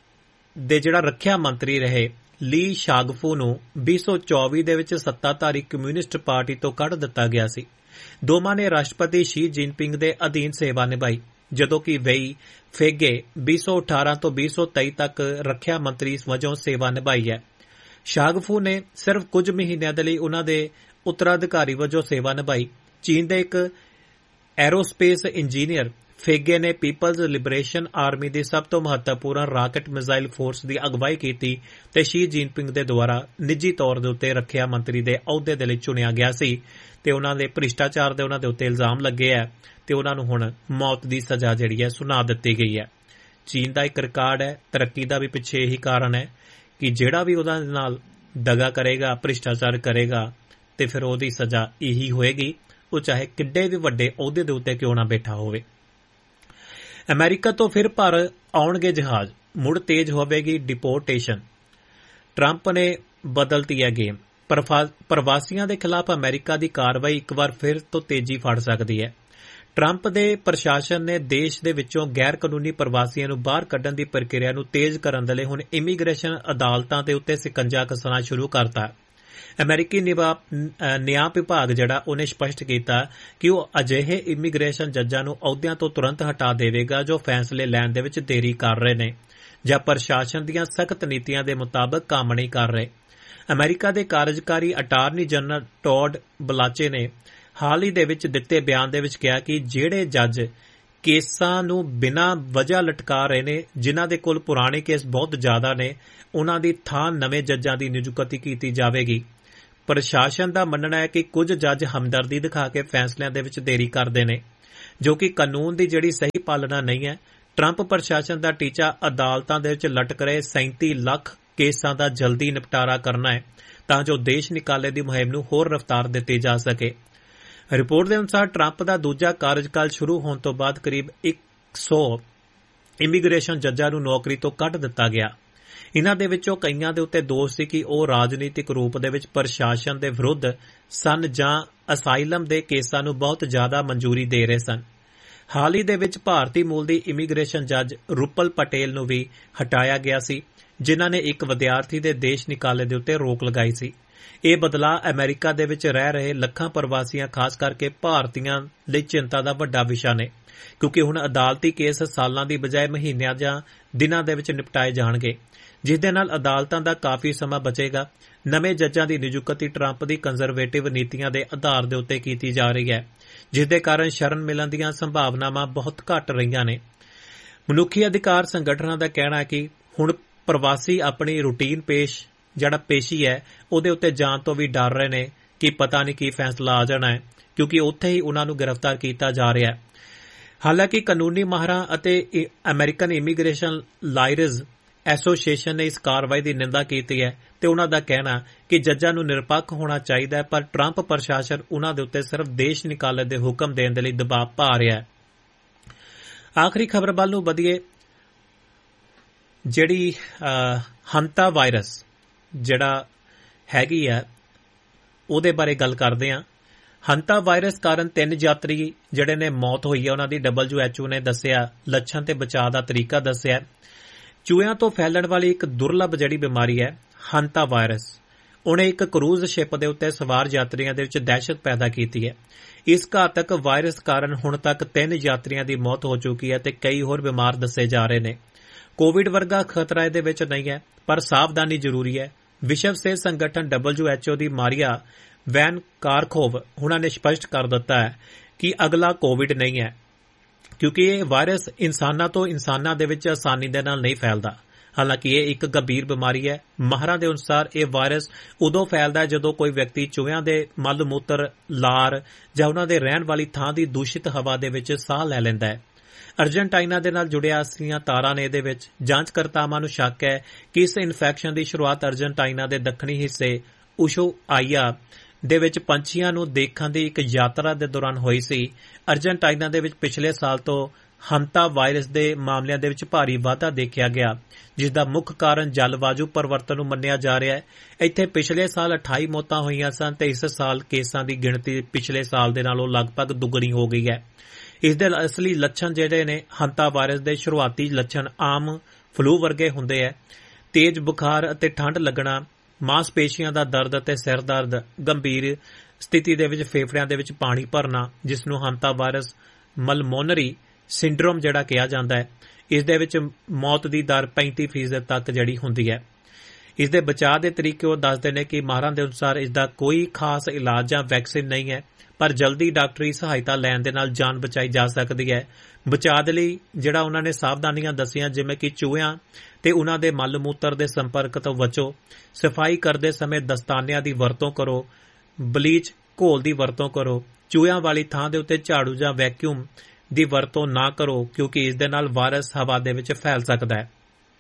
ਦੇ ਜਿਹੜਾ ਰੱਖਿਆ ਮੰਤਰੀ ਰਹੇ ਲੀ ਸ਼ਾਗਫੂ ਨੂੰ ਵੀਹ ਸੌ ਚੌਵੀ ਦੇ ਵਿੱਚ ਸੱਤਾਧਾਰੀ ਕਮਿਊਨਿਸਟ ਪਾਰਟੀ ਤੋਂ ਕੱਢ ਦਿੱਤਾ ਗਿਆ ਸੀ। ਦੋਵਾਂ ਨੇ ਰਾਸ਼ਟਰਪਤੀ ਸ਼ੀ ਜਿਨਪਿੰਗ ਦੇ ਅਧੀਨ ਸੇਵਾ ਨਿਭਾਈ, ਜਦੋਂ ਕਿ ਵੇਈ ਫੇਗੇ ਵੀਹ ਸੌ ਅਠਾਰਾਂ ਤੋਂ ਵੀਹ ਸੌ ਤੇਈ ਤੱਕ ਰੱਖਿਆ ਮੰਤਰੀ ਵਜੋਂ ਸੇਵਾ ਨਿਭਾਈ ਹੈ। ਸ਼ਾਗਫੂ ਨੇ ਸਿਰਫ ਕੁਝ ਮਹੀਨਿਆਂ ਦੇ ਲਈ ਉਨ੍ਹਾਂ ਦੇ ਉੱਤਰਾਧਿਕਾਰੀ ਵਜੋਂ ਸੇਵਾ ਨਿਭਾਈ। ਚੀਨ ਦੇ ਇੱਕ ਐਰੋਸਪੇਸ ਇੰਜੀਨੀਅਰ ਫੇਗੇ ਨੇ ਪੀਪਲਜ਼ ਲਿਬਰੇਸ਼ਨ ਆਰਮੀ ਦੀ ਸਭ ਤੋਂ ਮਹੱਤਵਪੂਰਨ ਰਾਕਟ ਮਿਜ਼ਾਈਲ ਫੋਰਸ ਦੀ ਅਗਵਾਈ ਕੀਤੀ ਤੇ ਸ਼ੀ ਜਿਨਪਿੰਗ ਦੇ ਦੁਆਰਾ ਨਿੱਜੀ ਤੌਰ ਦੇ ਉੱਤੇ ਰੱਖਿਆ ਮੰਤਰੀ ਦੇ ਅਹੁਦੇ ਦੇ ਲਈ ਚੁਣਿਆ ਗਿਆ ਸੀ ਤੇ ਉਨ੍ਹਾਂ ਦੇ ਭ੍ਰਿਸ਼ਟਾਚਾਰ ਦੇ ਉਨ੍ਹਾਂ ਦੇ ਉੱਤੇ ਇਲਜ਼ਾਮ ਲੱਗੇ ਹੈ ਤੇ ਉਨ੍ਹਾਂ ਨੂੰ ਹੁਣ ਮੌਤ ਦੀ ਸਜ਼ਾ ਜਿਹੜੀ ਹੈ ਸੁਣਾ ਦਿੱਤੀ ਗਈ ਹੈ। ਚੀਨ ਦਾ ਇੱਕ ਰਿਕਾਰਡ ਹੈ, ਤਰੱਕੀ ਦਾ ਵੀ ਪਿੱਛੇ ਇਹੀ ਕਾਰਨ ਹੈ ਕਿ ਜਿਹੜਾ ਵੀ ਉਹਦੇ ਨਾਲ ਦਗਾ ਕਰੇਗਾ, ਭ੍ਰਿਸ਼ਟਾਚਾਰ ਕਰੇਗਾ ਤੇ ਫਿਰ ਉਹਦੀ ਸਜ਼ਾ ਇਹੀ ਹੋਏਗੀ, ਉਹ ਚਾਹੇ ਕਿੱਡੇ ਵੀ ਵੱਡੇ ਅਹੁਦੇ ਦੇ ਉੱਤੇ ਕਿਉਂ ਨਾ ਬੈਠਾ ਹੋਵੇ। ਅਮਰੀਕਾ ਤੋਂ ਫਿਰ ਭਰ ਆਉਣਗੇ ਜਹਾਜ਼, ਮੁੜ ਤੇਜ਼ ਹੋਵੇਗੀ ਡਿਪੋਰਟੇਸ਼ਨ। ਟਰੰਪ ਨੇ ਬਦਲਤੀ ਹੈ ਗੇਮ। ਪ੍ਰਵਾਸੀਆਂ ਦੇ ਖਿਲਾਫ ਅਮਰੀਕਾ ਦੀ ਕਾਰਵਾਈ ਇੱਕ ਵਾਰ ਫਿਰ ਤੋਂ ਤੇਜ਼ੀ ਫੜ ਸਕਦੀ ਹੈ। ਟਰੰਪ ਦੇ ਪ੍ਰਸ਼ਾਸਨ ਨੇ ਦੇਸ਼ ਦੇ ਵਿੱਚੋਂ ਗੈਰ ਕਾਨੂੰਨੀ ਪ੍ਰਵਾਸੀਆਂ ਨੂੰ ਬਾਹਰ ਕੱਢਣ ਦੀ ਪ੍ਰਕਿਰਿਆ ਨੂੰ ਤੇਜ਼ ਕਰਨ ਦੇ ਲਈ ਹੁਣ ਇਮੀਗ੍ਰੇਸ਼ਨ ਅਦਾਲਤਾਂ ਦੇ ਉੱਤੇ ਸਿਕੰਜਾ ਕੱਸਣਾ ਸ਼ੁਰੂ ਕਰਤਾ। ਅਮਰੀਕੀ ਨਿਆਂ ਵਿਭਾਗ ਜਿਹੜਾ ਉਹਨੇ ਸਪਸ਼ਟ ਕੀਤਾ ਕਿ ਉਹ ਅਜਿਹੇ ਇਮੀਗ੍ਰੇਸ਼ਨ ਜੱਜਾਂ ਨੂੰ ਅਹੁਦਿਆਂ ਤੋਂ ਤੁਰੰਤ ਹਟਾ ਦੇਵੇਗਾ ਜੋ ਫੈਸਲੇ ਲੈਣ ਦੇ ਵਿੱਚ ਦੇਰੀ ਕਰ ਰਹੇ ਨੇ ਜਾਂ ਪ੍ਰਸ਼ਾਸਨ ਦੀਆਂ ਸਖਤ ਨੀਤੀਆਂ ਦੇ ਮੁਤਾਬਕ ਕੰਮ ਨਹੀਂ ਕਰ ਰਹੇ। ਅਮਰੀਕਾ ਦੇ ਕਾਰਜਕਾਰੀ ਅਟਾਰਨੀ ਜਨਰਲ ਟੌਡ ਬਲਾਚੇ ਨੇ ਹਾਲ ਹੀ ਦੇ ਵਿੱਚ ਦਿੱਤੇ ਬਿਆਨ ਦੇ ਵਿੱਚ ਕਿਹਾ ਕਿ ਜਿਹੜੇ ਜੱਜ ਕੇਸਾਂ ਨੂੰ ਬਿਨਾਂ ਵਜ੍ਹਾ ਲਟਕਾ ਰਹੇ ਨੇ, ਜਿਨ੍ਹਾਂ ਦੇ ਕੋਲ ਪੁਰਾਣੇ ਕੇਸ ਬਹੁਤ ਜ਼ਿਆਦਾ ਨੇ, ਉਨ੍ਹਾਂ ਦੀ ਥਾਂ ਨਵੇਂ ਜੱਜਾਂ ਦੀ ਨਿਯੁਕਤੀ ਕੀਤੀ ਜਾਵੇਗੀ। ਪ੍ਰਸ਼ਾਸਨ ਦਾ ਮੰਨਣਾ ਹੈ ਕਿ ਕੁਝ ਜੱਜ ਹਮਦਰਦੀ ਦਿਖਾ ਕੇ ਫੈਸਲਿਆਂ ਦੇ ਵਿੱਚ ਦੇਰੀ ਕਰਦੇ ਨੇ, ਜੋ ਕਿ ਕਾਨੂੰਨ ਦੀ ਜਿਹੜੀ ਸਹੀ ਪਾਲਣਾ ਨਹੀਂ ਹੈ। ਟਰੰਪ ਪ੍ਰਸ਼ਾਸਨ ਦਾ ਟੀਚਾ ਅਦਾਲਤਾਂ ਦੇ ਵਿੱਚ ਲਟਕ ਰਹੇ ਸੈਂਤੀ ਲੱਖ ਕੇਸਾਂ ਦਾ ਜਲਦੀ ਨਿਪਟਾਰਾ ਕਰਨਾ ਹੈ ਤਾਂ ਜੋ ਦੇਸ਼ ਨਿਕਾਲੇ ਦੀ ਮੁਹਿੰਮ ਨੂੰ ਹੋਰ ਰਫ਼ਤਾਰ ਦਿੱਤੀ ਜਾ ਸਕੇ। ਰਿਪੋਰਟ ਦੇ ਅਨੁਸਾਰ ਟਰੰਪ ਦਾ ਦੂਜਾ ਕਾਰਜਕਾਲ ਸ਼ੁਰੂ ਹੋਣ ਤੋਂ ਬਾਅਦ ਕਰੀਬ ਇੱਕ ਸੌ ਇਮੀਗ੍ਰੇਸ਼ਨ ਜੱਜਾਂ ਨੂੰ ਨੌਕਰੀ ਤੋਂ ਕੱਢ ਦਿੱਤਾ ਗਿਆ। ਇਨ੍ਹਾਂ ਦੇ ਵਿੱਚੋਂ ਕਈਆਂ ਦੇ ਉੱਤੇ ਦੋਸ਼ ਸੀ ਕਿ ਉਹ ਰਾਜਨੀਤਿਕ ਰੂਪ ਦੇ ਵਿੱਚ ਪ੍ਰਸ਼ਾਸਨ ਦੇ ਵਿਰੁੱਧ ਸਨ ਜਾਂ ਅਸਾਈਲਮ ਦੇ ਕੇਸਾਂ ਨੂੰ ਬਹੁਤ ਜ਼ਿਆਦਾ ਮਨਜ਼ੂਰੀ ਦੇ ਰਹੇ ਸਨ। ਹਾਲ ਹੀ ਦੇ ਵਿੱਚ ਭਾਰਤੀ ਮੂਲ ਦੀ ਇਮੀਗ੍ਰੇਸ਼ਨ ਜੱਜ ਰੂਪਲ ਪਟੇਲ ਨੂੰ ਵੀ ਹਟਾਇਆ ਗਿਆ ਸੀ, ਜਿਨ੍ਹਾਂ ਨੇ ਇੱਕ ਵਿਦਿਆਰਥੀ ਦੇ ਦੇਸ਼ ਨਿਕਾਲੇ ਦੇ ਉੱਤੇ ਰੋਕ ਲਗਾਈ ਸੀ। ਇਹ ਬਦਲਾਅ ਅਮਰੀਕਾ ਦੇ ਵਿੱਚ ਰਹਿ ਰਹੇ ਲੱਖਾਂ ਪ੍ਰਵਾਸੀਆਂ, ਖਾਸ ਕਰਕੇ ਭਾਰਤੀਆਂ ਲਈ ਚਿੰਤਾ ਦਾ ਵੱਡਾ ਵਿਸ਼ਾ ਨੇ, ਕਿਉਂਕਿ ਹੁਣ ਅਦਾਲਤੀ ਕੇਸ ਸਾਲਾਂ ਦੀ ਬਜਾਏ ਮਹੀਨਿਆਂ ਜਾਂ ਦਿਨਾਂ ਦੇ ਵਿੱਚ ਨਿਪਟਾਏ ਜਾਣਗੇ, ਜਿਸ ਦੇ ਨਾਲ ਅਦਾਲਤਾਂ ਦਾ ਕਾਫੀ ਸਮਾਂ ਬਚੇਗਾ। ਨਵੇਂ ਜੱਜਾਂ ਦੀ ਨਿਯੁਕਤੀ ਟਰੰਪ ਦੀ ਕੰਜ਼ਰਵੇਟਿਵ ਨੀਤੀਆਂ ਦੇ ਆਧਾਰ ਦੇ ਉੱਤੇ ਕੀਤੀ ਜਾ ਰਹੀ ਹੈ, ਜਿਸ ਦੇ ਕਾਰਨ ਸ਼ਰਨ ਮਿਲਣ ਦੀਆਂ ਸੰਭਾਵਨਾਵਾਂ ਬਹੁਤ ਘੱਟ ਰਹੀਆਂ ਨੇ। ਮਨੁੱਖੀ ਅਧਿਕਾਰ ਸੰਗਠਨਾਂ ਦਾ ਕਹਿਣਾ ਹੈ ਕਿ ਹੁਣ ਪ੍ਰਵਾਸੀ ਆਪਣੀ ਰੂਟੀਨ ਪੇਸ਼ ਜਿਹੜਾ ਪੇਸ਼ੀ ਹੈ ਉਹਦੇ ਉੱਤੇ ਜਾਣ ਤੋਂ ਵੀ ਡਰ ਰਹੇ ਨੇ ਕਿ ਪਤਾ ਨਹੀਂ ਕੀ ਫੈਸਲਾ ਆ ਜਾਣਾ ਹੈ, ਕਿਉਂਕਿ ਉੱਥੇ ਹੀ ਉਹਨਾਂ ਨੂੰ ਗ੍ਰਿਫਤਾਰ ਕੀਤਾ ਜਾ ਰਿਹਾ ਹੈ। ਹਾਲਾਂਕਿ ਕਾਨੂੰਨੀ ਮਾਹਰਾਂ ਅਤੇ ਅਮਰੀਕਨ ਇਮੀਗ੍ਰੇਸ਼ਨ ਲਾਇਰਜ਼ ਐਸੋਸੀਏਸ਼ਨ ਨੇ ਇਸ ਕਾਰਵਾਈ ਦੀ ਨਿੰਦਾ ਕੀਤੀ ਹੈ ਤੇ ਉਹਨਾਂ ਦਾ ਕਹਿਣਾ ਕਿ ਜੱਜਾਂ ਨੂੰ ਨਿਰਪੱਖ ਹੋਣਾ ਚਾਹੀਦਾ ਹੈ, ਪਰ ਟਰੰਪ ਪ੍ਰਸ਼ਾਸਨ ਉਹਨਾਂ ਦੇ ਉੱਤੇ ਸਿਰਫ ਦੇਸ਼ ਨਿਕਾਲੇ ਦੇ ਹੁਕਮ ਦੇਣ ਦੇ ਲਈ ਦਬਾਅ ਪਾ ਰਿਹਾ ਹੈ। ਆਖਰੀ ਖਬਰ ਵੱਲ ਨੂੰ ਵਧੀਏ, ਜਿਹੜੀ ਹੰਤਾ ਵਾਇਰਸ ਜਿਹੜਾ ਹੈਗੀ ਹੈ ਉਹਦੇ ਬਾਰੇ ਗੱਲ ਕਰਦੇ ਹਾਂ। ਹੰਤਾ ਵਾਇਰਸ ਕਾਰਨ ਤਿੰਨ ਯਾਤਰੀ ਜਿਹੜੇ ਨੇ ਮੌਤ ਹੋਈ ਹੈ, ਉਹਨਾਂ ਦੀ ਡਬਲਯੂ ਐਚ ਓ ਨੇ ਦੱਸਿਆ ਲੱਛਣ ਤੇ ਬਚਾਅ ਦਾ ਤਰੀਕਾ ਦੱਸਿਆ। ਚੂਹਿਆਂ ਤੋਂ ਫੈਲਣ ਵਾਲੀ ਇੱਕ ਦੁਰਲਭ ਜਿਹੜੀ ਬਿਮਾਰੀ ਹੈ ਹੰਤਾ ਵਾਇਰਸ, ਉਹਨੇ ਇੱਕ ਕਰੂਜ਼ ਸ਼ਿਪ ਦੇ ਉੱਤੇ ਸਵਾਰ ਯਾਤਰੀਆਂ ਦੇ ਵਿੱਚ ਦਹਿਸ਼ਤ ਪੈਦਾ ਕੀਤੀ ਹੈ। ਇਸ ਘਾਤਕ ਵਾਇਰਸ ਕਾਰਨ ਹੁਣ ਤੱਕ ਤਿੰਨ ਯਾਤਰੀਆਂ ਦੀ ਮੌਤ ਹੋ ਚੁੱਕੀ ਹੈ ਤੇ ਕਈ ਹੋਰ ਬਿਮਾਰ ਦੱਸੇ ਜਾ ਰਹੇ ਨੇ। ਕੋਵਿਡ ਵਰਗਾ ਖਤਰਾ ਇਹਦੇ ਵਿੱਚ ਨਹੀਂ ਹੈ, ਪਰ ਸਾਵਧਾਨੀ ਜ਼ਰੂਰੀ ਹੈ। ਵਿਸ਼ਵ ਸਿਹਤ ਸੰਗਠਨ ਡਬਲਯੂ ਐਚ ਓ ਦੀ ਮਾਰੀਆ ਵੈਨ ਕਾਰਖੋਵ ਉਹਨਾਂ ਨੇ ਸਪਸ਼ਟ ਕਰ ਦਿੱਤਾ ਹੈ ਕਿ ਅਗਲਾ ਕੋਵਿਡ ਨਹੀਂ ਹੈ, ਕਿਉਂਕਿ ਇਹ ਵਾਇਰਸ ਇਨਸਾਨਾਂ ਤੋਂ ਇਨਸਾਨਾਂ ਦੇ ਵਿੱਚ ਆਸਾਨੀ ਦੇ ਨਾਲ ਨਹੀਂ ਫੈਲਦਾ। ਹਾਲਾਂਕਿ ਇਹ ਇੱਕ ਗੰਭੀਰ ਬਿਮਾਰੀ ਹੈ। ਮਾਹਰਾਂ ਦੇ ਅਨੁਸਾਰ ਇਹ ਵਾਇਰਸ ਉਦੋਂ ਫੈਲਦਾ ਹੈ ਜਦੋਂ ਕੋਈ ਵਿਅਕਤੀ ਚੂਹਿਆਂ ਦੇ ਮਲ ਮੂਤਰ, ਲਾਰ ਜਾਂ ਉਹਨਾਂ ਦੇ ਰਹਿਣ ਵਾਲੀ ਥਾਂ ਦੀ ਦੂਸ਼ਿਤ ਹਵਾ ਦੇ ਵਿੱਚ ਸਾਹ ਲੈ ਲੈਂਦਾ ਹੈ। ਅਰਜਨਟਾਈਨਾ ਦੇ ਨਾਲ ਜੁੜਿਆ ਅਸਲੀਆਂ ਤਾਰਾਂ ਨੇ ਇਹਦੇ ਵਿੱਚ ਜਾਂਚਕਰਤਾਵਾਂ ਨੂੰ ਸ਼ੱਕ ਹੈ ਕਿ ਇਸ ਇਨਫੈਕਸ਼ਨ ਦੀ ਸ਼ੁਰੂਆਤ ਅਰਜਨਟਾਈਨਾ ਦੇ ਦੱਖਣੀ ਹਿੱਸੇ ਉਸ਼ੂਆਈਆ ਦੇ ਵਿੱਚ ਪੰਛੀਆਂ ਨੂੰ ਦੇਖਣ ਦੀ ਇੱਕ ਯਾਤਰਾ ਦੇ ਦੌਰਾਨ ਹੋਈ ਸੀ। ਅਰਜਨਟਾਈਨਾ ਦੇ ਵਿੱਚ ਪਿਛਲੇ ਸਾਲ ਤੋਂ ਹੰਤਾ ਵਾਇਰਸ ਦੇ ਮਾਮਲਿਆਂ ਦੇ ਵਿੱਚ ਭਾਰੀ ਵਾਧਾ ਦੇਖਿਆ ਗਿਆ, ਜਿਸ ਦਾ ਮੁੱਖ ਕਾਰਨ ਜਲਵਾਯੂ ਪਰਿਵਰਤਨ ਨੂੰ ਮੰਨਿਆ ਜਾ ਰਿਹਾ ਹੈ। ਇੱਥੇ ਪਿਛਲੇ ਸਾਲ ਅਠਾਈ ਮੌਤਾਂ ਹੋਈਆਂ ਸਨ ਤੇ ਇਸ ਸਾਲ ਕੇਸਾਂ ਦੀ ਗਿਣਤੀ ਪਿਛਲੇ ਸਾਲ ਦੇ ਨਾਲੋਂ ਲਗਭਗ ਦੁੱਗਣੀ ਹੋ ਗਈ ਹੈ। ਇਸ ਦੇ ਅਸਲੀ ਲੱਛਣ ਜਿਹੜੇ ਨੇ ਹੰਤਾ ਵਾਇਰਸ ਦੇ ਸ਼ੁਰੂਆਤੀ ਲੱਛਣ ਆਮ ਫਲੂ ਵਰਗੇ ਹੁੰਦੇ ਹੈ। ਤੇਜ਼ ਬੁਖਾਰ ਅਤੇ ਠੰਡ ਲੱਗਣਾ, ਮਾਸਪੇਸ਼ੀਆਂ ਦਾ ਦਰਦ ਅਤੇ ਸਿਰ ਦਰਦ, ਗੰਭੀਰ ਸਥਿਤੀ ਦੇ ਵਿੱਚ ਫੇਫੜਿਆਂ ਦੇ ਵਿੱਚ ਪਾਣੀ ਭਰਨਾ, ਜਿਸ ਨੂੰ ਹੰਤਾ ਵਾਇਰਸ ਮਲਮੋਨਰੀ ਸਿੰਡਰੋਮ ਜਿਹੜਾ ਕਿਹਾ ਜਾਂਦਾ ਹੈ। ਇਸ ਦੇ ਵਿੱਚ ਮੌਤ ਦੀ ਦਰ ਪੈਂਤੀ ਫੀਸਦ ਤੱਕ ਜਿਹੜੀ ਹੁੰਦੀ ਹੈ। ਇਸ ਦੇ ਬਚਾਅ ਦੇ ਤਰੀਕੇ ਉਹ ਦੱਸਦੇ ਨੇ ਕਿ ਮਾਹਰਾਂ ਦੇ ਅਨੁਸਾਰ ਇਸ ਦਾ ਕੋਈ ਖਾਸ ਇਲਾਜ ਜਾਂ ਵੈਕਸੀਨ ਨਹੀਂ ਹੈ, ਪਰ ਜਲਦੀ ਡਾਕਟਰੀ ਸਹਾਇਤਾ ਲੈਣ ਦੇ ਨਾਲ ਜਾਨ ਬਚਾਈ ਜਾ ਸਕਦੀ ਹੈ। ਬਚਾਅ ਦੇ ਲਈ ਜਿਹੜਾ ਉਹਨਾਂ ਨੇ ਸਾਵਧਾਨੀਆਂ ਦੱਸੀਆਂ, ਜਿਵੇਂ ਕਿ ਚੂਹਿਆਂ ਤੇ ਉਹਨਾਂ ਦੇ ਮਲ ਮੂਤਰ ਦੇ ਸੰਪਰਕ ਤੋਂ ਬਚੋ, ਸਫਾਈ ਕਰਦੇ ਸਮੇਂ ਦਸਤਾਨਿਆਂ ਦੀ ਵਰਤੋਂ ਕਰੋ, ਬਲੀਚ ਘੋਲ ਦੀ ਵਰਤੋਂ ਕਰੋ, ਚੂਹਿਆਂ ਵਾਲੀ ਥਾਂ ਦੇ ਉੱਤੇ ਝਾੜੂ ਜਾਂ ਵੈਕਿਊਮ ਦੀ ਵਰਤੋਂ ਨਾ ਕਰੋ, ਕਿਉਂਕਿ ਇਸ ਦੇ ਨਾਲ ਵਾਇਰਸ ਹਵਾ ਦੇ ਵਿੱਚ ਫੈਲ ਸਕਦਾ ਹੈ।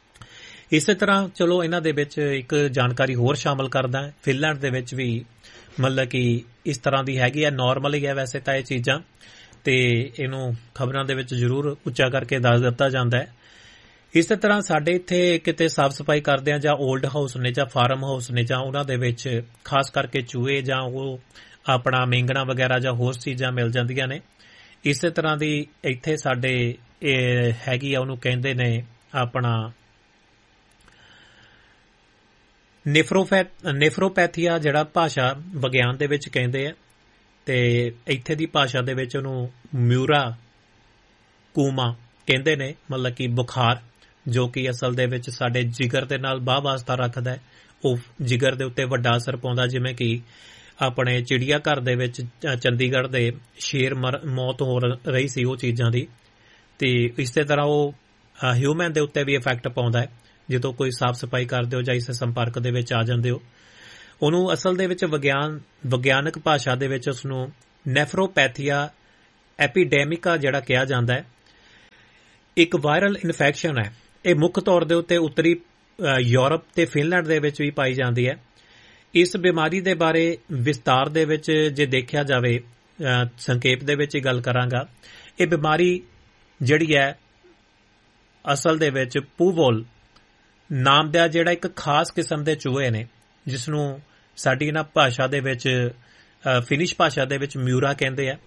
ਇਸੇ ਤਰ੍ਹਾਂ ਚਲੋ ਇਹਨਾਂ ਦੇ ਵਿੱਚ ਇੱਕ ਜਾਣਕਾਰੀ ਹੋਰ ਸ਼ਾਮਲ ਕਰਦਾ ਹੈ। ਫਿਨਲੈਂਡ ਦੇ ਵਿੱਚ ਵੀ ਮਤਲਬ ਕਿ ਇਸ ਤਰ੍ਹਾਂ ਦੀ ਹੈਗੀ ਹੈ, ਨਾਰਮਲ ਹੀ ਹੈ ਵੈਸੇ ਤਾਂ ਇਹ ਚੀਜ਼ਾਂ, ਤੇ ਇਹਨੂੰ ਖਬਰਾਂ ਦੇ ਵਿੱਚ ਜ਼ਰੂਰ ਉੱਚਾ ਕਰਕੇ ਦੱਸ ਦਿੱਤਾ ਜਾਂਦਾ ਹੈ। ਇਸੇ ਤਰ੍ਹਾਂ ਸਾਡੇ ਇੱਥੇ ਕਿਤੇ ਸਾਫ਼ ਸਫਾਈ ਕਰਦੇ ਆ ਜਾਂ ਓਲਡ ਹਾਊਸ ਨੇ ਜਾਂ ਫਾਰਮ ਹਾਊਸ ਨੇ ਜਾਂ ਉਹਨਾਂ ਦੇ ਵਿੱਚ ਖਾਸ ਕਰਕੇ ਚੂਹੇ ਜਾਂ ਉਹ ਆਪਣਾ ਮੇਂਗਣਾ ਵਗੈਰਾ ਜਾਂ ਹੋਰ ਚੀਜ਼ਾਂ ਮਿਲ ਜਾਂਦੀਆਂ ਨੇ। ਇਸੇ ਤਰ੍ਹਾਂ ਦੀ ਇੱਥੇ ਸਾਡੇ ਇਹ ਹੈਗੀ ਆ, ਉਹਨੂੰ ਕਹਿੰਦੇ ਨੇ ਆਪਣਾ ਨੇਫਰੋਪੈਥ ਨੇਫਰੋਪੈਥੀਆ ਜਿਹੜਾ ਭਾਸ਼ਾ ਵਿਗਿਆਨ ਦੇ ਵਿੱਚ ਕਹਿੰਦੇ ਆ, ਤੇ ਇੱਥੇ ਦੀ ਭਾਸ਼ਾ ਦੇ ਵਿੱਚ ਉਹਨੂੰ ਮਿਊਰਾ ਕੂਮਾ ਕਹਿੰਦੇ ਨੇ, ਮਤਲਬ ਕਿ ਬੁਖਾਰ, ਜੋ ਕਿ ਅਸਲ ਦੇ ਵਿੱਚ ਸਾਡੇ ਜਿਗਰ ਦੇ ਨਾਲ ਬਾਹ ਵਾਸਤਾ ਰੱਖਦਾ ਹੈ। ਉਹ ਜਿਗਰ ਦੇ ਉੱਤੇ ਵੱਡਾ ਅਸਰ ਪਾਉਂਦਾ, ਜਿਵੇਂ ਕਿ ਆਪਣੇ ਚਿੜੀਆ ਘਰ ਦੇ ਵਿੱਚ ਚੰਡੀਗੜ੍ਹ ਦੇ ਸ਼ੇਰ ਮਰ ਮੌਤ ਹੋ ਰਹੀ ਸੀ ਉਹ ਚੀਜ਼ਾਂ ਦੀ, ਤੇ ਇਸੇ ਤਰ੍ਹਾਂ ਉਹ ਹਿਊਮਨ ਦੇ ਉੱਤੇ ਵੀ ਇਫੈਕਟ ਪਾਉਂਦਾ ਹੈ ਜਦੋਂ ਕੋਈ ਸਾਫ਼ ਸਫਾਈ ਕਰਦੇ ਹੋ ਜਾਂ ਇਸ ਸੰਪਰਕ ਦੇ ਵਿੱਚ ਆ ਜਾਂਦੇ ਹੋ। ਉਹਨੂੰ ਅਸਲ ਦੇ ਵਿੱਚ ਵਿਗਿਆਨ ਵਿਗਿਆਨਕ ਭਾਸ਼ਾ ਦੇ ਵਿੱਚ ਉਸਨੂੰ ਨੈਫਰੋਪੈਥੀਆ ਐਪੀਡੈਮਿਕਾ ਜਿਹੜਾ ਕਿਹਾ ਜਾਂਦਾ ਹੈ। ਇੱਕ ਵਾਇਰਲ ਇਨਫੈਕਸ਼ਨ ਹੈ। ਇਹ ਮੁੱਖ ਤੌਰ ਦੇ ਉੱਤੇ ਉੱਤਰੀ ਯੂਰਪ ਤੇ ਫਿਨਲੈਂਡ ਦੇ ਵਿੱਚ ਵੀ ਪਾਈ ਜਾਂਦੀ ਹੈ। ਇਸ ਬਿਮਾਰੀ ਦੇ ਬਾਰੇ ਵਿਸਤਾਰ ਦੇ ਵਿੱਚ ਜੇ ਦੇਖਿਆ ਜਾਵੇ, ਸੰਖੇਪ ਦੇ ਵਿੱਚ ਹੀ ਗੱਲ ਕਰਾਂਗਾ। ਇਹ ਬਿਮਾਰੀ ਜਿਹੜੀ ਹੈ ਅਸਲ ਦੇ ਵਿੱਚ ਪੂਵੋਲ ਨਾਮ ਦਾ ਜਿਹੜਾ ਇੱਕ ਖਾਸ ਕਿਸਮ ਦੇ ਚੂਹੇ ਨੇ, ਜਿਸ ਨੂੰ ਸਾਡੀ ਇਹਨਾਂ ਭਾਸ਼ਾ ਦੇ ਵਿੱਚ ਫਿਨਿਸ਼ ਭਾਸ਼ਾ ਦੇ ਵਿੱਚ ਮਿਊਰਾ ਕਹਿੰਦੇ ਆ।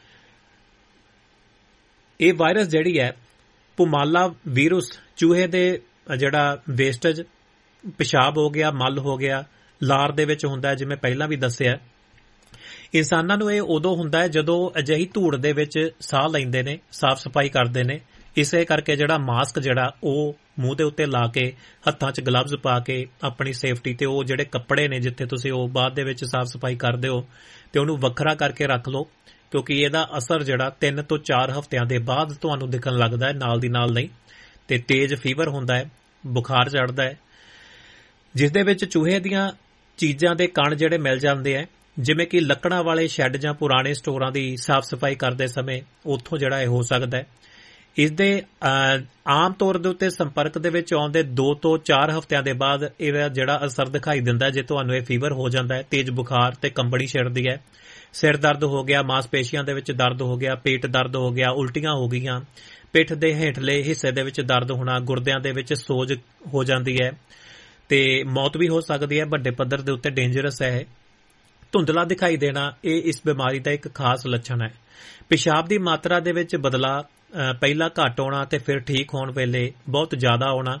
ਇਹ ਵਾਇਰਸ ਜਿਹੜੀ ਹੈ ਪੁਮਾਲਾ ਵੀਰus ਚੂਹੇ ਦੇ ਜਿਹੜਾ ਵੇਸਟੇਜ ਪਿਸ਼ਾਬ ਹੋ ਗਿਆ, ਮਲ ਹੋ ਗਿਆ, ਲਾਰ ਦੇ ਵਿੱਚ ਹੁੰਦਾ ਹੈ। ਜਿਵੇਂ ਪਹਿਲਾਂ ਵੀ ਦੱਸਿਆ, ਇਨਸਾਨਾਂ ਨੂੰ ਇਹ ਉਦੋਂ ਹੁੰਦਾ ਹੈ ਜਦੋਂ ਅਜਿਹੀ ਧੂੜ ਦੇ ਵਿੱਚ ਸਾਹ ਲੈਂਦੇ ਨੇ, ਸਾਫ਼ ਸਫਾਈ ਕਰਦੇ ਨੇ। ਇਸੇ ਕਰਕੇ ਜਿਹੜਾ ਮਾਸਕ ਜਿਹੜਾ ਉਹ ਮੂੰਹ ਦੇ ਉੱਤੇ ਲਾ ਕੇ, ਹੱਥਾਂ 'ਚ ਗਲਵਜ਼ ਪਾ ਕੇ ਆਪਣੀ ਸੇਫਟੀ ਤੇ ਉਹ ਜਿਹੜੇ ਕੱਪੜੇ ਨੇ ਜਿੱਥੇ ਤੁਸੀਂ ਉਹ ਬਾਅਦ ਦੇ ਵਿੱਚ ਸਾਫ਼ ਸਫਾਈ ਕਰਦੇ ਹੋ ਤੇ ਉਹਨੂੰ ਵੱਖਰਾ ਕਰਕੇ ਰੱਖ ਲਓ, ਕਿਉਂਕਿ ਇਹਦਾ ਅਸਰ ਜਿਹੜਾ ਤਿੰਨ ਤੋਂ ਚਾਰ ਹਫ਼ਤਿਆਂ ਦੇ ਬਾਅਦ ਤੁਹਾਨੂੰ ਦਿਖਣ ਲੱਗਦਾ ਹੈ, ਨਾਲ ਦੀ ਨਾਲ ਨਹੀਂ। ਤੇ ਤੇਜ਼ ਫੀਵਰ ਹੁੰਦਾ ਹੈ, ਬੁਖਾਰ ਚੜ੍ਹਦਾ ਹੈ, ਜਿਸ ਦੇ ਵਿੱਚ ਚੂਹੇ ਦੀਆਂ ਚੀਜ਼ਾਂ ਦੇ ਕਣ ਜਿਹੜੇ ਮਿਲ ਜਾਂਦੇ ਆ, ਜਿਵੇਂ ਕਿ ਲੱਕੜਾਂ ਵਾਲੇ ਸ਼ੈੱਡ ਜਾਂ ਪੁਰਾਣੇ ਸਟੋਰਾਂ ਦੀ ਸਾਫ਼ ਸਫਾਈ ਕਰਦੇ ਸਮੇਂ ਉੱਥੋਂ ਜਿਹੜਾ ਇਹ ਹੋ ਸਕਦਾ ਹੈ। ਇਸ ਦੇ ਆਮ ਤੌਰ ਦੇ ਉੱਤੇ ਸੰਪਰਕ ਦੇ ਵਿੱਚ ਆਉਣ ਦੇ ਦੋ ਤੋਂ ਚਾਰ ਹਫ਼ਤਿਆਂ ਦੇ ਬਾਅਦ ਇਹਦਾ ਜਿਹੜਾ ਅਸਰ ਦਿਖਾਈ ਦਿੰਦਾ, ਜੇ ਤੁਹਾਨੂੰ ਇਹ ਫੀਵਰ ਹੋ ਜਾਂਦਾ ਹੈ, ਤੇਜ਼ ਬੁਖਾਰ ਤੇ ਕੰਬਣੀ ਛਿੜਦੀ ਹੈ, ਸਿਰ ਦਰਦ ਹੋ ਗਿਆ, ਮਾਸਪੇਸ਼ੀਆਂ ਦੇ ਵਿੱਚ ਦਰਦ ਹੋ ਗਿਆ, ਪੇਟ ਦਰਦ ਹੋ ਗਿਆ, ਉਲਟੀਆਂ ਹੋ ਗਈਆਂ, ਪਿੱਠ ਦੇ ਹੇਠਲੇ ਹਿੱਸੇ ਦੇ ਵਿੱਚ ਦਰਦ ਹੋਣਾ, ਗੁਰਦਿਆਂ ਦੇ ਵਿੱਚ ਸੋਜ ਹੋ ਜਾਂਦੀ ਹੈ ਤੇ ਮੌਤ ਵੀ ਹੋ ਸਕਦੀ ਹੈ। ਵੱਡੇ ਪੱਧਰ ਦੇ ਉੱਤੇ ਡੇਂਜਰਸ ਹੈ। ਧੁੰਦਲਾ ਦਿਖਾਈ ਦੇਣਾ ਇਹ ਇਸ ਬਿਮਾਰੀ ਦਾ ਇੱਕ ਖਾਸ ਲੱਛਣ ਹੈ। ਪਿਸ਼ਾਬ ਦੀ ਮਾਤਰਾ ਦੇ ਵਿੱਚ ਬਦਲਾਅ, ਪਹਿਲਾਂ ਘੱਟ ਆਉਣਾ ਤੇ ਫਿਰ ਠੀਕ ਹੋਣ ਵੇਲੇ ਬਹੁਤ ਜ਼ਿਆਦਾ ਆਉਣਾ।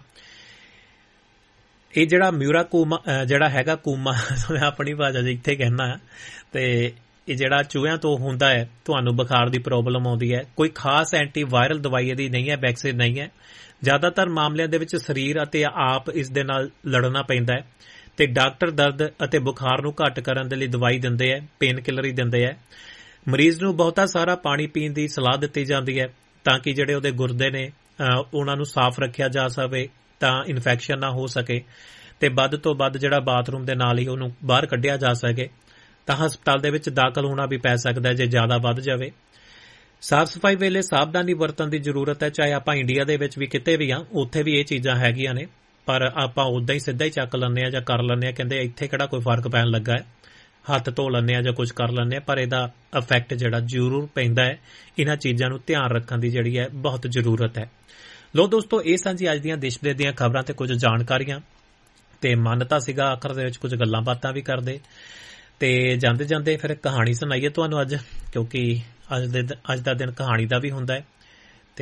ਇਹ ਜਿਹੜਾ ਮਿਊਰਾ ਕੂਮਾ ਜਿਹੜਾ ਹੈਗਾ ਕੂਮਾ ਮੈਂ ਆਪਣੀ ਭਾਸ਼ਾ 'ਚ ਇੱਥੇ ਕਹਿਣਾ, ਤੇ ਇਹ ਜਿਹੜਾ ਚੂਹਿਆਂ ਤੋਂ ਹੁੰਦਾ ਹੈ, ਤੁਹਾਨੂੰ ਬੁਖਾਰ ਦੀ ਪ੍ਰੋਬਲਮ ਆਉਂਦੀ ਹੈ, ਕੋਈ ਖਾਸ ਐਂਟੀ ਵਾਇਰਲ ਦਵਾਈ ਇਹਦੀ ਨਹੀਂ ਹੈ, ਵੈਕਸੀਨ ਨਹੀਂ ਹੈ। ਜ਼ਿਆਦਾਤਰ ਮਾਮਲਿਆਂ ਦੇ ਵਿੱਚ ਸਰੀਰ ਅਤੇ ਆਪ ਇਸ ਦੇ ਨਾਲ ਲੜਨਾ ਪੈਂਦਾ ਹੈ ਤੇ ਡਾਕਟਰ ਦਰਦ ਅਤੇ ਬੁਖਾਰ ਨੂੰ ਘੱਟ ਕਰਨ ਦੇ ਲਈ ਦਵਾਈ ਦਿੰਦੇ ਹੈ, ਪੇਨ ਕਿਲਰ ਹੀ ਦਿੰਦੇ ਹੈ। ਮਰੀਜ਼ ਨੂੰ ਬਹੁਤਾ ਸਾਰਾ ਪਾਣੀ ਪੀਣ ਦੀ ਸਲਾਹ ਦਿੱਤੀ ਜਾਂਦੀ ਹੈ ਤਾਂ ਕਿ ਜਿਹੜੇ ਉਹਦੇ ਗੁਰਦੇ ਨੇ ਉਹਨਾਂ ਨੂੰ ਸਾਫ਼ ਰੱਖਿਆ ਜਾ ਸਕੇ, ਤਾਂ ਇਨਫੈਕਸ਼ਨ ਨਾ ਹੋ ਸਕੇ, ਤੇ ਵੱਧ ਤੋਂ ਵੱਧ ਜਿਹੜਾ ਬਾਥਰੂਮ ਦੇ ਨਾਲ ਹੀ ਉਹਨੂੰ ਬਾਹਰ ਕੱਢਿਆ ਜਾ ਸਕੇ। ਤਾਂ ਹਸਪਤਾਲ ਦੇ ਵਿੱਚ ਦਾਖਲ ਹੋਣਾ ਵੀ ਪੈ ਸਕਦਾ ਜੇ ਜ਼ਿਆਦਾ ਵੱਧ ਜਾਵੇ। ਸਾਫ਼ ਸਫਾਈ ਵੇਲੇ ਸਾਵਧਾਨੀ ਵਰਤਣ ਦੀ ਜ਼ਰੂਰਤ ਹੈ। ਚਾਹੇ ਆਪਾਂ ਇੰਡੀਆ ਦੇ ਵਿੱਚ ਵੀ ਕਿਤੇ ਵੀ ਆ, ਉੱਥੇ ਵੀ ਇਹ ਚੀਜ਼ਾਂ ਹੈਗੀਆਂ ਨੇ, ਪਰ ਆਪਾਂ ਉੱਦਾਂ ਹੀ ਸਿੱਧਾ ਹੀ ਚੱਕ ਲੈਂਦੇ ਆ ਜਾਂ ਕਰ ਲੈਂਦੇ ਆ, ਕਹਿੰਦੇ ਇੱਥੇ ਕਿਹੜਾ ਕੋਈ ਫਰਕ ਪੈਣ ਲੱਗਾ ਹੈ, ਹੱਥ ਧੋ ਲੈਂਦੇ ਆ ਜਾਂ ਕੁਝ ਕਰ ਲੈਂਦੇ ਆ, ਪਰ ਇਹਦਾ ਇਫੈਕਟ ਜਿਹੜਾ ਜ਼ਰੂਰ ਪੈਂਦਾ ਹੈ। ਇਹਨਾਂ ਚੀਜ਼ਾਂ ਨੂੰ ਧਿਆਨ ਰੱਖਣ ਦੀ ਜਿਹੜੀ ਹੈ ਬਹੁਤ ਜ਼ਰੂਰਤ ਹੈ। ਲੋ ਦੋਸਤੋ, ਇਹ ਸਾਂ ਜੀ ਅੱਜ ਦੀਆਂ ਦੇਸ਼ ਵਿਦੇਸ਼ ਦੀਆਂ ਖਬਰਾਂ ਤੇ ਕੁਝ ਜਾਣਕਾਰੀਆਂ, ਤੇ ਮਨ ਤਾਂ ਸੀਗਾ ਆਖਰ ਦੇ ਵਿੱਚ ਕੁਝ ਗੱਲਾਂ ਬਾਤਾਂ ਵੀ ਕਰਦੇ, ਤੇ ਜਾਂਦੇ ਜਾਂਦੇ ਫਿਰ ਕਹਾਣੀ ਸੁਣਾਈਏ ਤੁਹਾਨੂੰ ਅੱਜ, ਕਿਉਂਕਿ ਅੱਜ ਦੇ ਅੱਜ ਦਾ ਦਿਨ ਕਹਾਣੀ ਦਾ ਵੀ ਹੁੰਦਾ ਹੈ। ਤੇ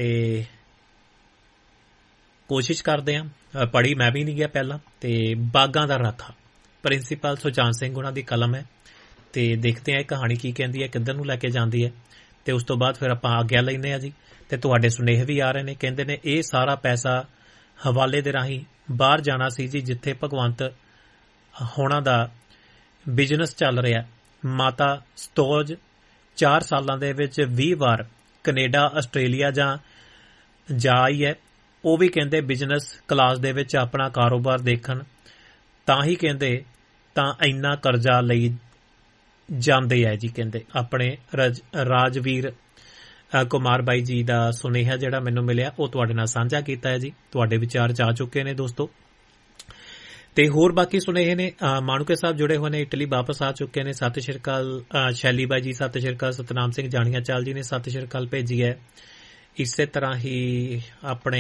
ਕੋਸ਼ਿਸ਼ ਕਰਦੇ ਹਾਂ, ਪੜ੍ਹੀ ਮੈਂ ਵੀ ਨਹੀਂ ਗਿਆ ਪਹਿਲਾਂ, ਤੇ ਬਾਗਾਂ ਦਾ ਰਾਖਾ ਪ੍ਰਿੰਸੀਪਲ ਸੁਚਾਨ ਸਿੰਘ ਉਹਨਾਂ ਦੀ ਕਲਮ ਹੈ, ਤੇ ਦੇਖਦੇ ਹਾਂ ਇਹ ਕਹਾਣੀ ਕੀ ਕਹਿੰਦੀ ਹੈ, ਕਿੱਧਰ ਨੂੰ ਲੈ ਕੇ ਜਾਂਦੀ ਹੈ, ਤੇ ਉਸ ਤੋਂ ਬਾਅਦ ਫਿਰ ਆਪਾਂ ਆਗਿਆ ਲੈਂਦੇ ਹਾਂ ਜੀ। ਤੇ ਤੁਹਾਡੇ ਸੁਨੇਹੇ ਵੀ ਆ ਰਹੇ ਨੇ, ਕਹਿੰਦੇ ਨੇ ਇਹ ਸਾਰਾ ਪੈਸਾ ਹਵਾਲੇ ਦੇ ਰਾਹੀਂ ਬਾਹਰ ਜਾਣਾ ਸੀ ਜੀ, ਜਿੱਥੇ ਭਗਵੰਤ ਹੋਣਾ ਦਾ ਬਿਜ਼ਨਸ ਚੱਲ ਰਿਹਾ। ਮਾਤਾ ਸਤੋਜ ਚਾਰ ਸਾਲਾਂ ਦੇ ਵਿੱਚ ਵੀਹ ਵਾਰ ਕੈਨੇਡਾ, ਆਸਟ੍ਰੇਲੀਆ ਜਾਂ ਜਾ ਆਈ ਹੈ। ਉਹ ਵੀ ਕਹਿੰਦੇ ਬਿਜ਼ਨਸ ਕਲਾਸ ਦੇ ਵਿੱਚ ਆਪਣਾ ਕਾਰੋਬਾਰ ਦੇਖਣ, ਤਾਂ ਹੀ ਕਹਿੰਦੇ ਤਾਂ ਇੰਨਾ ਕਰਜ਼ਾ ਲਈ ਜਾਂਦੇ ਹੈ ਜੀ। ਕਹਿੰਦੇ ਆਪਣੇ ਰਾਜਵੀਰ ਕੁਮਾਰ ਬਾਈ ਜੀ ਦਾ ਸੁਨੇਹਾ ਜਿਹੜਾ ਮੈਨੂੰ ਮਿਲਿਆ ਉਹ ਤੁਹਾਡੇ ਨਾਲ ਸਾਂਝਾ ਕੀਤਾ ਹੈ ਜੀ। ਤੁਹਾਡੇ ਵਿਚਾਰ ਜਾ ਚੁੱਕੇ ਨੇ ਦੋਸਤੋ, ਤੇ ਹੋਰ ਬਾਕੀ ਸੁਨੇਹੇ ਨੇ। ਮਾਣੂਕੇ ਸਾਹਿਬ ਜੁੜੇ ਹੋਏ ਨੇ, ਇਟਲੀ ਵਾਪਸ ਆ ਚੁੱਕੇ ਨੇ, ਸਤਿ ਸ਼੍ਰੀ ਅਕਾਲ। ਸ਼ੈਲੀ ਬਾਈ ਜੀ ਸਤਿ ਸ਼੍ਰੀ ਅਕਾਲ। ਸਤਨਾਮ ਸਿੰਘ ਜਾਣੀਆਂ ਚਾਲ ਜੀ ਨੇ ਸਤਿ ਸ਼੍ਰੀ ਅਕਾਲ ਭੇਜੀ ਹੈ। ਇਸੇ ਤਰ੍ਹਾਂ ਹੀ ਆਪਣੇ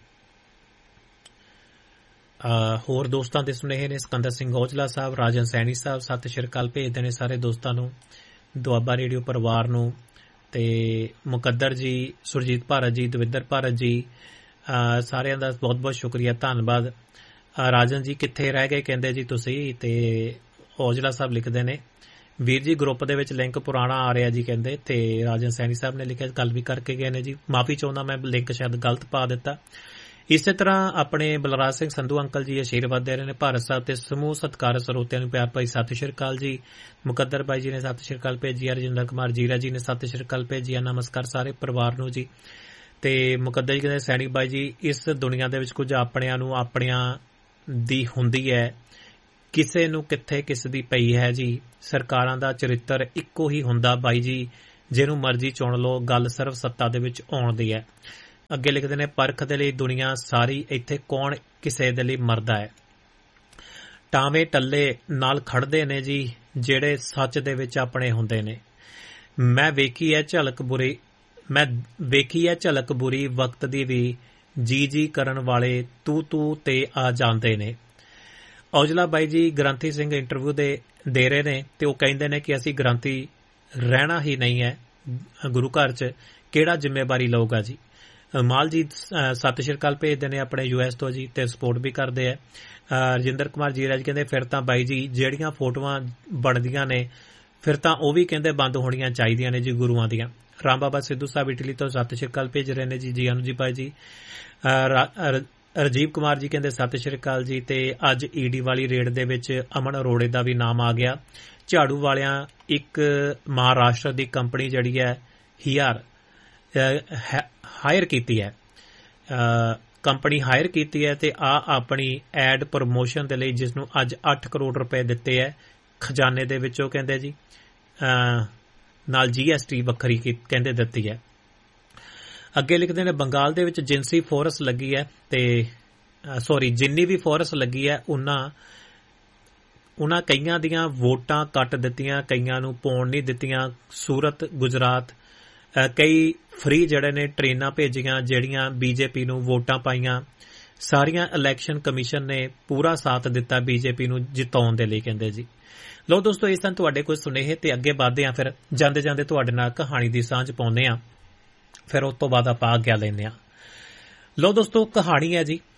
ਹੋਰ ਦੋਸਤਾਂ ਦੇ ਸੁਨੇਹੇ ਨੇ। ਸਿਕੰਦਰ ਸਿੰਘ ਔਜਲਾ ਸਾਹਿਬ, ਰਾਜਨ ਸੈਣੀ ਸਾਹਿਬ ਸਤਿ ਸ਼੍ਰੀ ਅਕਾਲ ਭੇਜਦੇ ਨੇ ਸਾਰੇ ਦੋਸਤਾਂ ਨੂੰ, ਦੁਆਬਾ ਰੇਡੀਓ ਪਰਿਵਾਰ ਨੂੰ, ਤੇ ਮੁਕੱਦਰ ਜੀ, ਸੁਰਜੀਤ ਭਾਰਤ ਜੀ, ਦਵਿੰਦਰ ਭਾਰਤ ਜੀ, ਸਾਰਿਆਂ ਦਾ ਬਹੁਤ ਬਹੁਤ ਸ਼ੁਕਰੀਆ, ਧੰਨਵਾਦ। ਰਾਜਨ ਜੀ ਕਿੱਥੇ ਰਹਿ ਗਏ ਕਹਿੰਦੇ ਜੀ ਤੁਸੀਂ, ਤੇ ਔਜਲਾ ਸਾਹਿਬ ਲਿਖਦੇ ਨੇ ਵੀਰ ਜੀ ਗਰੁੱਪ ਦੇ ਵਿੱਚ ਲਿੰਕ ਪੁਰਾਣਾ ਆ ਰਿਹਾ ਜੀ ਕਹਿੰਦੇ, ਤੇ ਰਾਜਨ ਸੈਣੀ ਸਾਹਿਬ ਨੇ ਲਿਖਿਆ ਗੱਲ ਵੀ ਕਰਕੇ ਗਏ ਨੇ ਜੀ, ਮਾਫੀ ਚਾਹੁੰਦਾ ਮੈਂ ਲਿੰਕ ਸ਼ਾਇਦ ਗਲਤ ਪਾ ਦਿੱਤਾ। ਇਸੇ ਤਰ੍ਹਾਂ ਆਪਣੇ ਬਲਰਾਜ ਸਿੰਘ ਸੰਧੂ ਅੰਕਲ ਜੀ ਆਸ਼ੀਰਵਾਦ ਦੇ ਰਹੇ ਨੇ, ਭਾਰਤ ਸਾਹਿਬ ਤੇ ਸਮੂਹ ਸਤਿਕਾਰ ਸਰੋਤਿਆਂ ਨੂੰ ਪਿਆਰ ਭਾਈ ਸਤਿ ਸ਼੍ਰੀ ਅਕਾਲ ਜੀ। ਮੁਕੱਦਰ ਬਾਈ ਜੀ ਨੇ ਸਤਿ ਸ਼੍ਰੀ ਅਕਾਲ ਭੇਜੀ, ਰਜਿੰਦਰ ਕੁਮਾਰ ਜੀਰਾ ਜੀ ਨੇ ਸਤਿ ਸ਼੍ਰੀ ਅਕਾਲ ਭੇਜੀ, ਨਮਸਕਾਰ ਸਾਰੇ ਪਰਿਵਾਰ ਨੂੰ ਜੀ। ਤੇ ਮੁਕੱਦਰ ਜੀ ਕਹਿੰਦੇ ਸੈਣੀ ਬਾਈ ਜੀ ਇਸ ਦੁਨੀਆ ਦੇ ਵਿੱਚ ਕੁਝ ਆਪਣਿਆਂ ਨੂੰ ਆਪਣਿਆਂ ਦੀ ਹੁੰਦੀ ਹੈ, ਕਿਸੇ ਨੂੰ ਕਿੱਥੇ ਕਿਸ ਦੀ ਪਈ ਹੈ ਜੀ, ਸਰਕਾਰਾਂ ਦਾ ਚਰਿੱਤਰ ਇੱਕੋ ਹੀ ਹੁੰਦਾ ਬਾਈ ਜੀ, ਜਿਹਨੂੰ ਮਰਜ਼ੀ ਚੁਣ ਲਓ, ਗੱਲ ਸਿਰਫ ਸੱਤਾ ਦੇ ਵਿੱਚ ਆਉਣ ਦੀ ਹੈ। ਅੱਗੇ ਲਿਖਦੇ ਨੇ ਪਰਖ ਦੇ ਲਈ ਦੁਨੀਆ ਸਾਰੀ, ਇੱਥੇ ਕੌਣ ਕਿਸੇ ਦੇ ਲਈ ਮਰਦਾ ਹੈ, ਟਾਵੇਂ ਟੱਲੇ ਨਾਲ ਖੜਦੇ ਨੇ ਜੀ ਜਿਹੜੇ ਸੱਚ ਦੇ ਵਿੱਚ ਆਪਣੇ ਹੁੰਦੇ ਨੇ। ਮੈਂ ਵੇਖੀ ਹੈ ਝਲਕ ਬੁਰੀ ਮੈਂ ਵੇਖੀ ਹੈ ਝਲਕ ਬੁਰੀ ਵਕਤ ਦੀ ਵੀ, ਜੀ ਜੀ ਕਰਨ ਵਾਲੇ ਤੂੰ ਤੂੰ ਤੇ ਆ ਜਾਂਦੇ ਨੇ। ਔਜਲਾ ਬਾਈ ਜੀ ਗ੍ਰੰਥੀ ਸਿੰਘ ਇੰਟਰਵਿਊ ਦੇ ਦੇ ਰਹੇ ਨੇ, ਤੇ ਉਹ ਕਹਿੰਦੇ ਨੇ ਕਿ ਅਸੀਂ ਗ੍ਰੰਥੀ ਰਹਿਣਾ ਹੀ ਨਹੀਂ ਹੈ, ਗੁਰੂ ਘਰ 'ਚ ਕਿਹੜਾ ਜ਼ਿੰਮੇਵਾਰੀ ਲਊਗਾ ਜੀ। ਮਾਲ ਜੀ ਸਤਿ ਸ਼੍ਰੀ ਅਕਾਲ ਭੇਜਦੇ ਨੇ ਆਪਣੇ ਯੂ ਐਸ ਤੋਂ ਜੀ, ਤੇ ਸਪੋਰਟ ਵੀ ਕਰਦੇ ਆ। ਰਜਿੰਦਰ ਕੁਮਾਰ ਜੀਰਾ ਜੀ ਕਹਿੰਦੇ ਫਿਰ ਤਾਂ ਬਾਈ ਜੀ ਜਿਹੜੀਆਂ ਫੋਟੋਆਂ ਬਣਦੀਆਂ ਨੇ ਫਿਰ ਤਾਂ ਉਹ ਵੀ ਕਹਿੰਦੇ ਬੰਦ ਹੋਣੀਆਂ ਚਾਹੀਦੀਆਂ ਨੇ ਜੀ ਗੁਰੂਆਂ ਦੀਆਂ। ਰਾਮ ਬਾਬਾ ਸਿੱਧੂ ਸਾਹਿਬ ਇਟਲੀ ਤੋਂ ਸਤਿ ਸ਼੍ਰੀ ਅਕਾਲ ਭੇਜ ਰਹੇ ਨੇ ਜੀ, ਜੀ ਅਨੂ ਜੀ ਬਾਈ ਜੀ। ਰਜੀਵ ਕੁਮਾਰ ਜੀ ਕਹਿੰਦੇ ਸਤਿ ਸ਼੍ਰੀ ਅਕਾਲ ਜੀ, ਤੇ ਅੱਜ ਈਡੀ ਵਾਲੀ ਰੇਡ ਦੇ ਵਿੱਚ ਅਮਨ ਅਰੋੜੇ ਦਾ ਵੀ ਨਾਮ ਆ ਗਿਆ। ਝਾੜੂ ਵਾਲਿਆਂ ਇੱਕ ਮਹਾਰਾਸ਼ਟਰ ਦੀ ਕੰਪਨੀ ਜਿਹੜੀ ਹੈ ਹੀਆਰ ਹਾਇਰ ਕੀਤੀ ਹੈ, ਕੰਪਨੀ ਹਾਇਰ ਕੀਤੀ ਹੈ, ਤੇ ਆ ਆਪਣੀ ਐਡ ਪ੍ਰਮੋਸ਼ਨ ਦੇ ਲਈ ਜਿਸ ਨੂੰ ਅੱਜ ਅੱਠ ਕਰੋੜ ਰੁਪਏ ਦਿੱਤੇ ਹੈ ਖਜ਼ਾਨੇ ਦੇ ਵਿੱਚੋਂ ਕਹਿੰਦੇ ਜੀ, ਨਾਲ ਜੀ ਐਸ ਟੀ ਵੱਖਰੀ ਕਹਿੰਦੇ ਦਿੱਤੀ ਹੈ। ਅੱਗੇ ਲਿਖਦੇ ਨੇ ਬੰਗਾਲ ਦੇ ਵਿੱਚ ਜਿੰਸੀ ਫੋਰਸ ਲੱਗੀ ਹੈ, ਤੇ ਸੌਰੀ ਜਿੰਨੀ ਵੀ ਫੋਰਸ ਲੱਗੀ ਹੈ ਉਹਨਾਂ ਉਹਨਾਂ ਕਈਆਂ ਦੀਆਂ ਵੋਟਾਂ ਕੱਟ ਦਿੱਤੀਆਂ, ਕਈਆਂ ਨੂੰ ਪਾਉਣ ਨਹੀਂ ਦਿੱਤੀਆਂ। ਸੂਰਤ ਗੁਜਰਾਤ ਕਈ ਫ੍ਰੀ ਜਿਹੜੇ ਨੇ ਟ੍ਰੇਨਾਂ ਭੇਜੀਆਂ ਜਿਹੜੀਆਂ ਬੀਜੇਪੀ ਨੂੰ ਵੋਟਾਂ ਪਾਈਆਂ। ਸਾਰੀਆਂ ਇਲੈਕਸ਼ਨ ਕਮਿਸ਼ਨ ਨੇ ਪੂਰਾ ਸਾਥ ਦਿੱਤਾ ਬੀਜੇਪੀ ਨੂੰ ਜਿਤਾਉਣ ਦੇ ਲਈ ਕਹਿੰਦੇ ਜੀ। ਲਓ ਦੋਸਤੋ ਇਹ ਸਨ ਤੁਹਾਡੇ ਕੁਝ ਸੁਨੇਹੇ, ਤੇ ਅੱਗੇ ਵਧਦੇ ਹਾਂ, ਫਿਰ ਜਾਂਦੇ ਜਾਂਦੇ ਤੁਹਾਡੇ ਨਾਲ ਕਹਾਣੀ ਦੀ ਸਾਂਝ ਪਾਉਂਦੇ ਹਾਂ, ਫਿਰ ਉਸ ਤੋਂ ਬਾਅਦ ਆਪਾਂ ਆਗਿਆ ਲੈਂਦੇ ਹਾਂ। ਲਓ ਦੋਸਤੋ ਕਹਾਣੀ ਹੈ ਜੀ,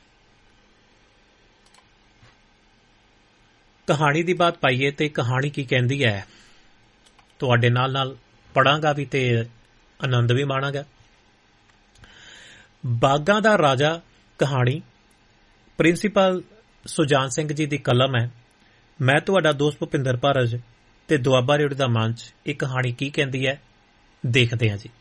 ਕਹਾਣੀ ਦੀ ਬਾਤ ਪਾਈਏ ਤੇ ਕਹਾਣੀ ਕੀ ਕਹਿੰਦੀ ਹੈ ਤੁਹਾਡੇ ਨਾਲ ਨਾਲ ਪੜਾਂਗਾ ਵੀ ਤੇ ਆਨੰਦ ਵੀ ਮਾਣਾਂਗਾ। ਬਾਗਾਂ ਦਾ ਰਾਜਾ ਕਹਾਣੀ ਪ੍ਰਿੰਸੀਪਲ ਸੁਜਾਨ ਸਿੰਘ ਜੀ ਦੀ ਕਲਮ ਹੈ। ਮੈਂ ਤੁਹਾਡਾ ਦੋਸਤ ਭੁਪਿੰਦਰ ਭਾਰਜ ਤੇ ਦੁਆਬਾ ਰੇਡੀਓ ਦਾ ਮੰਚ ਇਹ ਕਹਾਣੀ ਕੀ ਕਹਿੰਦੀ ਹੈ ਦੇਖਦੇ ਹਾਂ ਜੀ।